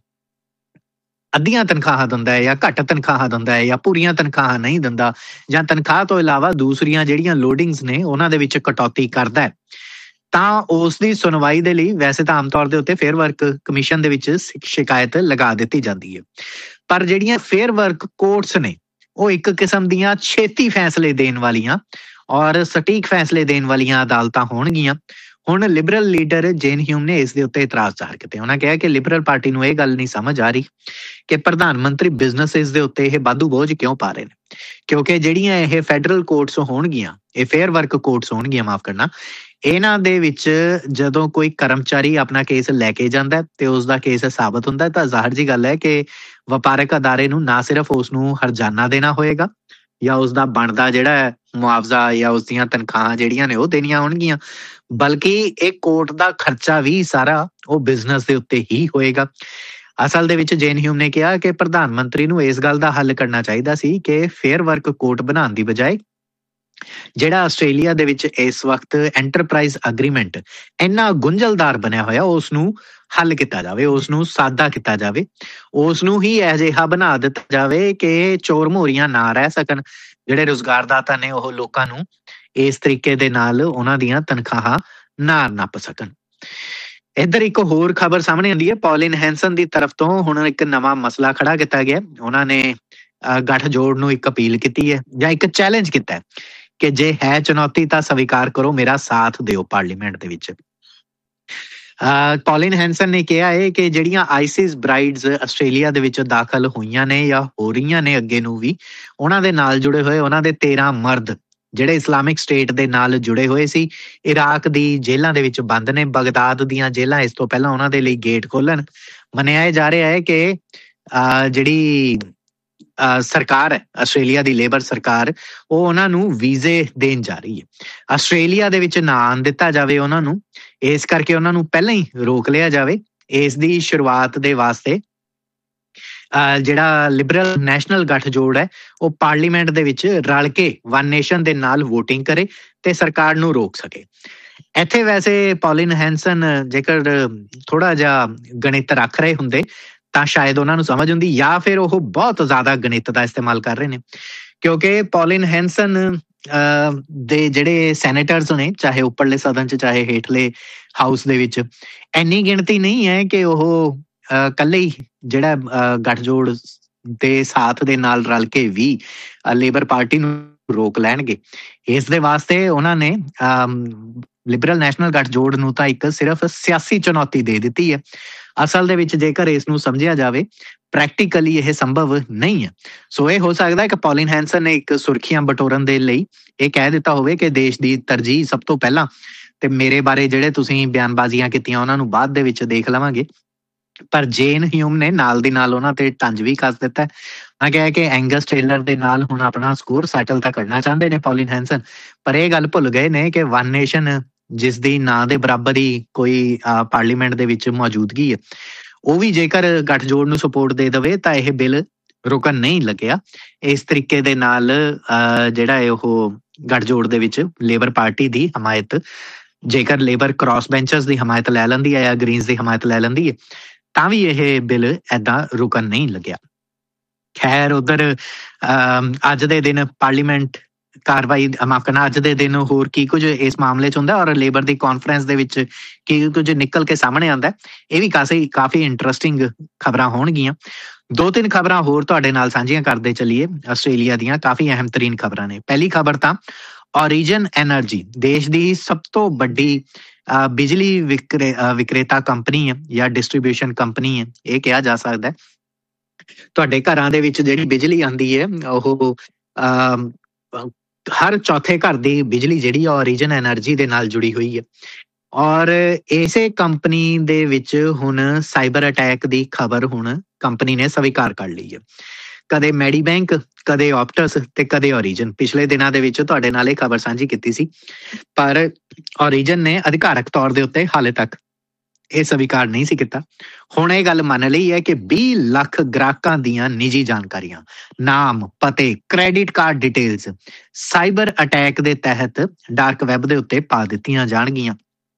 ਅੱਧੀਆਂ ਤਨਖਾਹਾਂ ਦਿੰਦਾ ਹੈ ਜਾਂ ਘੱਟ ਤਨਖਾਹਾਂ ਦਿੰਦਾ ਹੈ ਜਾਂ ਪੂਰੀਆਂ ਤਨਖਾਹਾਂ ਨਹੀਂ ਦਿੰਦਾ ਜਾਂ ਤਨਖਾਹ ਤੋਂ ਇਲਾਵਾ ਦੂਸਰੀਆਂ ਜਿਹੜੀਆਂ ਲੋਡਿੰਗਸ ਨੇ ਉਹਨਾਂ ਦੇ ਵਿੱਚ ਕਟੌਤੀ ਕਰਦਾ ਹੈ, ਤਾਂ ਉਸ ਦੀ ਸੁਣਵਾਈ ਦੇ ਲਈ ਵੈਸੇ ਤਾਂ ਆਮ ਤੌਰ ਦੇ ਉੱਤੇ ਫੇਅਰ ਵਰਕ ਕਮਿਸ਼ਨ ਦੇ ਵਿੱਚ ਸ਼ਿਕਾਇਤ ਲਗਾ ਦਿੱਤੀ ਜਾਂਦੀ ਹੈ। ਪਰ ਜਿਹੜੀਆਂ ਫੇਅਰ ਵਰਕ ਕੋਰਟਸ ਨੇ ਉਹ ਇੱਕ ਕਿਸਮ ਦੀਆਂ ਛੇਤੀ ਫੈਸਲੇ ਦੇਣ ਵਾਲੀਆਂ ਔਰ ਸਟੀਕ ਫੈਸਲੇ ਦੇਣ ਵਾਲੀਆਂ ਅਦਾਲਤਾਂ ਹੋਣਗੀਆਂ। ਹੁਣ ਲਿਬਰਲ ਲੀਡਰ ਜੇਨ ਹਿਊਮ ਨੇ ਇਸ ਦੇ ਉੱਤੇ ਇਤਰਾਜ਼ ਜ਼ਾਹਰ ਕੀਤੇ। ਉਹਨਾਂ ਕਿਹਾ ਕਿ ਲਿਬਰਲ ਪਾਰਟੀ ਨੂੰ ਇਹ ਗੱਲ ਨਹੀਂ ਸਮਝ ਆ ਰਹੀ ਕਿ ਪ੍ਰਧਾਨ ਮੰਤਰੀ ਬਿਜ਼ਨਸਿਸ ਦੇ ਉੱਤੇ ਇਹ ਵਾਧੂ ਬੋਝ ਕਿਉਂ ਪਾ ਰਹੇ ਨੇ, ਕਿਉਂਕਿ ਜਿਹੜੀਆਂ ਇਹ ਫੈਡਰਲ ਕੋਰਟਸ ਹੋਣਗੀਆਂ, ਇਹ ਫੇਅਰ ਵਰਕ ਕੋਰਟਸ ਹੋਣਗੀਆਂ, ਮਾਫ ਕਰਨਾ, ਇਹਨਾਂ ਦੇ ਵਿੱਚ ਜਦੋਂ ਕੋਈ ਕਰਮਚਾਰੀ ਆਪਣਾ ਕੇਸ ਲੈ ਕੇ ਜਾਂਦਾ ਤੇ ਉਸ ਦਾ ਕੇਸ ਸਾਬਤ ਹੁੰਦਾ ਤਾਂ ਜ਼ਾਹਰ ਜੀ ਗੱਲ ਹੈ ਕਿ ਵਪਾਰਕ ਅਦਾਰੇ ਨੂੰ ਨਾ ਸਿਰਫ ਉਸ ਨੂੰ ਹਰਜਾਨਾ ਦੇਣਾ ਹੋਏਗਾ ਜਾਂ ਉਸ ਦਾ ਬਣਦਾ ਜਿਹੜਾ ਮੁਆਵਜ਼ਾ ਜਾਂ ਉਸ ਦੀਆਂ ਤਨਖਾਹਾਂ ਜਿਹੜੀਆਂ ਨੇ ਉਹ ਦੇਣੀਆਂ ਹੋਣਗੀਆਂ, ਬਲਕਿ ਇਹ ਕੋਰਟ ਦਾ ਖਰਚਾ ਵੀ ਸਾਰਾ ਉਹ ਬਿਜ਼ਨਸ ਦੇ ਉੱਤੇ ਹੀ ਹੋਏਗਾ। ਅਸਲ ਦੇ ਵਿੱਚ ਜੇਨ ਹਿਊਮ ਨੇ ਕਿਹਾ ਕਿ ਪ੍ਰਧਾਨ ਮੰਤਰੀ ਨੂੰ ਇਸ ਗੱਲ ਦਾ ਹੱਲ ਕਰਨਾ ਚਾਹੀਦਾ ਸੀ ਕਿ ਫੇਅਰ ਵਰਕ ਕੋਰਟ ਬਣਾਉਣ ਦੀ ਬਜਾਏ ਜਿਹੜਾ ਆਸਟ੍ਰੇਲੀਆ ਦੇ ਵਿੱਚ ਇਸ ਵਕਤ ਐਂਟਰਪ੍ਰਾਈਜ਼ ਅਗਰੀਮੈਂਟ ਇੰਨਾ ਗੁੰਝਲਦਾਰ ਬਣਿਆ ਹੋਇਆ ਉਸ ਨੂੰ ਹੱਲ ਕੀਤਾ ਜਾਵੇ, ਉਸ ਨੂੰ ਸਾਦਾ ਕੀਤਾ ਜਾਵੇ, ਉਸ ਨੂੰ ਹੀ ਅਜਿਹਾ ਬਣਾ ਦਿੱਤਾ ਜਾਵੇ ਕਿ ਚੋਰ ਮੋਰੀਆਂ ਨਾ ਰਹਿ ਸਕਣ। ਜਿਹੜੇ ਰੁਜ਼ਗਾਰਦਾਤਾ ਨੇ ਉਹ ਲੋਕਾਂ ਨੂੰ ਇਸ ਤਰੀਕੇ ਦੇ ਨਾਲ ਉਹਨਾਂ ਦੀਆਂ ਤਨਖਾਹਾਂ ਨਾ ਨੱਪ ਸਕਣ। ਇੱਧਰ ਇੱਕ ਹੋਰ ਖਬਰ ਸਾਹਮਣੇ ਆਉਂਦੀ ਹੈ। ਪੌਲਿਨ ਹੈਂਸਨ ਦੀ ਤਰਫ ਤੋਂ ਹੁਣ ਇੱਕ ਨਵਾਂ ਮਸਲਾ ਖੜਾ ਕੀਤਾ ਗਿਆ। ਉਹਨਾਂ ਨੇ ਗੱਠਜੋੜ ਨੂੰ ਇੱਕ ਅਪੀਲ ਕੀਤੀ ਹੈ ਜਾਂ ਇੱਕ ਚੈਲੰਜ ਕੀਤਾ ਹੈ ਕਿ ਜੇ ਹੈ ਚੁਣੌਤੀ ਤਾਂ ਸਵੀਕਾਰ ਕਰੋ, ਮੇਰਾ ਸਾਥ ਦਿਓ ਪਾਰਲੀਮੈਂਟ ਦੇ ਵਿੱਚ। ਪੌਲਿਨ ਹੈਂਸਨ ਨੇ ਕਿਹਾ ਹੈ ਕਿ ਜਿਹੜੀਆਂ ਆਈਸਿਸ ਬ੍ਰਾਈਡਸ ਆਸਟ੍ਰੇਲੀਆ ਦੇ ਵਿੱਚ ਦਾਖਲ ਹੋਈਆਂ ਨੇ ਜਾਂ ਹੋ ਰਹੀਆਂ ਨੇ ਅੱਗੇ ਨੂੰ ਵੀ, ਉਹਨਾਂ ਦੇ ਨਾਲ ਜੁੜੇ ਹੋਏ ਉਹਨਾਂ ਦੇ 13 ਮਰਦ ਜਿਹੜੇ ਇਸਲਾਮਿਕ ਸਟੇਟ ਦੇ ਨਾਲ ਜੁੜੇ ਹੋਏ ਸੀ, ਇਰਾਕ ਦੀ ਜੇਲ੍ਹਾਂ ਦੇ ਵਿੱਚ ਬੰਦ ਨੇ। ਬਗਦਾਦ ਦੀਆਂ ਜੇਲ੍ਹਾਂ ਇਸ ਤੋਂ ਪਹਿਲਾਂ ਉਹਨਾਂ ਦੇ ਲਈ ਗੇਟ ਖੋਲਣ। ਮੰਨਿਆ ਜਾ ਰਿਹਾ ਹੈ ਕਿ ਜਿਹੜੀ ਸਰਕਾਰ ਹੈ ਆਸਟ੍ਰੇਲੀਆ ਦੀ ਲੇਬਰ ਸਰਕਾਰ, ਉਹ ਉਹਨਾਂ ਨੂੰ ਵੀਜ਼ੇ ਦੇਣ ਜਾ ਰਹੀ ਹੈ। ਆਸਟ੍ਰੇਲੀਆ ਦੇ ਵਿੱਚ ਨਾ ਆਉਣ ਦਿੱਤਾ ਜਾਵੇ ਉਹਨਾਂ ਨੂੰ, ਇਸ ਕਰਕੇ ਉਹਨਾਂ ਨੂੰ ਪਹਿਲਾਂ ਹੀ ਰੋਕ ਲਿਆ ਜਾਵੇ। ਇਸ ਦੀ ਸ਼ੁਰੂਆਤ ਦੇ ਵਾਸਤੇ ਜਿਹੜਾ ਲਿਬਰਲ ਨੈਸ਼ਨਲ ਗੱਠਜੋੜ ਹੈ ਉਹ ਪਾਰਲੀਮੈਂਟ ਦੇ ਵਿੱਚ ਰਲ ਕੇ ਵਨ ਨੇਸ਼ਨ ਦੇ ਨਾਲ ਵੋਟਿੰਗ ਕਰੇ ਤੇ ਸਰਕਾਰ ਨੂੰ ਰੋਕ ਸਕੇ। ਇੱਥੇ ਵੈਸੇ ਪੌਲਿਨ ਹੈਂਸਨ ਜੇਕਰ ਥੋੜਾ ਜਿਹਾ ਗਣਿਤ ਰੱਖ ਰਹੇ ਹੁੰਦੇ ਤਾਂ ਸ਼ਾਇਦ ਉਹਨਾਂ ਨੂੰ ਸਮਝ ਹੁੰਦੀ, ਜਾਂ ਫਿਰ ਉਹ ਬਹੁਤ ਜ਼ਿਆਦਾ ਗਣਿਤ ਦਾ ਇਸਤੇਮਾਲ ਕਰ ਰਹੇ ਨੇ, ਕਿਉਂਕਿ ਪੌਲਿਨ ਹੈਂਸਨ ਦੇ ਜਿਹੜੇ ਸੈਨੇਟਰਸ ਨੇ, ਚਾਹੇ ਉੱਪਰਲੇ ਸਦਨ 'ਚ ਚਾਹੇ ਹੇਠਲੇ ਹਾਊਸ ਦੇ ਵਿੱਚ, ਇੰਨੀ ਗਿਣਤੀ ਨਹੀਂ ਹੈ ਕਿ ਉਹ ਇਕੱਲੇ ਹੀ ਜਿਹੜਾ ਗੱਠਜੋੜ ਦੇ ਸਾਥ ਦੇ ਨਾਲ ਰਲ ਕੇ ਵੀ ਲੇਬਰ ਪਾਰਟੀ ਨੂੰ ਰੋਕ ਲੈਣਗੇ। ਇਸ ਦੇ ਵਾਸਤੇ ਉਹਨਾਂ ਨੇ ਲਿਬਰਲ ਨੈਸ਼ਨਲ ਗੱਠਜੋੜ ਨੂੰ ਤਾਂ ਇੱਕ ਸਿਰਫ ਸਿਆਸੀ ਚੁਣੌਤੀ ਦੇ ਦਿੱਤੀ ਹੈ। ਅਸਲ ਦੇ ਵਿੱਚ ਜੇਕਰ ਇਸ ਨੂੰ ਸਮਝਿਆ ਜਾਵੇ, ਪ੍ਰੈਕਟੀਕਲੀ ਇਹ ਸੰਭਵ ਨਹੀਂ ਹੈ। ਸੋ ਇਹ ਹੋ ਸਕਦਾ ਹੈ ਕਿ ਪੌਲਿਨ ਹੈਂਸਨ ਨੇ ਇੱਕ ਸੁਰਖੀਆਂ ਬਟੋਰਨ ਦੇ ਲਈ ਇਹ ਕਹਿ ਦਿੱਤਾ ਹੋਵੇ ਕਿ ਦੇਸ਼ ਦੀ ਤਰਜੀਹ ਸਭ ਤੋਂ ਪਹਿਲਾਂ, ਤੇ ਮੇਰੇ ਬਾਰੇ ਜਿਹੜੇ ਤੁਸੀਂ ਬਿਆਨਬਾਜ਼ੀਆਂ ਕੀਤੀਆਂ ਉਹਨਾਂ ਨੂੰ ਬਾਅਦ ਦੇ ਵਿੱਚ ਦੇਖ ਲਵਾਂਗੇ। ਪਰ ਜੇਨ ਹਿਊਮ ਨੇ ਨਾਲ ਦੀ ਨਾਲ ਉਹਨਾਂ ਤੇ ਤੰਜ ਵੀ ਕੱਸ ਦਿੱਤਾ। ਉਹਨਾਂ ਕਿਹਾ ਕਿ ਐਂਗਸ ਟੇਲਰ ਦੇ ਨਾਲ ਹੁਣ ਆਪਣਾ ਸਕੋਰ ਸੈਟਲ ਤਾਂ ਕਰਨਾ ਚਾਹੁੰਦੇ ਨੇ ਪੌਲਿਨ ਹੈਂਸਨ, ਪਰ ਇਹ ਗੱਲ ਭੁੱਲ ਗਏ ਨੇ ਕਿ ਵਨ ਨੇਸ਼ਨ ਜਿਸ ਦੀ ਨਾਂ ਦੇ ਬਰਾਬਰ ਹੀ ਕੋਈ ਪਾਰਲੀਮੈਂਟ ਦੇ ਵਿੱਚ ਮੌਜੂਦਗੀ ਹੈ, ਉਹ ਵੀ ਜੇਕਰ ਗੱਠਜੋੜ ਨੂੰ ਸਪੋਰਟ ਦੇ ਦੇਵੇ ਤਾਂ ਇਹ ਬਿੱਲ ਰੁਕਣ ਨਹੀਂ ਲੱਗਿਆ। ਇਸ ਤਰੀਕੇ ਦੇ ਨਾਲ ਜਿਹੜਾ ਹੈ ਉਹ ਗੱਠਜੋੜ ਦੇ ਵਿੱਚ ਲੇਬਰ ਪਾਰਟੀ ਦੀ ਹਮਾਇਤ, ਜੇਕਰ ਲੇਬਰ ਕ੍ਰਾਸ ਬੈਂਚਰਸ ਦੀ ਹਮਾਇਤ ਲੈ ਲੈਂਦੀ ਹੈ ਜਾਂ ਗ੍ਰੀਨਸ ਦੀ ਹਮਾਇਤ ਲੈ ਲੈਂਦੀ ਹੈ ਤਾਂ ਵੀ ਇਹ ਬਿੱਲ ਏਦਾਂ ਰੁਕਣ ਨਹੀਂ ਲੱਗਿਆ। ਖੈਰ ਉਧਰ ਅੱਜ ਦੇ ਦਿਨ ਪਾਰਲੀਮੈਂਟ ਕਾਰਵਾਈ, ਮਾਫ਼ ਕਰਨਾ, ਅੱਜ ਦੇ ਦਿਨ ਹੋਰ ਕੀ ਕੁਝ ਇਸ ਮਾਮਲੇ 'ਚ ਹੁੰਦਾ ਔਰ ਲੇਬਰ ਦੀ ਕਾਨਫਰੰਸ ਦੇ ਵਿੱਚ ਕੀ ਕੁਝ ਨਿਕਲ ਕੇ ਸਾਹਮਣੇ ਆਉਂਦਾ, ਇਹ ਵੀ ਕਾਫੀ ਇੰਟਰਸਟਿੰਗ ਖਬਰਾਂ ਹੋਣਗੀਆਂ। 2-3 ਖਬਰਾਂ ਹੋਰ ਤੁਹਾਡੇ ਨਾਲ ਸਾਂਝੀਆਂ ਕਰਦੇ ਚੱਲੀਏ। ਆਸਟ੍ਰੇਲੀਆ ਦੀਆਂ ਕਾਫੀ ਅਹਿਮ ਤਰੀਨ ਖਬਰਾਂ ਨੇ। ਪਹਿਲੀ ਖਬਰ ਤਾਂ ਔਰੀਜਨ ਐਨਰਜੀ, ਦੇਸ਼ ਦੀ ਸਭ ਤੋਂ ਵੱਡੀ ਬਿਜਲੀ ਵਿਕਰੇਤਾ ਕੰਪਨੀ ਹੈ ਜਾਂ ਡਿਸਟਰੀਬਿਊਸ਼ਨ ਕੰਪਨੀ ਹੈ, ਇਹ ਕਿਹਾ ਜਾ ਸਕਦਾ। ਤੁਹਾਡੇ ਘਰਾਂ ਦੇ ਵਿੱਚ ਜਿਹੜੀ ਬਿਜਲੀ ਆਉਂਦੀ ਹੈ ਉਹ ਹਰ ਚੌਥੇ ਘਰ ਦੀ ਬਿਜਲੀ ਜਿਹੜੀ ਔਰੀਜਨ ਐਨਰਜੀ ਦੇ ਨਾਲ ਜੁੜੀ ਹੋਈ ਹੈ। ਔਰ ਇਸੇ ਕੰਪਨੀ ਦੇ ਵਿੱਚ ਹੁਣ ਸਾਈਬਰ ਅਟੈਕ ਦੀ ਖਬਰ ਹੁਣ ਕੰਪਨੀ ਨੇ ਸਵੀਕਾਰ ਕਰ ਲਈ ਹੈ। ਕਦੇ ਮੈਡੀਬੈਂਕ, ਕਦੇ ਆਪਟਸ ਤੇ ਕਦੇ ਔਰੀਜਨ। ਪਿਛਲੇ ਦਿਨਾਂ ਦੇ ਵਿੱਚ ਤੁਹਾਡੇ ਨਾਲ ਇਹ ਖਬਰ ਸਾਂਝੀ ਕੀਤੀ ਸੀ, ਪਰ ਔਰੀਜਨ ਨੇ ਅਧਿਕਾਰਕ ਤੌਰ ਦੇ ਉੱਤੇ ਹਾਲੇ ਤੱਕ ਇਹ ਸਵੀਕਾਰ ਨਹੀਂ ਸੀ ਕੀਤਾ। ਹੁਣ ਇਹ ਗੱਲ ਮੰਨ ਲਈ ਹੈ ਕਿ 20 ਲੱਖ ਗ੍ਰਾਹਕਾਂ ਦੀਆਂ ਨਿੱਜੀ ਜਾਣਕਾਰੀਆਂ, ਨਾਮ, ਪਤੇ, credit card details cyber attack ਦੇ ਤਹਿਤ ਡਾਰਕ ਵੈਬ ਦੇ ਉੱਤੇ ਪਾ ਦਿੱਤੀਆਂ ਜਾਣਗੀਆਂ।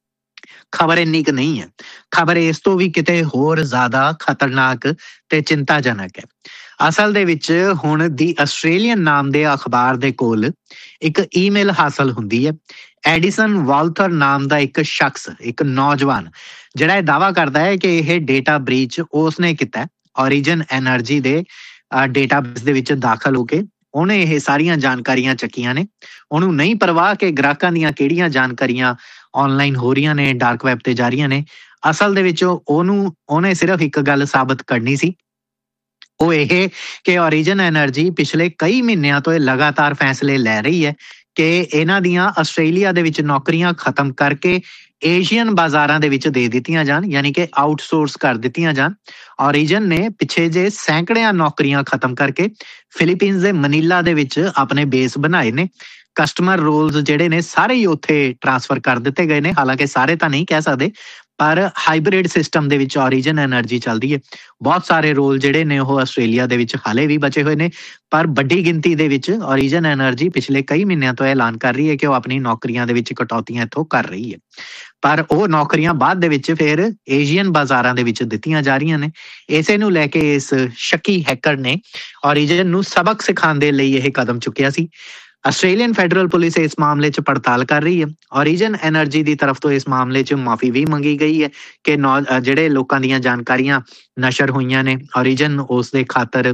ਖਬਰ ਇੰਨੀ ਕੁ ਨਹੀਂ ਹੈ, ਖਬਰ ਇਸ ਤੋਂ ਵੀ ਕਿਤੇ ਹੋਰ ਜ਼ਿਆਦਾ ਖਤਰਨਾਕ ਤੇ ਚਿੰਤਾਜਨਕ ਹੈ। ਅਸਲ ਦੇ ਵਿੱਚ ਹੁਣ ਦੀ ਆਸਟ੍ਰੇਲੀਅਨ ਨਾਮ ਦੇ ਅਖਬਾਰ ਦੇ ਕੋਲ ਇੱਕ ਈਮੇਲ ਹਾਸਲ ਹੁੰਦੀ ਹੈ। ਐਡੀਸਨ ਵਾਲਥਰ ਨਾਮ ਦਾ ਇੱਕ ਸ਼ਖਸ, ਇੱਕ ਨੌਜਵਾਨ, ਜਿਹੜਾ ਇਹ ਦਾਅਵਾ ਕਰਦਾ ਹੈ ਕਿ ਇਹ ਡੇਟਾ ਬ੍ਰੀਚ ਉਸਨੇ ਕੀਤਾ। ਔਰੀਜਨ ਐਨਰਜੀ ਦੇ ਡੇਟਾਬੇਸ ਦੇ ਵਿੱਚ ਦਾਖਲ ਹੋ ਕੇ ਉਹਨੇ ਇਹ ਸਾਰੀਆਂ ਜਾਣਕਾਰੀਆਂ ਚੱਕੀਆਂ ਨੇ। ਉਹਨੂੰ ਨਹੀਂ ਪਰਵਾਹ ਕਿ ਗ੍ਰਾਹਕਾਂ ਦੀਆਂ ਕਿਹੜੀਆਂ ਜਾਣਕਾਰੀਆਂ ਆਨਲਾਈਨ ਹੋ ਰਹੀਆਂ ਨੇ, ਡਾਰਕ ਵੈਬ ਤੇ ਜਾ ਰਹੀਆਂ ਨੇ। ਅਸਲ ਦੇ ਵਿੱਚ ਉਹਨੇ ਸਿਰਫ ਇੱਕ ਗੱਲ ਸਾਬਤ ਕਰਨੀ ਸੀ, ਉਹ ਇਹ ਕਿ ਔਰੀਜਨ ਐਨਰਜੀ ਪਿਛਲੇ ਕਈ ਮਹੀਨਿਆਂ ਤੋਂ ਇਹ ਲਗਾਤਾਰ ਫੈਸਲੇ ਲੈ ਰਹੀ ਹੈ ਕਿ ਇਹਨਾਂ ਦੀਆਂ ਆਸਟ੍ਰੇਲੀਆ ਦੇ ਵਿੱਚ ਨੌਕਰੀਆਂ ਖਤਮ ਕਰਕੇ ਏਸ਼ੀਅਨ ਬਾਜ਼ਾਰਾਂ ਦੇ ਵਿੱਚ ਦੇ ਦਿੱਤੀਆਂ ਜਾਣ, ਯਾਨੀ ਕਿ ਆਊਟਸੋਰਸ ਕਰ ਦਿੱਤੀਆਂ ਜਾਣ। ਔਰੀਜਨ ਨੇ ਪਿੱਛੇ ਜੇ ਸੈਂਕੜਿਆਂ ਨੌਕਰੀਆਂ ਖਤਮ ਕਰਕੇ ਫਿਲੀਪੀਨਸ ਦੇ ਮਨੀਲਾ ਦੇ ਵਿੱਚ ਆਪਣੇ ਬੇਸ ਬਣਾਏ ਨੇ। ਕਸਟਮਰ ਰੋਲਸ ਜਿਹੜੇ ਨੇ ਸਾਰੇ ਹੀ ਉੱਥੇ ਟ੍ਰਾਂਸਫਰ ਕਰ ਦਿੱਤੇ ਗਏ ਨੇ। ਹਾਲਾਂਕਿ ਸਾਰੇ ਤਾਂ ਨਹੀਂ ਕਹਿ ਸਕਦੇ, ਪਰ ਹਾਈਬ੍ਰਿਡ ਸਿਸਟਮ ਦੇ ਵਿੱਚ ਔਰੀਜਨ ਐਨਰਜੀ ਚੱਲਦੀ ਹੈ। ਬਹੁਤ ਸਾਰੇ ਰੋਲ ਜਿਹੜੇ ਨੇ ਉਹ ਆਸਟ੍ਰੇਲੀਆ ਦੇ ਵਿੱਚ ਹਾਲੇ ਵੀ ਬਚੇ ਹੋਏ ਨੇ, ਪਰ ਵੱਡੀ ਗਿਣਤੀ ਦੇ ਵਿੱਚ ਔਰੀਜਨ ਐਨਰਜੀ ਪਿਛਲੇ ਕਈ ਮਹੀਨਿਆਂ ਤੋਂ ਐਲਾਨ ਕਰ ਰਹੀ ਹੈ ਕਿ ਉਹ ਆਪਣੀ ਨੌਕਰੀਆਂ ਦੇ ਵਿੱਚ ਕਟੌਤੀਆਂ ਇੱਥੋਂ ਕਰ ਰਹੀ ਹੈ। ਪਰ ਉਹ ਨੌਕਰੀਆਂ ਬਾਅਦ ਦੇ ਵਿੱਚ ਫਿਰ ਏਸ਼ੀਅਨ ਬਾਜ਼ਾਰਾਂ ਦੇ ਵਿੱਚ ਦਿੱਤੀਆਂ ਜਾ ਰਹੀਆਂ ਨੇ। ਇਸੇ ਨੂੰ ਲੈ ਕੇ ਇਸ ਸ਼ੱਕੀ ਹੈਕਰ ਨੇ ਔਰੀਜਨ ਨੂੰ ਸਬਕ ਸਿਖਾਉਣ ਦੇ ਲਈ ਇਹ ਕਦਮ ਚੁੱਕਿਆ ਸੀ। ਆਸਟ੍ਰੇਲੀਅਨ ਫੈਡਰਲ ਪੁਲਿਸ ਇਸ ਮਾਮਲੇ 'ਚ ਪੜਤਾਲ ਕਰ ਰਹੀ ਹੈ। ਔਰੀਜਨ ਐਨਰਜੀ ਦੀ ਤਰਫ ਤੋਂ ਇਸ ਮਾਮਲੇ 'ਚ ਮਾਫੀ ਵੀ ਮੰਗੀ ਗਈ ਹੈ ਕਿ ਜਿਹੜੇ ਲੋਕਾਂ ਦੀਆਂ ਜਾਣਕਾਰੀਆਂ ਨਸ਼ਰ ਹੋਈਆਂ ਨੇ, ਔਰੀਜਨ ਉਸ ਦੇ ਖਾਤਰ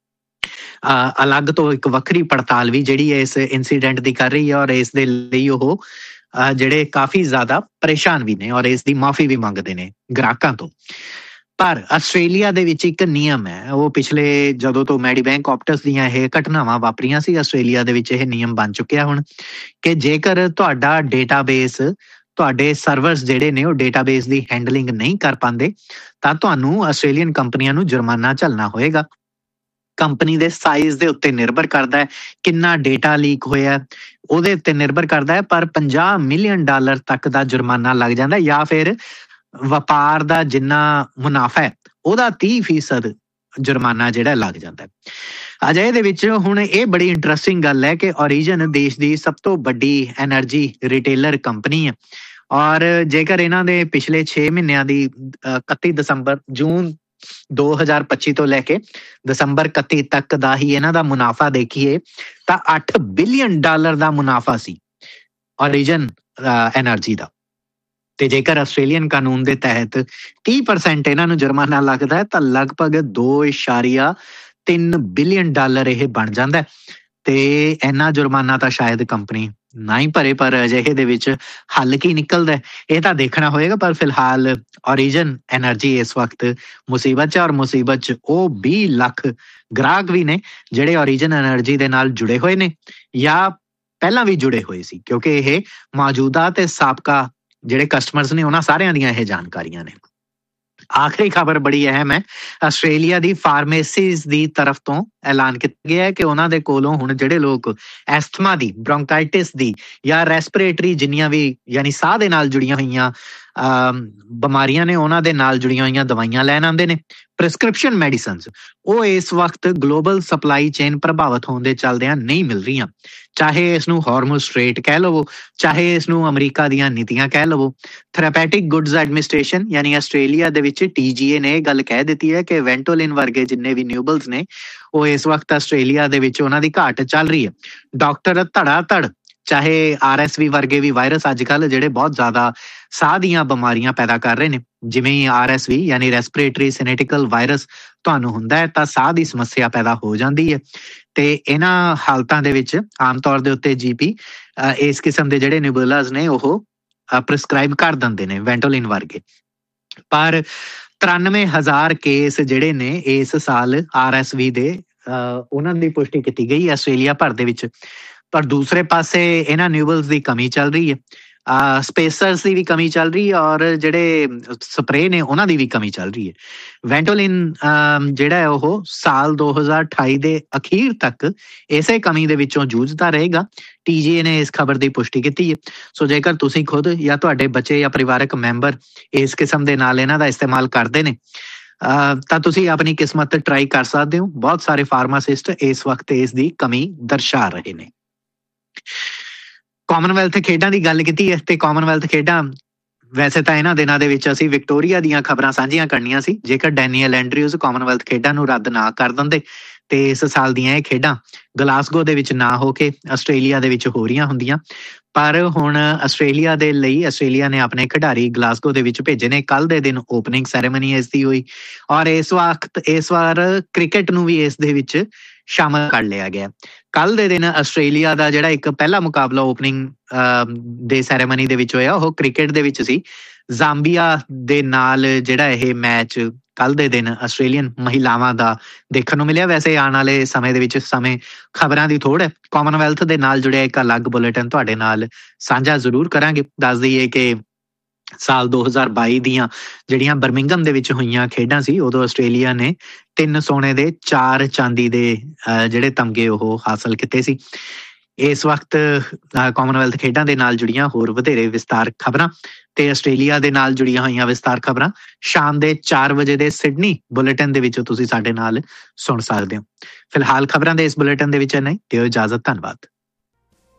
ਅਲੱਗ ਤੋਂ ਇੱਕ ਵੱਖਰੀ ਪੜਤਾਲ ਵੀ ਜਿਹੜੀ ਹੈ ਇਸ ਇਨਸੀਡੈਂਟ ਦੀ ਕਰ ਰਹੀ ਹੈ ਔਰ ਇਸ ਦੇ ਲਈ ਉਹ ਜਿਹੜੇ ਕਾਫੀ ਜ਼ਿਆਦਾ ਪਰੇਸ਼ਾਨ ਵੀ ਨੇ ਔਰ ਇਸ ਦੀ ਮਾਫੀ ਵੀ ਮੰਗਦੇ ਨੇ ਗ੍ਰਾਹਕਾਂ ਤੋਂ। ਪਰ ਆਸਟ੍ਰੇਲੀਆ ਦੇ ਵਿੱਚ ਇੱਕ ਨਿਯਮ ਹੈ, ਉਹ ਪਿਛਲੇ ਜਦੋਂ ਤੋਂ ਮੈਡੀਬੈਂਕ ਆਪਟਸ ਦੀਆਂ ਇਹ ਘਟਨਾਵਾਂ ਵਾਪਰੀਆਂ ਸੀ, ਆਸਟ੍ਰੇਲੀਆ ਦੇ ਵਿੱਚ ਇਹ ਨਿਯਮ ਬਣ ਚੁੱਕਿਆ ਹੁਣ ਕਿ ਜੇਕਰ ਤੁਹਾਡਾ ਡੇਟਾਬੇਸ, ਤੁਹਾਡੇ ਸਰਵਰਸ ਜਿਹੜੇ ਨੇ ਉਹ ਡੇਟਾਬੇਸ ਦੀ ਹੈਂਡਲਿੰਗ ਨਹੀਂ ਕਰ ਪਾਉਂਦੇ ਤਾਂ ਤੁਹਾਨੂੰ ਆਸਟ੍ਰੇਲੀਅਨ ਕੰਪਨੀਆਂ ਨੂੰ ਜੁਰਮਾਨਾ ਝੱਲਣਾ ਹੋਏਗਾ। ਕੰਪਨੀ ਦੇ ਸਾਈਜ਼ ਦੇ ਉੱਤੇ ਨਿਰਭਰ ਕਰਦਾ ਹੈ, ਕਿੰਨਾ ਡੇਟਾ ਲੀਕ ਹੋਇਆ ਉਹਦੇ ਉੱਤੇ ਨਿਰਭਰ ਕਰਦਾ ਹੈ, ਪਰ $50 ਮਿਲੀਅਨ ਤੱਕ ਦਾ ਜੁਰਮਾਨਾ ਲੱਗ ਜਾਂਦਾ ਜਾਂ ਫਿਰ ਵਪਾਰ ਦਾ ਜਿੰਨਾ ਮੁਨਾਫਾ ਹੈ ਉਹਦਾ 30% ਜੁਰਮਾਨਾ ਜਿਹੜਾ ਲੱਗ ਜਾਂਦਾ ਹੈ। ਅਜਿਹੇ ਦੇ ਵਿੱਚ ਹੁਣ ਇਹ ਬੜੀ ਇੰਟਰਸਟਿੰਗ ਗੱਲ ਹੈ ਕਿ ਓਰੀਜਨ ਦੇਸ਼ ਦੀ ਸਭ ਤੋਂ ਵੱਡੀ ਐਨਰਜੀ ਰਿਟੇਲਰ ਕੰਪਨੀ ਹੈ ਔਰ ਜੇਕਰ ਇਹਨਾਂ ਦੇ ਪਿਛਲੇ 6 ਮਹੀਨਿਆਂ ਦੀ 31 ਜੂਨ 2025 ਤੋਂ ਲੈ ਕੇ ਦਸੰਬਰ 31 ਤੱਕ ਦਾ ਹੀ ਇਹਨਾਂ ਦਾ ਮੁਨਾਫਾ ਦੇਖੀਏ ਤਾਂ $8 ਬਿਲੀਅਨ ਦਾ ਮੁਨਾਫਾ ਸੀ ਓਰੀਜਨ ਐਨਰਜੀ ਦਾ। ਤੇ ਜੇਕਰ ਆਸਟ੍ਰੇਲੀਅਨ ਕਾਨੂੰਨ ਦੇ ਤਹਿਤ 30% ਇਹਨਾਂ ਨੂੰ ਜੁਰਮਾਨਾ ਲੱਗਦਾ ਹੈ ਤਾਂ ਲਗਭਗ $2.3 ਬਿਲੀਅਨ ਇਹ ਬਣ ਜਾਂਦਾ ਤੇ ਇੰਨਾ ਜੁਰਮਾਨਾ ਤਾਂ ਸ਼ਾਇਦ ਕੰਪਨੀ ਨਾ ਹੀ ਭਰੇ, ਪਰ ਅਜਿਹੇ ਦੇ ਵਿੱਚ ਹੱਲ ਕੀ ਨਿਕਲਦਾ ਇਹ ਤਾਂ ਦੇਖਣਾ ਹੋਏਗਾ। ਪਰ ਫਿਲਹਾਲ ਓਰੀਜਨ ਐਨਰਜੀ ਇਸ ਵਕਤ ਮੁਸੀਬਤ 'ਚ, ਔਰ ਮੁਸੀਬਤ 'ਚ ਉਹ 20 ਲੱਖ ਗ੍ਰਾਹਕ ਵੀ ਨੇ ਜਿਹੜੇ ਓਰੀਜਨ ਐਨਰਜੀ ਦੇ ਨਾਲ ਜੁੜੇ ਹੋਏ ਨੇ ਜਾਂ ਪਹਿਲਾਂ ਵੀ ਜੁੜੇ ਹੋਏ ਸੀ, ਕਿਉਂਕਿ ਇਹ ਮੌਜੂਦਾ ਤੇ ਸਾਬਕਾ ਜਿਹੜੇ ਕਸਟਮਰਸ ਨੇ ਉਹਨਾਂ ਸਾਰਿਆਂ ਦੀਆਂ ਇਹ ਜਾਣਕਾਰੀਆਂ ਨੇ। ਆਖਰੀ ਖਬਰ ਬੜੀ ਅਹਿਮ ਹੈ। ਆਸਟ੍ਰੇਲੀਆ ਦੀ ਫਾਰਮੇਸੀਜ਼ ਦੀ ਤਰਫ ਤੋਂ ਐਲਾਨ ਕੀਤਾ ਗਿਆ ਹੈ ਕਿ ਉਹਨਾਂ ਦੇ ਕੋਲੋਂ ਹੁਣ ਜਿਹੜੇ ਲੋਕ ਐਸਥਮਾ ਦੀ, ਬ੍ਰੌਂਕਾਈਟਿਸ ਦੀ ਜਾਂ ਰੈਸਪੀਰੇਟਰੀ ਜਿੰਨੀਆਂ ਵੀ ਯਾਨੀ ਸਾਹ ਦੇ ਨਾਲ ਜੁੜੀਆਂ ਹੋਈਆਂ ਬਿਮਾਰੀਆਂ ਨੇ ਉਹਨਾਂ ਦੇ ਨਾਲ ਜੁੜੀਆਂ ਹੋਈਆਂ ਦਵਾਈਆਂ ਲੈਣ ਆਉਂਦੇ ਨੇ, ਪ੍ਰਿਸਕ੍ਰਿਪਸ਼ਨ ਮੈਡੀਸਨਸ, ਉਹ ਇਸ ਵਕਤ ਗਲੋਬਲ ਸਪਲਾਈ ਚੇਨ ਪ੍ਰਭਾਵਿਤ ਹੋਣ ਦੇ ਚੱਲਦਿਆਂ ਨਹੀਂ ਮਿਲ ਰਹੀਆਂ। ਚਾਹੇ ਇਸ ਨੂੰ ਹਾਰਮੋਨ ਸਟ੍ਰੇਟ ਕਹਿ ਲਵੋ, ਚਾਹੇ ਇਸ ਨੂੰ ਅਮਰੀਕਾ ਦੀਆਂ ਨੀਤੀਆਂ ਕਹਿ ਲਵੋ। ਥੈਰੇਪੈਟਿਕ ਗੁੱਡਸ ਐਡਮਿਨਿਸਟ੍ਰੇਸ਼ਨ ਯਾਨੀ ਆਸਟ੍ਰੇਲੀਆ ਦੇ ਵਿੱਚ TGA ਨੇ ਇਹ ਗੱਲ ਕਹਿ ਦਿੱਤੀ ਹੈ ਕਿ ਵੈਂਟੋਲਿਨ ਵਰਗੇ ਜਿੰਨੇ ਵੀ ਨਿਊਬਲਸ ਨੇ ਉਹ ਇਸ ਵਕਤ ਆਸਟ੍ਰੇਲੀਆ ਦੇ ਵਿੱਚ ਉਹਨਾਂ ਦੀ ਘਾਟ ਚੱਲ ਰਹੀ ਹੈ। ਡਾਕਟਰ ਧੜਾ ਧੜ, ਚਾਹੇ RSV ਵਰਗੇ ਵੀ ਵਾਇਰਸ ਅੱਜ ਕੱਲ੍ਹ ਜਿਹੜੇ ਬਹੁਤ ਜ਼ਿਆਦਾ ਸਾਹ ਦੀਆਂ ਬਿਮਾਰੀਆਂ ਪੈਦਾ ਕਰ ਰਹੇ ਨੇ, ਜਿਵੇਂ RSV ਯਾਨੀ ਰੈਸਪੀਰੇਟਰੀ ਸਿਨੈਟਿਕਲ ਵਾਇਰਸ ਤੁਹਾਨੂੰ ਹੁੰਦਾ ਹੈ ਤਾਂ ਸਾਹ ਦੀ ਸਮੱਸਿਆ ਪੈਦਾ ਹੋ ਜਾਂਦੀ ਹੈ ਤੇ ਇਹਨਾਂ ਹਾਲਤਾਂ ਦੇ ਵਿੱਚ ਆਮ ਤੌਰ ਦੇ ਉੱਤੇ GP ਇਸ ਕਿਸਮ ਦੇ ਜਿਹੜੇ ਨਿਊਬੂਲਾਸ ਨੇ ਉਹ ਪ੍ਰਿਸਕ੍ਰਾਈਬ ਕਰ ਦਿੰਦੇ ਨੇ ਵੈਂਟੋਲਿਨ ਵਰਗੇ। ਪਰ 93,000 ਕੇਸ ਜਿਹੜੇ ਨੇ ਇਸ ਸਾਲ RSV ਦੇ ਉਹਨਾਂ ਦੀ ਪੁਸ਼ਟੀ ਕੀਤੀ ਗਈ ਆਸਟ੍ਰੇਲੀਆ ਭਰ ਦੇ ਵਿੱਚ। ਪਰ ਦੂਸਰੇ ਪਾਸੇ ਇਹਨਾਂ ਨਿਊਬਲਸ ਦੀ ਕਮੀ ਚੱਲ ਰਹੀ ਹੈ, ਸਪੇਸਰਸ ਦੀ ਵੀ ਕਮੀ ਚੱਲ ਰਹੀ ਹੈ ਔਰ ਜਿਹੜੇ ਸਪਰੇ ਨੇ ਉਹਨਾਂ ਦੀ ਵੀ ਕਮੀ ਚੱਲ ਰਹੀ ਹੈ। ਵੈਂਟੋਲਿਨ ਜਿਹੜਾ ਹੈ ਉਹ ਸਾਲ 2028 ਦੇ ਅਖੀਰ ਤੱਕ ਇਸੇ ਕਮੀ ਦੇ ਵਿੱਚੋਂ ਜੂਝਦਾ ਰਹੇਗਾ। TGA ਨੇ ਇਸ ਖਬਰ ਦੀ ਪੁਸ਼ਟੀ ਕੀਤੀ ਹੈ। ਸੋ ਜੇਕਰ ਤੁਸੀਂ ਖੁਦ ਜਾਂ ਤੁਹਾਡੇ ਬੱਚੇ ਜਾਂ ਪਰਿਵਾਰਕ ਮੈਂਬਰ ਇਸ ਕਿਸਮ ਦੇ ਨਾਲ ਇਹਨਾਂ ਦਾ ਇਸਤੇਮਾਲ ਕਰਦੇ ਨੇ ਤਾਂ ਤੁਸੀਂ ਆਪਣੀ ਕਿਸਮਤ ਟਰਾਈ ਕਰ ਸਕਦੇ ਹੋ। ਬਹੁਤ ਸਾਰੇ ਫਾਰਮਾਸਿਸਟ ਇਸ ਵਕਤ ਇਸ ਦੀ ਕਮੀ ਦਰਸਾ ਰਹੇ ਨੇ। ਕਾਮਨਵੈਲਥ ਖੇਡਾਂ ਦੀ ਗੱਲ ਕੀਤੀ ਹੈ ਤੇ ਕਾਮਨਵੈਲਥ ਖੇਡਾਂ ਵੈਸੇ ਤਾਂ ਇਹਨਾਂ ਦਿਨਾਂ ਦੇ ਵਿੱਚ ਅਸੀਂ ਵਿਕਟੋਰੀਆ ਦੀਆਂ ਖਬਰਾਂ ਸਾਂਝੀਆਂ ਕਰਨੀਆਂ ਸੀ ਜੇਕਰ ਡੈਨੀਅਲ ਐਂਡਰਿਊਜ਼ ਕਾਮਨਵੈਲਥ ਖੇਡਾਂ ਨੂੰ ਰੱਦ ਨਾ ਕਰ ਦਿੰਦੇ ਤੇ ਇਸ ਸਾਲ ਦੀਆਂ ਇਹ ਖੇਡਾਂ ਗਲਾਸਗੋ ਦੇ ਵਿੱਚ ਨਾ ਹੋ ਕੇ ਆਸਟ੍ਰੇਲੀਆ ਦੇ ਵਿੱਚ ਹੋ ਰਹੀਆਂ ਹੁੰਦੀਆਂ। ਪਰ ਹੁਣ ਆਸਟ੍ਰੇਲੀਆ ਦੇ ਲਈ ਆਸਟ੍ਰੇਲੀਆ ਨੇ ਆਪਣੇ ਖਿਡਾਰੀ ਗਲਾਸਗੋ ਦੇ ਵਿੱਚ ਭੇਜੇ ਨੇ। ਕੱਲ ਦੇ ਦਿਨ ਓਪਨਿੰਗ ਸੈਰੇਮਨੀ ਇਸ ਦੀ ਹੋਈ ਔਰ ਇਸ ਵਾਰ ਕ੍ਰਿਕਟ ਨੂੰ ਵੀ ਇਸ ਦੇ ਵਿੱਚ ਸ਼ਾਮਲ ਕਰ ਲਿਆ ਗਿਆ। ਕੱਲ ਦੇ ਦਿਨ ਆਸਟ੍ਰੇਲੀਆ ਦਾ ਜਿਹੜਾ ਇੱਕ ਪਹਿਲਾ ਮੁਕਾਬਲਾ ਓਪਨਿੰਗ ਦੇ ਸੈਰੇਮਨੀ ਦੇ ਵਿੱਚ ਹੋਇਆ ਉਹ ਕ੍ਰਿਕਟ ਦੇ ਵਿੱਚ ਸੀ। ਜ਼ਾਂਬੀਆ ਦੇ ਨਾਲ ਜਿਹੜਾ ਇਹ ਮੈਚ ਕੱਲ ਦੇ ਦਿਨ ਆਸਟ੍ਰੇਲੀਅਨ ਮਹਿਲਾਵਾਂ ਦਾ ਦੇਖਣ ਨੂੰ ਮਿਲਿਆ। ਵੈਸੇ ਆਉਣ ਵਾਲੇ ਸਮੇਂ ਦੇ ਵਿੱਚ ਖਬਰਾਂ ਦੀ ਥੋੜ੍ਹ ਹੈ। ਕਾਮਨਵੈਲਥ ਦੇ ਨਾਲ ਜੁੜਿਆ ਇੱਕ ਅਲੱਗ ਬੁਲੇਟਿਨ ਤੁਹਾਡੇ ਨਾਲ ਸਾਂਝਾ ਜ਼ਰੂਰ ਕਰਾਂਗੇ। ਦੱਸ ਦਈਏ ਕਿ ਸਾਲ 2022 ਦੀਆਂ ਜਿਹੜੀਆਂ ਬਰਮਿੰਗਮ ਦੇ ਵਿੱਚ ਹੋਈਆਂ ਖੇਡਾਂ ਸੀ ਉਦੋਂ ਆਸਟ੍ਰੇਲੀਆ ਨੇ 3 ਸੋਨੇ ਦੇ 4 ਚਾਂਦੀ ਦੇ ਜਿਹੜੇ ਤਮਗੇ ਉਹ ਹਾਸਲ ਕੀਤੇ ਸੀ। ਇਸ ਵਕਤ ਕਾਮਨਵੈਲਥ ਖੇਡਾਂ ਦੇ ਨਾਲ ਜੁੜੀਆਂ ਹੋਰ ਵਧੇਰੇ ਵਿਸਤਾਰ ਖਬਰਾਂ ਤੇ ਆਸਟ੍ਰੇਲੀਆ ਦੇ ਨਾਲ ਜੁੜੀਆਂ ਹੋਈਆਂ ਵਿਸਤਾਰ ਖਬਰਾਂ ਸ਼ਾਮ ਦੇ 4 ਵਜੇ ਦੇ ਸਿਡਨੀ ਬੁਲੇਟਿਨ ਦੇ ਵਿੱਚ ਤੁਸੀਂ ਸਾਡੇ ਨਾਲ ਸੁਣ ਸਕਦੇ ਹੋ। ਫਿਲਹਾਲ ਖਬਰਾਂ ਦੇ ਇਸ ਬੁਲੇਟਿਨ ਦੇ ਵਿੱਚ ਨਹੀਂ, ਦਿਓ ਇਜਾਜ਼ਤ। ਧੰਨਵਾਦ।